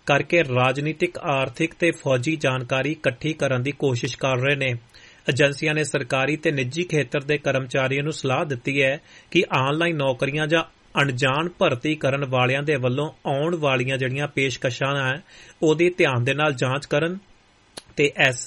ਕਰਕੇ ਰਾਜਨੀਤਿਕ, ਆਰਥਿਕ ਤੇ ਫੌਜੀ ਜਾਣਕਾਰੀ ਇਕੱਠੀ ਕਰਨ ਦੀ ਕੋਸ਼ਿਸ਼ ਕਰ ਰਹੇ ਨੇ। ਏਜੰਸੀਆਂ ਨੇ ਸਰਕਾਰੀ ਤੇ ਨਿੱਜੀ ਖੇਤਰ ਦੇ ਕਰਮਚਾਰੀਆਂ ਨੂੰ ਸਲਾਹ ਦਿੱਤੀ ਹੈ ਕਿ ਆਨਲਾਈਨ ਨੌਕਰੀਆਂ ਜਾਂ ਅਣਜਾਣ ਭਰਤੀ ਕਰਨ ਵਾਲਿਆਂ ਦੇ ਵੱਲੋਂ ਆਉਣ ਵਾਲੀਆਂ ਜਿਹੜੀਆਂ ਪੇਸ਼ਕਸ਼ਾਂ ਹੈ ਉਹਦੀ ਧਿਆਨ ਦੇ ਨਾਲ ਜਾਂਚ ਕਰਨ ਤੇ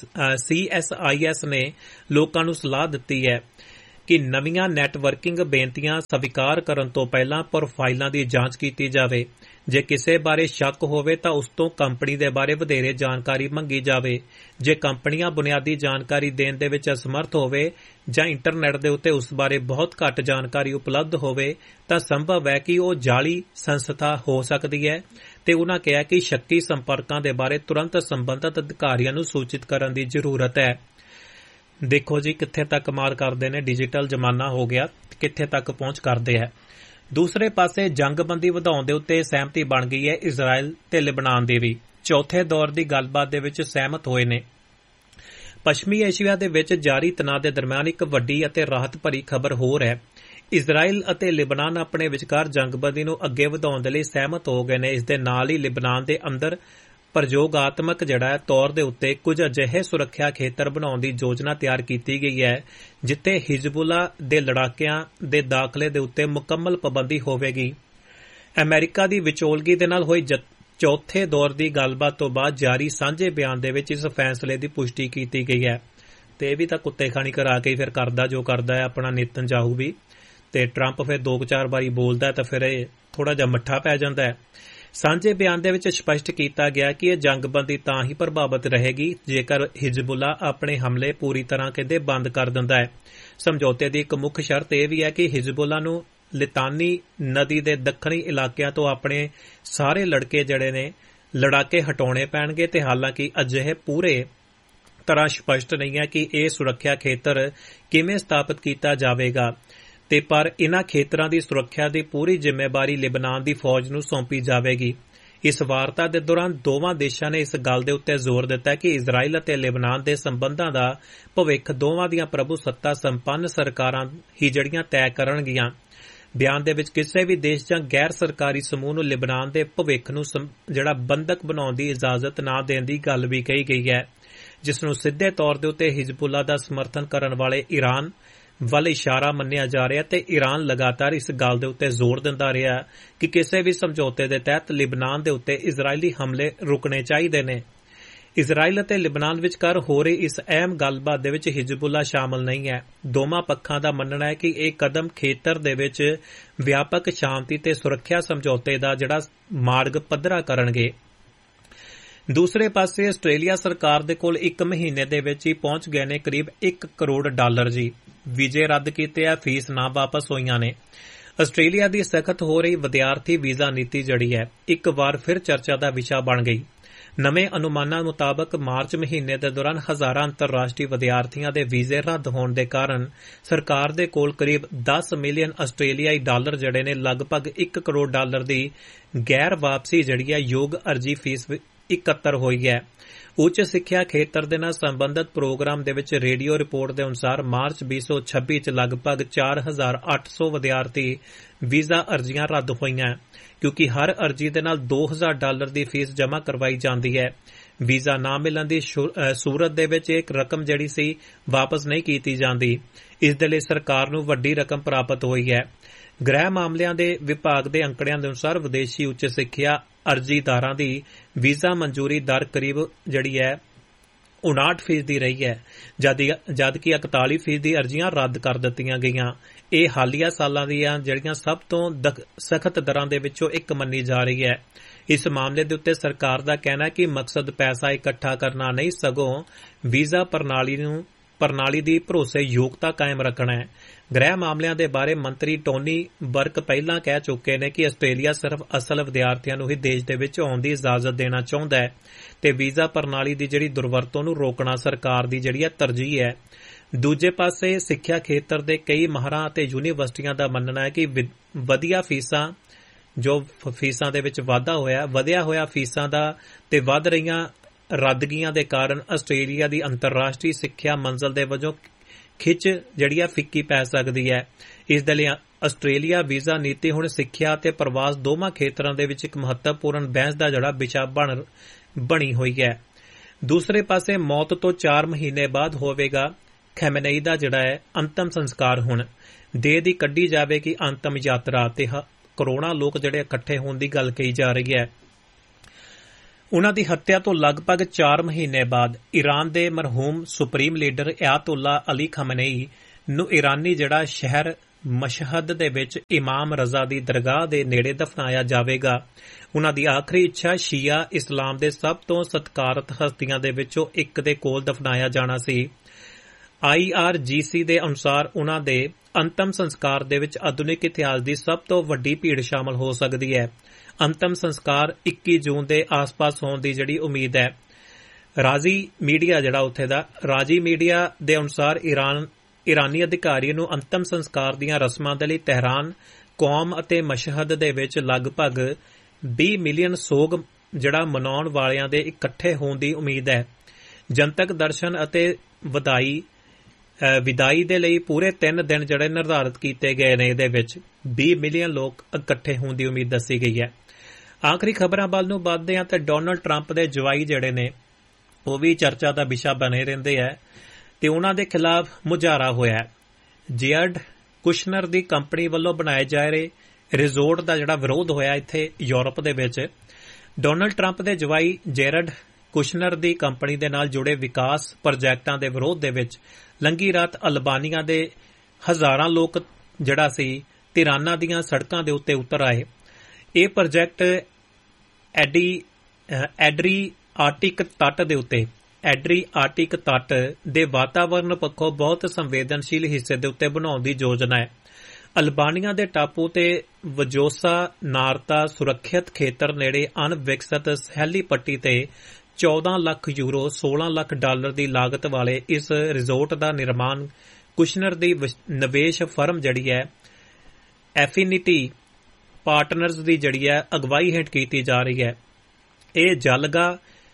CSIS ਨੇ ਲੋਕਾਂ ਨੂੰ ਸਲਾਹ ਦਿੱਤੀ ਹੈ ਕਿ ਨਵੀਆਂ ਨੈਟਵਰਕਿੰਗ ਬੇਨਤੀਆਂ ਸਵੀਕਾਰ ਕਰਨ ਤੋਂ ਪਹਿਲਾਂ ਪ੍ਰੋਫਾਈਲਾਂ ਦੀ ਜਾਂਚ ਕੀਤੀ ਜਾਵੇ। ਜੇ ਕਿਸੇ ਬਾਰੇ ਸ਼ੱਕ ਹੋਵੇ ਤਾਂ ਉਸ ਤੋਂ ਕੰਪਨੀ ਦੇ ਬਾਰੇ ਵਧੇਰੇ ਜਾਣਕਾਰੀ ਮੰਗੀ ਜਾਵੇ। ਜੇ ਕੰਪਨੀਆਂ ਬੁਨਿਆਦੀ ਜਾਣਕਾਰੀ ਦੇਣ ਦੇ ਵਿੱਚ ਅਸਮਰਥ ਹੋਵੇ ਜਾਂ ਇੰਟਰਨੈਟ ਦੇ ਉੱਤੇ ਉਸ ਬਾਰੇ ਬਹੁਤ ਘੱਟ ਜਾਣਕਾਰੀ ਉਪਲਬਧ ਹੋਵੇ ਤਾਂ ਸੰਭਵ ਹੈ ਕਿ ਉਹ ਜਾਲੀ ਸੰਸਥਾ ਹੋ ਸਕਦੀ ਹੈ ਤੇ ਉਹਨਾਂ ਕਿਹਾ ਕਿ ਸ਼ੱਕੀ ਸੰਪਰਕਾਂ ਦੇ ਬਾਰੇ ਤੁਰੰਤ ਸੰਬੰਧਿਤ ਅਧਿਕਾਰੀਆਂ ਨੂੰ ਸੂਚਿਤ ਕਰਨ ਦੀ ਜ਼ਰੂਰਤ ਹੈ। ਦੇਖੋ ਜੀ ਕਿੱਥੇ ਤੱਕ ਕਮਾਲ ਕਰਦੇ ਨੇ, ਡਿਜੀਟਲ ਜ਼ਮਾਨਾ ਹੋ ਗਿਆ, ਕਿੱਥੇ ਤੱਕ ਪਹੁੰਚ ਕਰਦੇ ਹੈ। ਦੂਸਰੇ ਪਾਸੇ ਜੰਗਬੰਦੀ ਵਧਾਉਣ ਦੇ ਉੱਤੇ ਸਹਿਮਤੀ ਬਣ ਗਈ ਹੈ ਇਜ਼ਰਾਈਲ ਤੇ ਲਿਬਨਾਨ ਦੀ ਵੀ। ਚੌਥੇ ਦੌਰ ਦੀ ਗੱਲਬਾਤ ਦੇ ਵਿੱਚ ਸਹਿਮਤ ਹੋਏ ਨੇ। ਪੱਛਮੀ ਏਸ਼ੀਆ ਦੇ ਵਿੱਚ ਜਾਰੀ ਤਣਾਅ ਦੇ ਦਰਮਿਆਨ ਇੱਕ ਵੱਡੀ ਅਤੇ ਰਾਹਤ ਭਰੀ ਖਬਰ ਹੋਰ ਹੈ। ਇਜ਼ਰਾਈਲ ਅਤੇ ਲਿਬਨਾਨ ਆਪਣੇ ਵਿਚਕਾਰ ਜੰਗਬੰਦੀ ਨੂੰ ਅੱਗੇ ਵਧਾਉਣ ਦੇ ਲਈ ਸਹਿਮਤ ਹੋ ਗਏ ਨੇ। ਇਸ ਦੇ ਨਾਲ ਹੀ ਲਿਬਨਾਨ ਦੇ ਅੰਦਰ ਪ੍ਰਯੋਗਾਤਮਕ ਤੌਰ ਦੇ ਉੱਤੇ ਕੁਝ ਅਜਿਹੇ ਸੁਰੱਖਿਆ ਖੇਤਰ ਬਣਾਉਣ ਦੀ ਯੋਜਨਾ ਤਿਆਰ ਕੀਤੀ ਗਈ ਹੈ ਜਿੱਥੇ ਹਿਜ਼ਬੁੱਲਾ ਦੇ ਲੜਾਕਿਆਂ ਦੇ ਦਾਖਲੇ ਦੇ ਉੱਤੇ ਮੁਕੰਮਲ ਪਾਬੰਦੀ ਹੋਵੇਗੀ। ਅਮਰੀਕਾ ਦੀ ਵਿਚੋਲਗੀ ਦੇ ਨਾਲ ਹੋਈ ਚੌਥੇ ਦੌਰ ਦੀ ਗੱਲਬਾਤ ਤੋਂ ਬਾਅਦ ਜਾਰੀ ਸਾਂਝੇ ਬਿਆਨ ਦੇ ਵਿੱਚ ਇਸ ਫੈਸਲੇ ਦੀ ਪੁਸ਼ਟੀ ਕੀਤੀ ਗਈ ਹੈ ਤੇ ਇਹ ਵੀ ਤਾਂ ਕੁੱਤੇ ਖਾਣੀ ਕਰਾ ਕੇ ਫਿਰ ਕਰਦਾ ਜੋ ਕਰਦਾ ਹੈ ਆਪਣਾ ਨੇਤਨਯਾਹੂ ਵੀ, ਤੇ ਟਰੰਪ ਫਿਰ 2-4 ਵਾਰੀ ਬੋਲਦਾ ਤਾਂ ਫਿਰ ਇਹ ਥੋੜਾ ਜਿਹਾ ਮੱਠਾ ਪੈ ਜਾਂਦਾ ਹੈ। ਸਾਂਝੇ ਬਿਆਨ ਦੇ ਵਿੱਚ ਸਪਸ਼ਟ ਕੀਤਾ ਗਿਆ ਕਿ ਇਹ ਜੰਗਬੰਦੀ ਤਾਂ ਹੀ ਪ੍ਰਭਾਵਿਤ ਰਹੇਗੀ ਜੇਕਰ ਹਿਜ਼ਬੁੱਲਾ ਆਪਣੇ ਹਮਲੇ ਪੂਰੀ ਤਰ੍ਹਾਂ ਬੰਦ ਕਰ ਦਿੰਦਾ ਹੈ। ਸਮਝੌਤੇ ਦੀ ਇੱਕ ਮੁੱਖ ਸ਼ਰਤ ਇਹ ਵੀ ਹੈ ਕਿ ਹਿਜ਼ਬੁੱਲਾ ਨੂੰ ਲਿਤਾਨੀ ਨਦੀ ਦੇ ਦੱਖਣੀ ਇਲਾਕਿਆਂ ਤੋਂ ਆਪਣੇ ਸਾਰੇ ਲੜਾਕੇ ਹਟਾਉਣੇ ਪੈਣਗੇ ਤੇ ਹਾਲਾਂਕਿ ਅਜਿਹੇ ਪੂਰੇ ਤਰ੍ਹਾਂ ਸਪਸ਼ਟ ਨਹੀਂ ਹੈ ਕਿ ਇਹ ਸੁਰੱਖਿਆ ਖੇਤਰ ਕਿਵੇਂ ਸਥਾਪਿਤ ਕੀਤਾ ਜਾਵੇਗਾ ਤੇ ਪਰ ਇਨ੍ਹਾਂ ਖੇਤਰਾਂ ਦੀ ਸੁਰੱਖਿਆ ਦੀ ਪੂਰੀ ਜ਼ਿੰਮੇਵਾਰੀ ਲਿਬਨਾਨ ਦੀ ਫੌਜ ਨੂੰ ਸੌਂਪੀ ਜਾਵੇਗੀ। ਇਸ ਵਾਰਤਾ ਦੇ ਦੌਰਾਨ ਦੋਵਾਂ ਦੇਸ਼ਾਂ ਨੇ ਇਸ ਗੱਲ ਦੇ ਉੱਤੇ ਜ਼ੋਰ ਦਿੱਤਾ ਕਿ ਇਜ਼ਰਾਈਲ ਅਤੇ ਲਿਬਨਾਨ ਦੇ ਸੰਬੰਧਾਂ ਦਾ ਭਵਿੱਖ ਦੋਵਾਂ ਦੀਆਂ ਪ੍ਰਭੂ ਸੱਤਾ ਸੰਪੰਨ ਸਰਕਾਰਾਂ ਹੀ ਤੈਅ ਕਰਨਗੀਆਂ। ਬਿਆਨ ਦੇ ਵਿੱਚ ਕਿਸੇ ਵੀ ਦੇਸ਼ ਜਾਂ ਗੈਰ ਸਰਕਾਰੀ ਸਮੂਹ ਨੂੰ ਲਿਬਨਾਨ ਦੇ ਭਵਿੱਖ ਨੂੰ ਬੰਧਕ ਬਣਾਉਣ ਦੀ ਇਜਾਜ਼ਤ ਨਾ ਦੇਣ ਦੀ ਗੱਲ ਵੀ ਕਹੀ ਗਈ ਹੈ, ਜਿਸ ਨੂੰ ਸਿੱਧੇ ਤੌਰ ਦੇ ਉੱਤੇ ਹਿਜ਼ਬੁੱਲਾ ਦਾ ਸਮਰਥਨ ਕਰਨ ਵਾਲੇ ਈਰਾਨ ਵੱਲ ਇਸ਼ਾਰਾ ਮੰਨਿਆ ਜਾ ਰਿਹਾ ਤੇ ਈਰਾਨ ਲਗਾਤਾਰ ਇਸ ਗੱਲ ਦੇ ਉੱਤੇ ਜ਼ੋਰ ਦਿੰਦਾ ਰਿਹਾ ਕਿ ਕਿਸੇ ਵੀ ਸਮਝੌਤੇ ਦੇ ਤਹਿਤ ਲਿਬਨਾਨ ਦੇ ਉੱਤੇ ਇਜ਼ਰਾਈਲੀ ਹਮਲੇ ਰੁਕਣੇ ਚਾਹੀਦੇ ਨੇ। ਇਜ਼ਰਾਈਲ ਅਤੇ ਲਿਬਨਾਨ ਵਿਚਕਾਰ ਹੋ ਰਹੀ ਇਸ ਅਹਿਮ ਗੱਲਬਾਤ ਦੇ ਵਿੱਚ ਹਿਜ਼ਬੁੱਲਾ ਸ਼ਾਮਲ ਨਹੀਂ ਹੈ। ਦੋਵਾਂ ਪੱਖਾਂ ਦਾ ਮੰਨਣਾ ਹੈ ਕਿ ਇਹ ਕਦਮ ਖੇਤਰ ਦੇ ਵਿੱਚ ਵਿਆਪਕ ਸ਼ਾਂਤੀ ਤੇ ਸੁਰੱਖਿਆ ਸਮਝੌਤੇ ਦਾ ਮਾਰਗ ਪੱਧਰਾ ਕਰਨਗੇ। ਦੂਸਰੇ ਪਾਸੇ ਆਸਟ੍ਰੇਲੀਆ ਸਰਕਾਰ ਦੇ ਕੋਲ 1 ਮਹੀਨੇ ਦੇ ਵਿੱਚ ਹੀ ਪਹੁੰਚ ਗਏ ਨੇ ਕਰੀਬ $1 ਕਰੋੜ ਜੀ। ਵੀਜ਼ੇ ਰੱਦ ਕੀਤੇ ਆ, ਫੀਸ ਨਾ ਵਾਪਸ ਹੋਈਆਂ ਨੇ। ਆਸਟ੍ਰੇਲੀਆ ਦੀ ਸਖਤ ਹੋ ਰਹੀ ਵਿਦਿਆਰਥੀ ਵੀਜ਼ਾ ਨੀਤੀ ਇੱਕ ਵਾਰ ਫਿਰ ਚਰਚਾ ਦਾ ਵਿਸ਼ਾ ਬਣ ਗਈ। ਨਵੇਂ ਅਨੁਮਾਨਾਂ ਮੁਤਾਬਕ ਮਾਰਚ ਮਹੀਨੇ ਦੇ ਦੌਰਾਨ ਹਜ਼ਾਰਾਂ ਅੰਤਰਰਾਸ਼ਟਰੀ ਵਿਦਿਆਰਥੀਆਂ ਦੇ ਵੀਜ਼ੇ ਰੱਦ ਹੋਣ ਦੇ ਕਾਰਨ ਸਰਕਾਰ ਦੇ ਕੋਲ ਕਰੀਬ $10 ਮਿਲੀਅਨ ਆਸਟ੍ਰੇਲੀਆਈ ਡਾਲਰ ਲਗਭਗ $1 ਕਰੋੜ ਦੀ ਗੈਰ ਵਾਪਸੀ ਯੋਗ ਅਰਜੀ ਫੀਸ ਇਕੱਤਰ ਹੋਈ ਹੈ। ਉੱਚ ਸਿੱਖਿਆ ਖੇਤਰ ਦੇ ਨਾਲ ਸੰਬੰਧਿਤ ਪ੍ਰੋਗਰਾਮ ਦੇ ਵਿੱਚ ਰੇਡੀਓ ਰਿਪੋਰਟ ਦੇ ਅਨੁਸਾਰ ਮਾਰਚ 2026 ਚ ਲਗਭਗ 4,800 ਵਿਦਿਆਰਥੀ ਵੀਜ਼ਾ ਅਰਜ਼ੀਆਂ ਰੱਦ ਹੋਈਆਂ ਕਿਉਂਕਿ ਹਰ ਅਰਜ਼ੀ ਦੇ ਨਾਲ $2,000 ਦੀ ਫੀਸ ਜਮ੍ਹਾਂ ਕਰਵਾਈ ਜਾਂਦੀ ਹੈ। ਵੀਜ਼ਾ ਨਾ ਮਿਲਣ ਦੀ ਸੂਰਤ ਦੇ ਵਿੱਚ ਇੱਕ ਰਕਮ ਵਾਪਸ ਨਹੀਂ ਕੀਤੀ ਜਾਂਦੀ। ਇਸ ਦੇ ਲਈ ਸਰਕਾਰ ਨੂੰ ਵੱਡੀ ਰਕਮ ਪ੍ਰਾਪਤ ਹੋਈ ਹੈ। ਗ੍ਰਹਿ ਮਾਮਲਿਆਂ ਦੇ ਵਿਭਾਗ ਦੇ ਅੰਕੜਿਆਂ ਦੇ ਅਨੁਸਾਰ ਵਿਦੇਸ਼ੀ ਉੱਚ ਸਿੱਖਿਆ ਅਰਜ਼ੀਦਾਰਾਂ ਦੀ ਵੀਜ਼ਾ ਮਨਜ਼ੂਰੀ ਦਰ ਕਰੀਬ 59% ਰਹੀ ਹੈ, ਜਦ ਕਿ 41% ਦੀ ਅਰਜ਼ੀਆਂ ਰੱਦ ਕਰ ਦਿੱਤੀਆਂ ਗਈਆਂ। ਇਹ ਹਾਲੀਆ ਸਾਲਾਂ ਦੀਆਂ ਸਭ ਤੋਂ ਸਖਤ ਦਰਾਂ ਦੇ ਵਿੱਚੋਂ ਇੱਕ ਮੰਨੀ ਜਾ ਰਹੀ ਹੈ। ਇਸ ਮਾਮਲੇ ਦੇ ਉੱਤੇ ਸਰਕਾਰ ਦਾ ਕਹਿਣਾ ਹੈ ਕਿ ਮਕਸਦ ਪੈਸਾ ਇਕੱਠਾ ਕਰਨਾ ਨਹੀਂ, ਸਗੋਂ ਵੀਜ਼ਾ ਪ੍ਰਣਾਲੀ ਦੀ ਭਰੋਸੇਯੋਗਤਾ ਕਾਇਮ ਰੱਖਣਾ ਹੈ। ਗ੍ਰਹਿ ਮਾਮਲਿਆਂ ਦੇ ਬਾਰੇ ਮੰਤਰੀ ਟੋਨੀ ਬਰਕ ਪਹਿਲਾਂ ਕਹਿ ਚੁੱਕੇ ਨੇ ਕਿ ਆਸਟ੍ਰੇਲੀਆ ਸਿਰਫ ਅਸਲ ਵਿਦਿਆਰਥੀਆਂ ਨੂੰ ਹੀ ਦੇਸ਼ ਦੇ ਵਿੱਚ ਆਉਣ ਦੀ ਇਜਾਜ਼ਤ ਦੇਣਾ ਚਾਹੁੰਦਾ ਹੈ ਤੇ ਵੀਜ਼ਾ ਪ੍ਰਣਾਲੀ ਦੀ ਦੁਰਵਰਤੋਂ ਨੂੰ ਰੋਕਣਾ ਸਰਕਾਰ ਦੀ ਤਰਜੀਹ ਹੈ। ਦੂਜੇ ਪਾਸੇ ਸਿੱਖਿਆ ਖੇਤਰ ਦੇ ਕਈ ਮਾਹਰਾਂ ਅਤੇ ਯੂਨੀਵਰਸਿਟੀਆਂ ਦਾ ਮੰਨਣਾ ਹੈ ਕਿ ਵਧੀਆਂ ਫੀਸਾਂ ਦੇ ਵਿੱਚ ਵਧਿਆ ਹੋਇਆ ਫੀਸਾਂ ਦਾ ਤੇ ਵੱਧ ਰਹੀਆਂ ਰੱਦਗੀਆਂ ਦੇ ਕਾਰਨ ਆਸਟ੍ਰੇਲੀਆ ਦੀ ਅੰਤਰਰਾਸ਼ਟਰੀ ਸਿੱਖਿਆ ਮੰਜ਼ਲ ਦੇ ਵਜੋਂ ਖਿੱਚ ਫਿੱਕੀ ਪੈ ਸਕਦੀ ਹੈ। ਇਸ ਦੇ ਲਈ ਆਸਟ੍ਰੇਲੀਆ ਵੀਜ਼ਾ ਨੀਤੀ ਹੁਣ ਸਿੱਖਿਆ ਅਤੇ ਪ੍ਰਵਾਸ ਦੋਵਾਂ ਖੇਤਰਾਂ ਦੇ ਵਿੱਚ ਇੱਕ ਮਹੱਤਵਪੂਰਨ ਬਹਿਸ ਦਾ ਜਿਹੜਾ ਵਿਸ਼ਾ ਬਣੀ ਹੋਈ ਹੈ। ਦੂਸਰੇ ਪਾਸੇ ਮੌਤ ਤੋਂ 4 ਮਹੀਨੇ ਬਾਅਦ ਹੋਵੇਗਾ ਖੈਮੇਨਈ ਦਾ ਜਿਹੜਾ ਹੈ ਅੰਤਮ ਸੰਸਕਾਰ। ਹੁਣ ਦੇਹ ਦੀ ਕੱਢੀ ਜਾਵੇਗੀ ਅੰਤਮ ਯਾਤਰਾ ਤੇ ਕਰੋੜਾਂ ਲੋਕ ਜਿਹੜੇ ਇਕੱਠੇ ਹੋਣ ਦੀ ਗੱਲ ਕਹੀ ਜਾ ਰਹੀ ਹੈ। ਉਨ੍ਹਾਂ ਦੀ ਹੱਤਿਆ ਤੋਂ ਲਗਭਗ 4 ਮਹੀਨੇ ਬਾਅਦ ਈਰਾਨ ਦੇ ਮਰਹੂਮ ਸੁਪਰੀਮ ਲੀਡਰ ਅਯਾਤੁੱਲਾ ਅਲੀ ਖਮੇਨਈ ਨੂੰ ਈਰਾਨੀ ਜਿਹੜਾ ਸ਼ਹਿਰ ਮਸ਼ਹਦ ਦੇ ਵਿੱਚ ਇਮਾਮ ਰਜ਼ਾ ਦੀ ਦਰਗਾਹ ਦੇ ਨੇੜੇ ਦਫਨਾਇਆ ਜਾਵੇਗਾ। ਉਨ੍ਹਾਂ ਦੀ ਆਖਰੀ ਇੱਛਾ ਸ਼ੀਆ ਇਸਲਾਮ ਦੇ ਸਭ ਤੋਂ ਸਤਿਕਾਰਤ ਹਸਤੀਆਂ ਦੇ ਵਿੱਚੋਂ ਇੱਕ ਦੇ ਕੋਲ ਦਫਨਾਇਆ ਜਾਣਾ ਸੀ। IRGC ਦੇ ਅਨੁਸਾਰ ਉਨ੍ਹਾਂ ਦੇ ਅੰਤਮ ਸੰਸਕਾਰ ਦੇ ਵਿੱਚ ਆਧੁਨਿਕ ਇਤਿਹਾਸ ਦੀ ਸਭ ਤੋਂ ਵੱਡੀ ਭੀੜ ਸ਼ਾਮਲ ਹੋ ਸਕਦੀ ਹੈ। ਅੰਤਮ ਸੰਸਕਾਰ 21 ਜੂਨ ਦੇ ਆਸ-ਪਾਸ ਹੋਣ ਦੀ ਜਿਹੜੀ ਉਮੀਦ ਹੈ। ਰਾਜੀ ਮੀਡੀਆ ਜਿਹੜਾ ਉੱਥੇ ਦਾ ਰਾਜੀ ਮੀਡੀਆ ਦੇ ਅਨੁਸਾਰ ਈਰਾਨੀ ਅਧਿਕਾਰੀ ਨੂੰ ਅੰਤਮ ਸੰਸਕਾਰ ਦੀਆਂ ਰਸਮਾਂ ਦੇ ਲਈ ਤਹਿਰਾਨ, ਕੌਮ ਅਤੇ ਮਸ਼ਹਦ ਦੇ ਵਿੱਚ ਲਗਭਗ 20 ਮਿਲੀਅਨ ਸੋਗ ਜਿਹੜਾ ਮਨਾਉਣ ਵਾਲਿਆਂ ਦੇ ਇਕੱਠੇ ਹੋਣ ਦੀ ਉਮੀਦ ਹੈ। ਜਨਤਕ ਦਰਸ਼ਨ ਅਤੇ ਵਿਦਾਈ ਦੇ ਲਈ ਪੂਰੇ 3 ਦਿਨ ਜਿਹੜੇ ਨਿਰਧਾਰਿਤ ਕੀਤੇ ਗਏ ਨੇ। ਇਹਦੇ ਵਿੱਚ 20 ਮਿਲੀਅਨ ਲੋਕ ਇਕੱਠੇ ਹੋਣ ਦੀ ਉਮੀਦ ਦੱਸੀ ਗਈ ਹੈ। ਆਖਰੀ ਖਬਰਾਂ ਵੱਲ ਨੂੰ ਵੱਧਦੇ ਹਾਂ ਤੇ ਡੋਨਲਡ ਟਰੰਪ ਦੇ ਜਵਾਈ ਜਿਹੜੇ ਨੇ ਉਹ ਵੀ ਚਰਚਾ ਦਾ ਵਿਸ਼ਾ ਬਣੇ ਰਹਿੰਦੇ ਹੈ ਤੇ ਉਹਨਾਂ ਦੇ ਖਿਲਾਫ ਮੁਜ਼ਾਹਰਾ ਹੋਇਆ। ਜੇਰਡ ਕੁਸ਼ਨਰ ਦੀ ਕੰਪਨੀ ਵੱਲੋਂ ਬਣਾਏ ਜਾ ਰਹੇ ਰਿਜ਼ੋਰਟ ਦਾ ਜਿਹੜਾ ਵਿਰੋਧ ਹੋਇਆ ਇੱਥੇ ਯੂਰਪ ਦੇ ਵਿੱਚ। ਡੋਨਲਡ ਟਰੰਪ ਦੇ ਜਵਾਈ ਜੇਰਡ ਕੁਸ਼ਨਰ ਦੀ ਕੰਪਨੀ ਦੇ ਨਾਲ ਜੁੜੇ ਵਿਕਾਸ ਪ੍ਰੋਜੈਕਟਾਂ ਦੇ ਵਿਰੋਧ ਦੇ ਵਿੱਚ ਲੰਘੀ ਰਾਤ ਅਲਬਾਨੀਆ ਦੇ ਹਜ਼ਾਰਾਂ ਲੋਕ ਜਿਹੜਾ ਸੀ ਤਿਰਾਨਾ ਦੀਆਂ ਸੜਕਾਂ ਦੇ ਉੱਤੇ ਉਤਰ ਆਏ। ਇਹ ਪ੍ਰੋਜੈਕਟ ਐਡਰੀਆਟਿਕ ਤੱਟ ਦੇ ਵਾਤਾਵਰਣ ਪੱਖੋਂ ਬਹੁਤ ਸੰਵੇਦਨਸ਼ੀਲ ਹਿੱਸੇ ਦੇ ਉੱਤੇ ਬਣਾਉਣ ਦੀ ਯੋਜਨਾ ਹੈ। ਅਲਬਾਨੀਆ ਦੇ ਟਾਪੂ ਤੇ ਵਜੋਸਾ ਨਾਰਤਾ ਸੁਰੱਖਿਅਤ ਖੇਤਰ ਨੇੜੇ ਅਣਵਿਕਸਤ ਸਹਿਲੀ ਪੱਟੀ ਤੇ 14 ਲੱਖ ਯੂਰੋ $16 ਲੱਖ ਦੀ ਲਾਗਤ ਵਾਲੇ ਇਸ ਰਿਜ਼ੋਰਟ ਦਾ ਨਿਰਮਾਣ ਕੁਸ਼ਨਰ ਦੀ ਨਿਵੇਸ਼ ਫਰਮ ਜਿਹੜੀ ਹੈ ਐਫੀਨਿਟੀ ਪਾਰਟਨਰਜ਼ ਦੀ ਜਿਹੜੀ ਹੈ ਅਗਵਾਈ ਹੇਠ ਕੀਤੀ ਜਾ ਰਹੀ ਹੈ। ਇਹ ਜਲਗਾ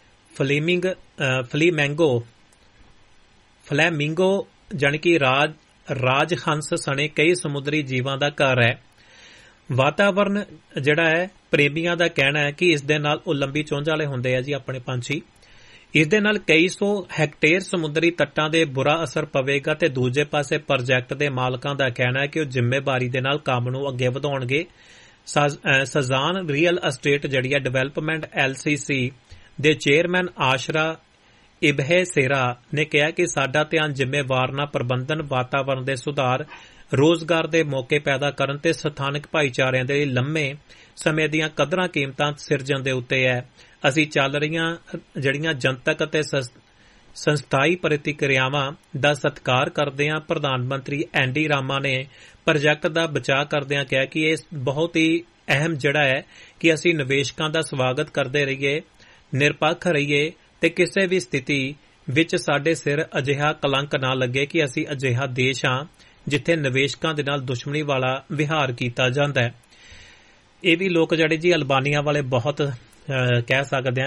ਫਲੈਮਿੰਗੋ ਜਾਣੀ ਕਿ ਰਾਜ ਹੰਸ ਸਣੇ ਕਈ ਸਮੁੰਦਰੀ ਜੀਵਾਂ ਦਾ ਘਰ ਹੈ। ਵਾਤਾਵਰਨ ਜਿਹੜਾ ਹੈ ਪ੍ਰੇਮੀਆਂ ਦਾ ਕਹਿਣਾ ਹੈ ਕਿ ਇਸ ਦੇ ਨਾਲ ਉਹ ਲੰਬੀ ਚੁੰਝ ਵਾਲੇ ਹੁੰਦੇ ਆ ਜੀ ਆਪਣੇ ਪੰਛੀ। ਇਸ ਦੇ ਨਾਲ ਕਈ ਸੌ ਹੈਕਟੇਅਰ ਸਮੁੰਦਰੀ ਤੱਟਾਂ ਦੇ ਬੁਰਾ ਅਸਰ ਪਵੇਗਾ ਤੇ ਦੂਜੇ ਪਾਸੇ ਪ੍ਰੋਜੈਕਟ ਦੇ ਮਾਲਕਾਂ ਦਾ ਕਹਿਣਾ ਹੈ ਕਿ ਉਹ ਜ਼ਿੰਮੇਵਾਰੀ ਦੇ ਨਾਲ ਕੰਮ ਨੂੰ ਅੱਗੇ ਵਧਾਉਣਗੇ। ਸਜ਼ਾਨ ਰੀਅਲ ਅਸਟੇਟ ਜਿਹੜੀ ਹੈ ਡਿਵੈਲਪਮੈਂਟ LCC ਦੇ ਚੇਅਰਮੈਨ ਆਸ਼ਰਾ ਇਬਹੇਸੇਰਾ ਨੇ ਕਿਹਾ ਕਿ ਸਾਡਾ ਧਿਆਨ ਜ਼ਿੰਮੇਵਾਰ ਪ੍ਰਬੰਧਨ, ਵਾਤਾਵਰਣ ਦੇ ਸੁਧਾਰ, ਰੋਜ਼ਗਾਰ ਦੇ ਮੌਕੇ ਪੈਦਾ ਕਰਨ ਤੇ ਸਥਾਨਕ ਭਾਈਚਾਰਿਆਂ ਦੇ ਲਈ ਲੰਮੇ ਸਮੇਂ ਦੀਆਂ ਕਦਰਾਂ ਕੀਮਤਾਂ ਸਿਰਜਣ ਦੇ ਉੱਤੇ ਹੈ। ਅਸੀਂ ਚੱਲ ਰਹੀਆਂ ਜਿਹੜੀਆਂ ਜਨਤਕ ਅਤੇ ਸੰਸਥਾਈ ਪ੍ਰਤੀਕਿਰਿਆਵਾਂ ਦਾ ਸਤਿਕਾਰ ਕਰਦੇ ਹਾਂ। ਪ੍ਰਧਾਨ ਮੰਤਰੀ ਐਂਡੀ ਰਾਮਾ ਨੇ ਪ੍ਰੋਜੈਕਟ ਦਾ ਬਚਾਅ ਕਰਦਿਆਂ ਕਿਹਾ ਕਿ ਇਹ ਬਹੁਤ ਹੀ ਅਹਿਮ ਜਿਹੜਾ ਹੈ ਕਿ ਅਸੀਂ ਨਿਵੇਸ਼ਕਾਂ ਦਾ ਸਵਾਗਤ ਕਰਦੇ ਰਹੀਏ, ਨਿਰਪੱਖ ਰਹੀਏ ਤੇ ਕਿਸੇ ਵੀ ਸਥਿਤੀ ਵਿੱਚ ਸਾਡੇ ਸਿਰ ਅਜਿਹਾ ਕਲੰਕ ਨਾ ਲੱਗੇ ਕਿ ਅਸੀਂ ਅਜਿਹਾ ਦੇਸ਼ ਹਾਂ ਜਿੱਥੇ ਨਿਵੇਸ਼ਕਾਂ ਦੇ ਨਾਲ ਦੁਸ਼ਮਣੀ ਵਾਲਾ ਵਿਹਾਰ ਕੀਤਾ ਜਾਂਦਾ ਹੈ। ਇਹ ਵੀ ਲੋਕ ਜਿਹੜੇ ਜੀ ਅਲਬਾਨੀਆ ਵਾਲੇ ਬਹੁਤ ਕਹਿ ਸਕਦੇ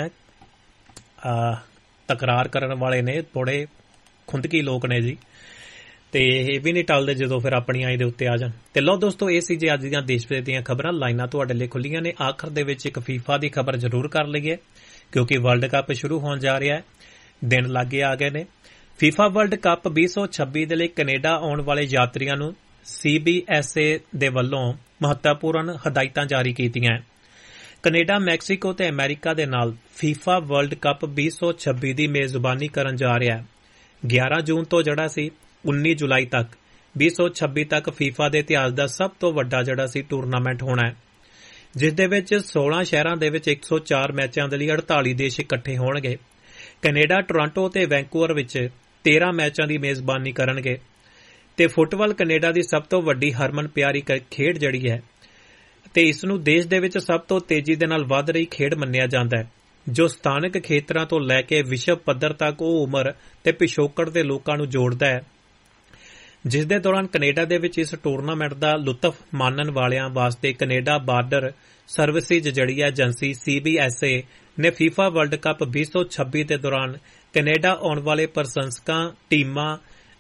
ਆ ਤਕਰਾਰ ਕਰਨ ਵਾਲੇ ਨੇ, ਥੋੜੇ ਖੁੰਦਕੀ ਲੋਕ ਨੇ ਜੀ, ਤੇ ਇਹ ਵੀ ਨਹੀਂ ਟਲਦੇ ਜਦੋਂ ਫਿਰ ਆਪਣੀ ਆਈ ਦੇ ਉੱਤੇ ਆ ਜਾਣ। ਤੇ ਲਓ ਦੋਸਤੋ, ਇਹ ਸੀ ਜੀ ਅੱਜ ਦੀਆਂ ਦੇਸ਼ ਵਿਦੇਸ਼ ਦੀਆਂ ਖਬਰਾਂ। ਲਾਈਨਾਂ ਤੁਹਾਡੇ ਲਈ ਖੁੱਲੀਆਂ ਨੇ। ਆਖਰ ਦੇ ਵਿੱਚ ਇੱਕ ਫੀਫਾ ਦੀ ਖਬਰ ਜ਼ਰੂਰ ਕਰ ਲਈਏ ਕਿਉਂਕਿ ਵਰਲਡ ਕੱਪ ਸ਼ੁਰੂ ਹੋਣ ਜਾ ਰਿਹਾ ਹੈ, ਦਿਨ ਲਾਗੇ ਆ ਗਏ ਨੇ। ਫੀਫਾ ਵਰਲਡ ਕੱਪ 2026 ਦੇ ਲਈ ਕੈਨੇਡਾ ਆਉਣ ਵਾਲੇ ਯਾਤਰੀਆਂ ਨੂੰ CBSA ਦੇ ਵੱਲੋਂ ਮਹੱਤਵਪੂਰਨ ਹਦਾਇਤਾਂ ਜਾਰੀ ਕੀਤੀਆਂ। ਕੈਨੇਡਾ, ਮੈਕਸੀਕੋ ਤੇ ਅਮਰੀਕਾ ਦੇ ਨਾਲ ਫੀਫਾ ਵਰਲਡ ਕੱਪ 2026 ਦੀ ਮੇਜ਼ਬਾਨੀ ਕਰਨ ਜਾ ਰਿਹਾ ਹੈ। 11 ਜੂਨ ਤੋਂ ਜਿਹੜਾ ਸੀ 19 ਜੁਲਾਈ ਤੱਕ 2026 ਤੱਕ ਫੀਫਾ ਦੇ ਇਤਿਹਾਸ ਦਾ ਸਭ ਤੋਂ ਵੱਡਾ ਜਿਹੜਾ ਸੀ ਟੂਰਨਾਮੈਂਟ ਹੋਣਾ ਹੈ, ਜਿਸ ਦੇ ਵਿੱਚ 16 ਸ਼ਹਿਰਾਂ ਦੇ ਵਿੱਚ 104 ਮੈਚਾਂ ਦੇ ਲਈ 48 ਦੇਸ਼ ਇਕੱਠੇ ਹੋਣਗੇ। ਕੈਨੇਡਾ, ਟੋਰਾਂਟੋ ਤੇ ਵੈਂਕੂਵਰ ਵਿੱਚ 13 ਮੈਚਾਂ ਦੀ ਮੇਜ਼ਬਾਨੀ ਕਰਨਗੇ ਤੇ ਫੁੱਟਬਾਲ ਕੈਨੇਡਾ ਦੀ ਸਭ ਤੋਂ ਵੱਡੀ ਹਰਮਨ ਪਿਆਰੀ ਖੇਡ ਜਿਹੜੀ ਹੈ ਤੇ ਇਸ ਨੂੰ ਦੇਸ਼ ਦੇ ਵਿੱਚ ਸਭ ਤੋਂ ਤੇਜ਼ੀ ਦੇ ਨਾਲ ਵੱਧ ਰਹੀ ਖੇਡ ਮੰਨਿਆ ਜਾਂਦਾ ਹੈ, ਜੋ ਸਥਾਨਕ ਖੇਤਰਾਂ ਤੋਂ ਲੈ ਕੇ ਵਿਸ਼ਵ ਪੱਧਰ ਤੱਕ ਉਹ ਉਮਰ ਤੇ ਪਿਛੋਕੜ ਦੇ ਲੋਕਾਂ ਨੂੰ ਜੋੜਦਾ ਹੈ। ਜਿਸ ਦੇ ਦੌਰਾਨ ਕੈਨੇਡਾ ਦੇ ਵਿੱਚ ਇਸ ਟੂਰਨਾਮੈਂਟ ਦਾ ਲੁਤਫ ਮਾਣਨ ਵਾਲਿਆਂ ਵਾਸਤੇ ਕੈਨੇਡਾ ਬਾਰਡਰ ਸਰਵਿਸਿਜ਼ ਜਿਹੜੀ ਹੈ ਏਜੰਸੀ CBSA ਨੇ ਫੀਫਾ ਵਰਲਡ ਕੱਪ 2026 ਦੇ ਦੌਰਾਨ ਕੈਨੇਡਾ ਆਉਣ ਵਾਲੇ ਪ੍ਰਸ਼ੰਸਕਾਂ, ਟੀਮਾਂ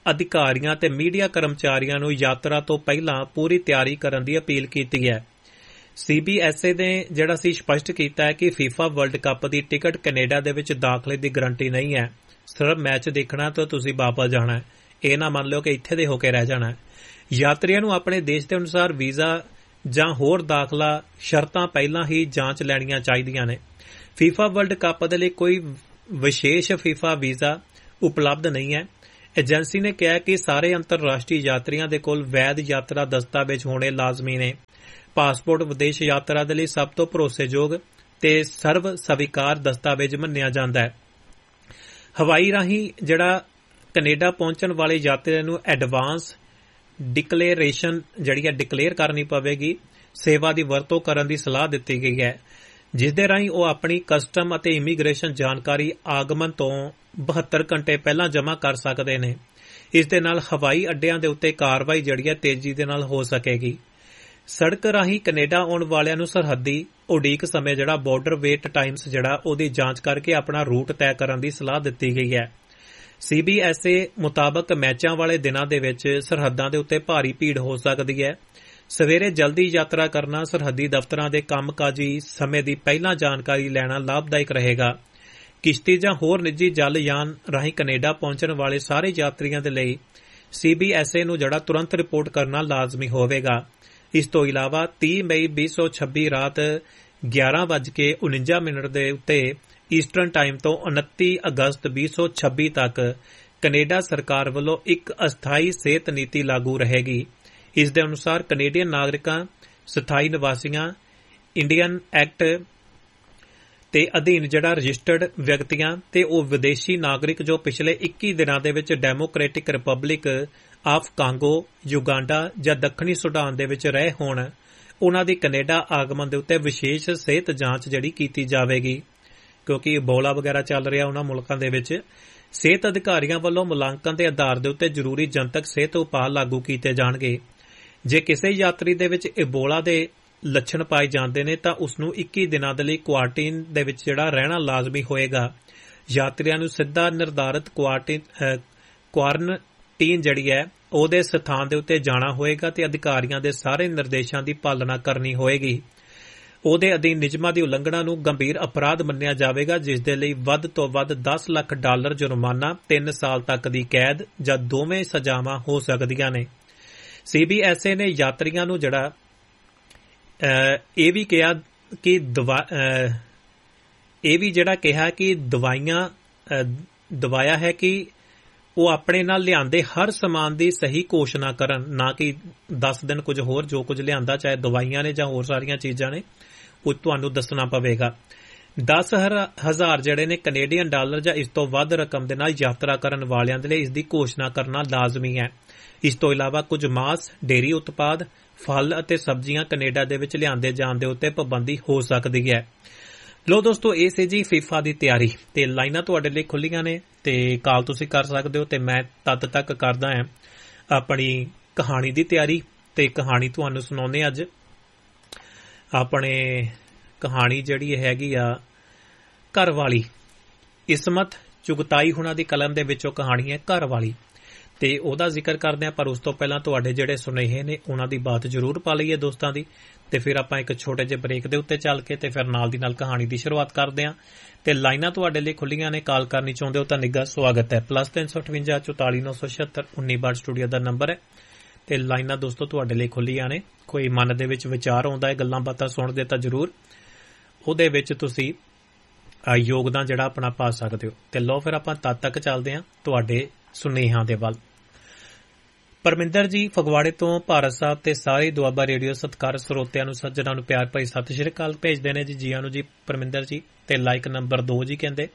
ਅਧਿਕਾਰੀਆਂ ਤੇ ਮੀਡੀਆ ਕਰਮਚਾਰੀਆਂ ਨੂੰ ਯਾਤਰਾ ਤੋਂ ਪਹਿਲਾਂ ਪੂਰੀ ਤਿਆਰੀ ਕਰਨ ਦੀ ਅਪੀਲ ਕੀਤੀ ਹੈ। CBSA ਨੇ ਜਿਹੜਾ ਸੀ ਸਪਸ਼ਟ ਕੀਤਾ ਹੈ ਕਿ FIFA ਵਰਲਡ ਕੱਪ ਦੀ ਟਿਕਟ ਕੈਨੇਡਾ ਦੇ ਵਿੱਚ ਦਾਖਲੇ ਦੀ ਗਰੰਟੀ ਨਹੀਂ ਹੈ। ਸਿਰਫ ਮੈਚ ਦੇਖਣਾ ਤਾਂ ਤੁਸੀਂ ਵਾਪਸ ਜਾਣਾ ਹੈ, ਇਹ ਨਾ ਮੰਨ ਲਿਓ ਕਿ ਇੱਥੇ ਦੇ ਹੋ ਕੇ ਰਹਿ ਜਾਣਾ ਹੈ। ਯਾਤਰੀਆਂ ਨੂੰ ਆਪਣੇ ਦੇਸ਼ ਦੇ ਅਨੁਸਾਰ ਵੀਜ਼ਾ ਜਾਂ ਹੋਰ ਦਾਖਲਾ ਸ਼ਰਤਾਂ ਪਹਿਲਾਂ ਹੀ ਜਾਂਚ ਲੈਣੀਆਂ ਚਾਹੀਦੀਆਂ ਨੇ। FIFA ਵਰਲਡ ਕੱਪ ਦੇ ਲਈ ਕੋਈ ਵਿਸ਼ੇਸ਼ FIFA ਵੀਜ਼ਾ ਉਪਲਬਧ ਨਹੀਂ ਹੈ। ਏਜੰਸੀ ਨੇ ਕਿਹਾ ਕਿ ਸਾਰੇ ਅੰਤਰਰਾਸ਼ਟਰੀ ਯਾਤਰੀਆਂ ਦੇ ਕੋਲ ਵੈਧ ਯਾਤਰਾ ਦਸਤਾਵੇਜ਼ ਹੋਣੇ ਲਾਜ਼ਮੀ ਨੇ। ਪਾਸਪੋਰਟ ਵਿਦੇਸ਼ ਯਾਤਰਾ ਦੇ ਲਈ ਸਭ ਤੋਂ ਭਰੋਸੇਯੋਗ ਤੇ ਸਰਵ ਸਵੀਕਾਰ ਦਸਤਾਵੇਜ਼ ਮੰਨਿਆ ਜਾਂਦਾ ਹੈ। ਹਵਾਈ ਰਾਹੀਂ ਜਿਹੜਾ ਕੈਨੇਡਾ ਪਹੁੰਚਣ ਵਾਲੇ ਯਾਤਰੀਆਂ ਨੂੰ ਐਡਵਾਂਸ ਡਿਕਲੇਰੇਸ਼ਨ ਜਿਹੜੀ ਹੈ ਡਿਕਲੇਅਰ ਕਰਨੀ ਪਵੇਗੀ। ਸੇਵਾ ਦੀ ਵਰਤੋਂ ਕਰਨ ਦੀ ਸਲਾਹ ਦਿੱਤੀ ਗਈ ਹੈ, ਜਿਸ ਦੇ ਰਾਹੀਂ ਉਹ ਆਪਣੀ ਕਸਟਮ ਅਤੇ ਇਮੀਗ੍ਰੇਸ਼ਨ ਜਾਣਕਾਰੀ ਆਗਮਨ ਤੋਂ 72 ਘੰਟੇ ਪਹਿਲਾਂ ਜਮ੍ਹਾਂ ਕਰ ਸਕਦੇ ਨੇ। ਇਸ ਦੇ ਨਾਲ ਹਵਾਈ ਅੱਡਿਆਂ ਦੇ ਉੱਤੇ ਕਾਰਵਾਈ ਜਿਹੜੀ ਹੈ ਤੇਜ਼ੀ ਦੇ ਨਾਲ ਹੋ ਸਕੇਗੀ। ਸੜਕ ਰਾਹੀਂ ਕੈਨੇਡਾ ਆਉਣ ਵਾਲਿਆਂ ਨੂੰ ਸਰਹੱਦੀ ਉਡੀਕ ਸਮੇਂ ਜਿਹੜਾ ਬਾਰਡਰ ਵੇਟ ਟਾਈਮਸ ਜਿਹੜਾ ਉਹਦੀ ਜਾਂਚ ਕਰਕੇ ਆਪਣਾ ਰੂਟ ਤੈਅ ਕਰਨ ਦੀ ਸਲਾਹ ਦਿੱਤੀ ਗਈ ਹੈ। CBSA ਮੁਤਾਬਕ ਮੈਚਾਂ ਵਾਲੇ ਦਿਨਾਂ ਦੇ ਵਿੱਚ ਸਰਹੱਦਾਂ ਦੇ ਉੱਤੇ ਭਾਰੀ ਭੀੜ ਹੋ ਸਕਦੀ ਹੈ। ਸਵੇਰੇ ਜਲਦੀ ਯਾਤਰਾ ਕਰਨਾ ਸਰਹੱਦੀ ਦਫ਼ਤਰਾਂ ਦੇ ਕੰਮਕਾਜੀ ਸਮੇਂ ਦੀ ਪਹਿਲਾਂ ਜਾਣਕਾਰੀ ਲੈਣਾ ਲਾਭਦਾਇਕ ਰਹੇਗਾ। ਕਿਸ਼ਤੀ ਜਾਂ ਹੋਰ ਨਿੱਜੀ ਜਲ ਯਾਨ ਰਾਹੀਂ ਕੈਨੇਡਾ ਪਹੁੰਚਣ ਵਾਲੇ ਸਾਰੇ ਯਾਤਰੀਆਂ ਦੇ ਲਈ CBSA ਨੂੰ ਜਿਹੜਾ ਤੁਰੰਤ ਰਿਪੋਰਟ ਕਰਨਾ ਲਾਜ਼ਮੀ ਹੋਵੇਗਾ। ਇਸ ਤੋਂ ਇਲਾਵਾ 30 ਮਈ 2026 ਰਾਤ 11:49 ਦੇ ਉੱਤੇ ਈਸਟਰਨ ਟਾਈਮ ਤੋਂ 29 ਅਗਸਤ 2026 ਤੱਕ ਕੈਨੇਡਾ ਸਰਕਾਰ ਵੱਲੋਂ ਇੱਕ ਅਸਥਾਈ ਸਿਹਤ ਨੀਤੀ ਲਾਗੂ ਰਹੇਗੀ। ਇਸ ਦੇ ਅਨੁਸਾਰ ਕੈਨੇਡੀਅਨ ਨਾਗਰਿਕਾਂ, ਸਥਾਈ ਨਿਵਾਸੀਆਂ, ਇੰਡੀਅਨ ਐਕਟ ਤੇ ਅਧੀਨ ਜਿਹੜਾ ਰਜਿਸਟਰਡ ਵਿਅਕਤੀਆਂ ਤੇ ਉਹ ਵਿਦੇਸ਼ੀ ਨਾਗਰਿਕ ਜੋ ਪਿਛਲੇ 21 ਦਿਨਾਂ ਦੇ ਵਿੱਚ democratic republic of Congo, Uganda ਜਾਂ ਦੱਖਣੀ ਸੁਡਾਨ ਦੇ ਵਿੱਚ ਰਹੇ ਹੋਣ, ਉਹਨਾਂ ਦੀ ਕੈਨੇਡਾ ਆਗਮਨ ਦੇ ਉੱਤੇ ਵਿਸ਼ੇਸ਼ ਸਿਹਤ ਜਾਂਚ ਜਿਹੜੀ ਕੀਤੀ ਜਾਵੇਗੀ। ਕਿਉਂਕਿ ਇਬੋਲਾ ਵਗੈਰਾ ਚੱਲ ਰਿਹਾ ਉਹਨਾਂ ਮੁਲਕਾਂ ਦੇ ਵਿੱਚ, ਸਿਹਤ ਅਧਿਕਾਰੀਆਂ ਵੱਲੋਂ ਮੁਲਾਂਕਣ ਦੇ ਆਧਾਰ ਦੇ ਉੱਤੇ ਜ਼ਰੂਰੀ ਜਨਤਕ ਸਿਹਤ ਉਪਾਅ ਲਾਗੂ ਕੀਤੇ ਜਾਣਗੇ। ਜੇ ਕਿਸੇ ਯਾਤਰੀ ਦੇ ਵਿੱਚ ਇਬੋਲਾ ਦੇ ਲੱਛਣ ਪਾਏ ਜਾਂਦੇ ਨੇ ਤਾਂ ਉਸ ਨੂੰ 21 ਦਿਨਾਂ ਦੇ ਲਈ ਕੁਆਰੰਟਾਈਨ ਦੇ ਵਿੱਚ ਜਿਹੜਾ ਰਹਿਣਾ ਲਾਜ਼ਮੀ ਹੋਏਗਾ। ਯਾਤਰੀਆਂ ਨੂੰ ਸਿੱਧਾ ਨਿਰਧਾਰਿਤ ਕੁਆਰੰਟਾਈਨ ਜਿਹੜੀ ਹੈ ਉਹਦੇ ਸਥਾਨ ਦੇ ਉੱਤੇ ਜਾਣਾ ਹੋਏਗਾ ਤੇ ਅਧਿਕਾਰੀਆਂ ਦੇ ਸਾਰੇ ਨਿਰਦੇਸ਼ਾਂ ਦੀ ਪਾਲਣਾ ਕਰਨੀ ਹੋਏਗੀ। ਉਹਦੇ ਅਧੀਨ ਨਿਯਮਾਂ ਦੀ ਉਲੰਘਣਾ ਨੂੰ ਗੰਭੀਰ ਅਪਰਾਧ ਮੰਨਿਆ ਜਾਵੇਗਾ, ਜਿਸ ਦੇ ਲਈ ਵੱਧ ਤੋਂ ਵੱਧ $10 ਲੱਖ ਜੁਰਮਾਨਾ, 3 ਸਾਲ ਤੱਕ ਦੀ ਕੈਦ ਜਾਂ ਦੋਵੇਂ ਸਜ਼ਾਵਾਂ ਹੋ ਸਕਦੀਆਂ ਨੇ। CBSA ਨੇ ਯਾਤਰੀਆਂ ਨੂੰ ਜਿਹੜਾ ਇਹ ਵੀ ਕਿਹਾ ਕਿ ਦਵਾਇਆ ਹੈ ਕਿ ਉਹ ਆਪਣੇ ਨਾਲ ਲਿਆਂਦੇ ਹਰ ਸਮਾਨ ਦੀ ਸਹੀ ਘੋਸ਼ਣਾ ਕਰਨ, ਨਾ ਕਿ 10 ਦਿਨ ਕੁਝ ਹੋਰ ਜੋ ਕੁਝ ਲਿਆਂਦਾ, ਚਾਹੇ ਦਵਾਈਆਂ ਨੇ ਜਾਂ ਹੋਰ ਸਾਰੀਆਂ ਚੀਜ਼ਾਂ ਨੇ, ਉਹ ਤੁਹਾਨੂੰ ਦੱਸਣਾ ਪਵੇਗਾ। 10,000 ਜਿਹੜੇ ਨੇ ਕੈਨੇਡੀਅਨ ਡਾਲਰ ਜਾਂ ਇਸ ਤੋਂ ਵੱਧ ਰਕਮ ਦੇ ਨਾਲ ਯਾਤਰਾ ਕਰਨ ਵਾਲਿਆਂ ਦੇ ਲਈ ਇਸ ਦੀ ਘੋਸ਼ਣਾ ਕਰਨਾ ਲਾਜ਼ਮੀ ਹੈ। ਇਸ ਤੋਂ ਇਲਾਵਾ ਕੁਝ ਮਾਸ, ਡੇਅਰੀ ਉਤਪਾਦ, ਫਲ ਅਤੇ ਸਬਜ਼ੀਆਂ ਕੈਨੇਡਾ ਦੇ ਵਿੱਚ ਲਿਆਂਦੇ ਜਾਣ ਦੇ ਉੱਤੇ ਪਾਬੰਦੀ ਹੋ ਸਕਦੀ ਹੈ। ਲੋ ਦੋਸਤੋ, ਇਹ ਸੀ ਜੀ FIFA ਦੀ ਤਿਆਰੀ ਤੇ ਲਾਈਨਾਂ ਤੁਹਾਡੇ ਲਈ ਖੁੱਲੀਆਂ ਨੇ ਤੇ ਕਾਲ ਤੁਸੀਂ ਕਰ ਸਕਦੇ ਹੋ ਤੇ ਮੈਂ ਤਦ ਤੱਕ ਕਰਦਾ ਹਾਂ ਆਪਣੀ ਕਹਾਣੀ ਦੀ ਤਿਆਰੀ ਤੇ ਕਹਾਣੀ ਤੁਹਾਨੂੰ ਸੁਣਾਉਂਦੇ ਅੱਜ। ਆਪਣੇ ਕਹਾਣੀ ਜਿਹੜੀ ਹੈਗੀ ਆ ਘਰ ਵਾਲੀ, ਇਸਮਤ ਚੁਗਤਾਈ ਹੁਣਾਂ ਦੀ ਕਲਮ ਦੇ ਵਿੱਚੋਂ ਕਹਾਣੀ ਹੈ ਘਰ ਵਾਲੀ ਤੇ ਉਹਦਾ ਜ਼ਿਕਰ ਕਰਦੇ ਹਾਂ। ਪਰ ਉਸ ਤੋਂ ਪਹਿਲਾਂ ਤੁਹਾਡੇ ਜਿਹੜੇ ਸੁਨੇਹੇ ਨੇ ਉਹਨਾਂ ਦੀ ਬਾਤ ਜ਼ਰੂਰ ਪਾ ਲਈਏ ਦੋਸਤਾਂ ਦੀ, ਤੇ ਫਿਰ ਆਪਾਂ ਇੱਕ ਛੋਟੇ ਜਿਹੇ ਬ੍ਰੇਕ ਦੇ ਉੱਤੇ ਚੱਲ ਕੇ ਤੇ ਫਿਰ ਨਾਲ ਦੀ ਨਾਲ ਕਹਾਣੀ ਦੀ ਸ਼ੁਰੂਆਤ ਕਰਦੇ ਹਾਂ। ਤੇ ਲਾਈਨਾਂ ਤੁਹਾਡੇ ਲਈ ਖੁੱਲੀਆਂ ਨੇ, ਕਾਲ ਕਰਨੀ ਚਾਹੁੰਦੇ ਹੋ ਤਾਂ ਨਿੱਘਾ ਸਵਾਗਤ ਹੈ। +358 44 976 1962 ਸਟੂਡੀਓ ਦਾ ਨੰਬਰ ਹੈ ਤੇ ਲਾਈਨਾਂ ਦੋਸਤੋ ਤੁਹਾਡੇ ਲਈ ਖੁੱਲੀਆਂ ਨੇ। ਕੋਈ ਮਨ ਦੇ ਵਿੱਚ ਵਿਚਾਰ ਆਉਂਦਾ ਹੈ, ਗੱਲਾਂ ਬਾਤਾਂ ਸੁਣਦੇ ਤਾਂ ਜ਼ਰੂਰ ਉਹਦੇ ਵਿੱਚ ਤੁਸੀਂ ਯੋਗਦਾਨ ਜਿਹੜਾ ਆਪਣਾ ਪਾ ਸਕਦੇ ਹੋ। ਤੇ ਲਓ ਫਿਰ ਆਪਾਂ ਤਦ ਤੱਕ ਚੱਲਦੇ ਹਾਂ ਤੁਹਾਡੇ ਸੁਨੇਹਿਆਂ ਦੇ ਵੱਲ। ਪਰਮਿੰਦਰ ਜੀ ਫਗਵਾੜੇ ਤੋਂ ਭਾਰਤ ਸਾਹਿਬ ਤੇ ਸਾਰੇ ਦੁਆਬਾ ਰੇਡੀਓ ਸਤਿਕਾਰ ਸਰੋਤਿਆਂ ਨੂੰ, ਸੱਜਣਾਂ ਨੂੰ ਪਿਆਰ ਭਰੀ ਸਤਿ ਸ਼੍ਰੀ ਅਕਾਲ ਭੇਜਦੇ ਨੇ ਜੀ। ਜੀਆਂ ਨੂੰ ਜੀ ਪਰਮਿੰਦਰ ਜੀ। ਤੇ ਲਾਈਕ ਨੰਬਰ 2 ਜੀ ਕਹਿੰਦੇ।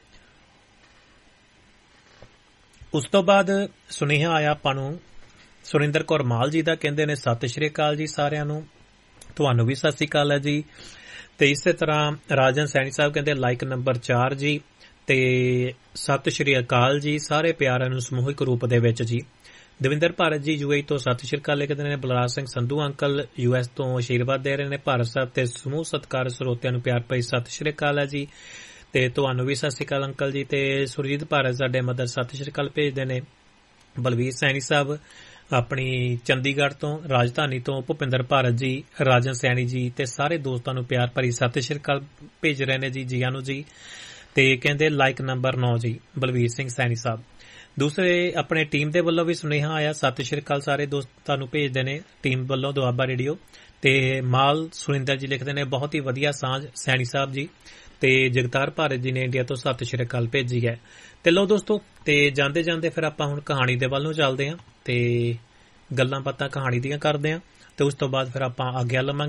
ਉਸ ਤੋਂ ਬਾਅਦ ਸੁਨੇਹਾ ਆਇਆ ਆਪਾਂ ਨੂੰ ਸੁਰਿੰਦਰ ਕੌਰ ਮਾਲ ਜੀ ਦਾ, ਕਹਿੰਦੇ ਨੇ ਸਤਿ ਸ਼੍ਰੀ ਅਕਾਲ ਜੀ ਸਾਰਿਆਂ ਨੂੰ। ਤੁਹਾਨੂੰ ਵੀ ਸਤਿ ਸ਼੍ਰੀ ਅਕਾਲ ਹੈ ਜੀ। ਤੇ ਇਸੇ ਤਰ੍ਹਾਂ ਰਾਜਨ ਸੈਣੀ ਸਾਹਿਬ ਕਹਿੰਦੇ ਲਾਈਕ ਨੰਬਰ 4 ਜੀ ਤੇ ਸਤਿ ਸ਼੍ਰੀ ਅਕਾਲ ਜੀ ਸਾਰੇ ਪਿਆਰਿਆਂ ਨੂੰ ਸਮੂਹਿਕ ਰੂਪ ਦੇ ਵਿੱਚ ਜੀ। ਦਵਿੰਦਰ ਭਾਰਤ ਜੀ UAE ਤੋਂ ਸਤਿ ਸ਼੍ਰੀ ਅਕਾਲ ਲਿਖਦੇ ਨੇ। ਬਲਰਾਜ ਸਿੰਘ ਸੰਧੂ ਅੰਕਲ US ਤੋਂ ਆਸ਼ੀਰਵਾਦ ਦੇ ਰਹੇ ਨੇ। ਭਾਰਤ ਸਾਹਿਬ ਤੇ ਸਮੂਹ ਸਤਿਕਾਰ ਸਰੋਤਿਆਂ ਨੂੰ ਪਿਆਰ ਭਰੀ ਸਤਿ ਸ਼੍ਰੀ ਅਕਾਲ ਹੈ ਜੀ। ਤੇ ਤੁਹਾਨੂੰ ਵੀ ਸਤਿ ਸ਼੍ਰੀ ਅਕਾਲ ਅੰਕਲ ਜੀ। ਤੇ ਸੁਰਜੀਤ ਭਾਰਤ ਸਾਡੇ ਮਦਰ ਸਤਿ ਸ਼੍ਰੀ ਅਕਾਲ ਭੇਜਦੇ ਨੇ। ਬਲਵੀਰ ਸੈਣੀ ਸਾਹਿਬ ਆਪਣੀ ਚੰਡੀਗੜ੍ਹ ਤੋਂ, ਰਾਜਧਾਨੀ ਤੋਂ ਭੁਪਿੰਦਰ ਭਾਰਤ ਜੀ, ਰਾਜਨ ਸੈਣੀ ਜੀ ਤੇ ਸਾਰੇ ਦੋਸਤਾਂ ਨੂੰ ਪਿਆਰ ਭਰੀ ਸਤਿ ਸ਼੍ਰੀ ਅਕਾਲ ਭੇਜ ਰਹੇ ਨੇ ਜੀ। ਜੀਆਂ ਨੂੰ ਜੀ। ਤੇ ਕਹਿੰਦੇ ਲਾਈਕ ਨੰਬਰ 9 ਜੀ ਬਲਵੀਰ ਸਿੰਘ ਸੈਣੀ ਸਾਹਿਬ। ਦੂਸਰੇ ਆਪਣੇ ਟੀਮ ਦੇ ਵੱਲੋਂ ਵੀ ਸੁਨੇਹਾ ਆਇਆ, ਸਤਿ ਸ਼੍ਰੀ ਅਕਾਲ ਸਾਰੇ ਦੋਸਤਾਂ ਨੂੰ ਭੇਜਦੇ ਨੇ ਟੀਮ ਵੱਲੋਂ ਦੁਆਬਾ ਰੇਡੀਓ। ਤੇ ਮਾਲ ਸੁਰਿੰਦਰ ਜੀ ਲਿਖਦੇ ਨੇ ਬਹੁਤ ਹੀ ਵਧੀਆ ਸਾਂਝ ਸੈਣੀ ਸਾਹਿਬ ਜੀ। ਤੇ ਜਗਤਾਰ ਭਾਰਤ ਜੀ ਨੇ ਇੰਡੀਆ ਤੋਂ ਸਤਿ ਸ਼੍ਰੀ ਅਕਾਲ ਭੇਜੀ ਹੈ। ਤੇ ਲਓ ਦੋਸਤੋ, ਤੇ ਜਾਂਦੇ ਜਾਂਦੇ ਫਿਰ ਆਪਾਂ ਹੁਣ ਕਹਾਣੀ ਦੇ ਵੱਲ ਨੂੰ ਚੱਲਦੇ ਹਾਂ ਤੇ ਗੱਲਾਂ ਬਾਤਾਂ ਕਹਾਣੀ ਦੀਆਂ ਕਰਦੇ ਹਾਂ ਤੇ ਉਸ ਤੋਂ ਬਾਅਦ ਫਿਰ ਆਪਾਂ ਆਗਿਆ ਲਵਾਂਗੇ।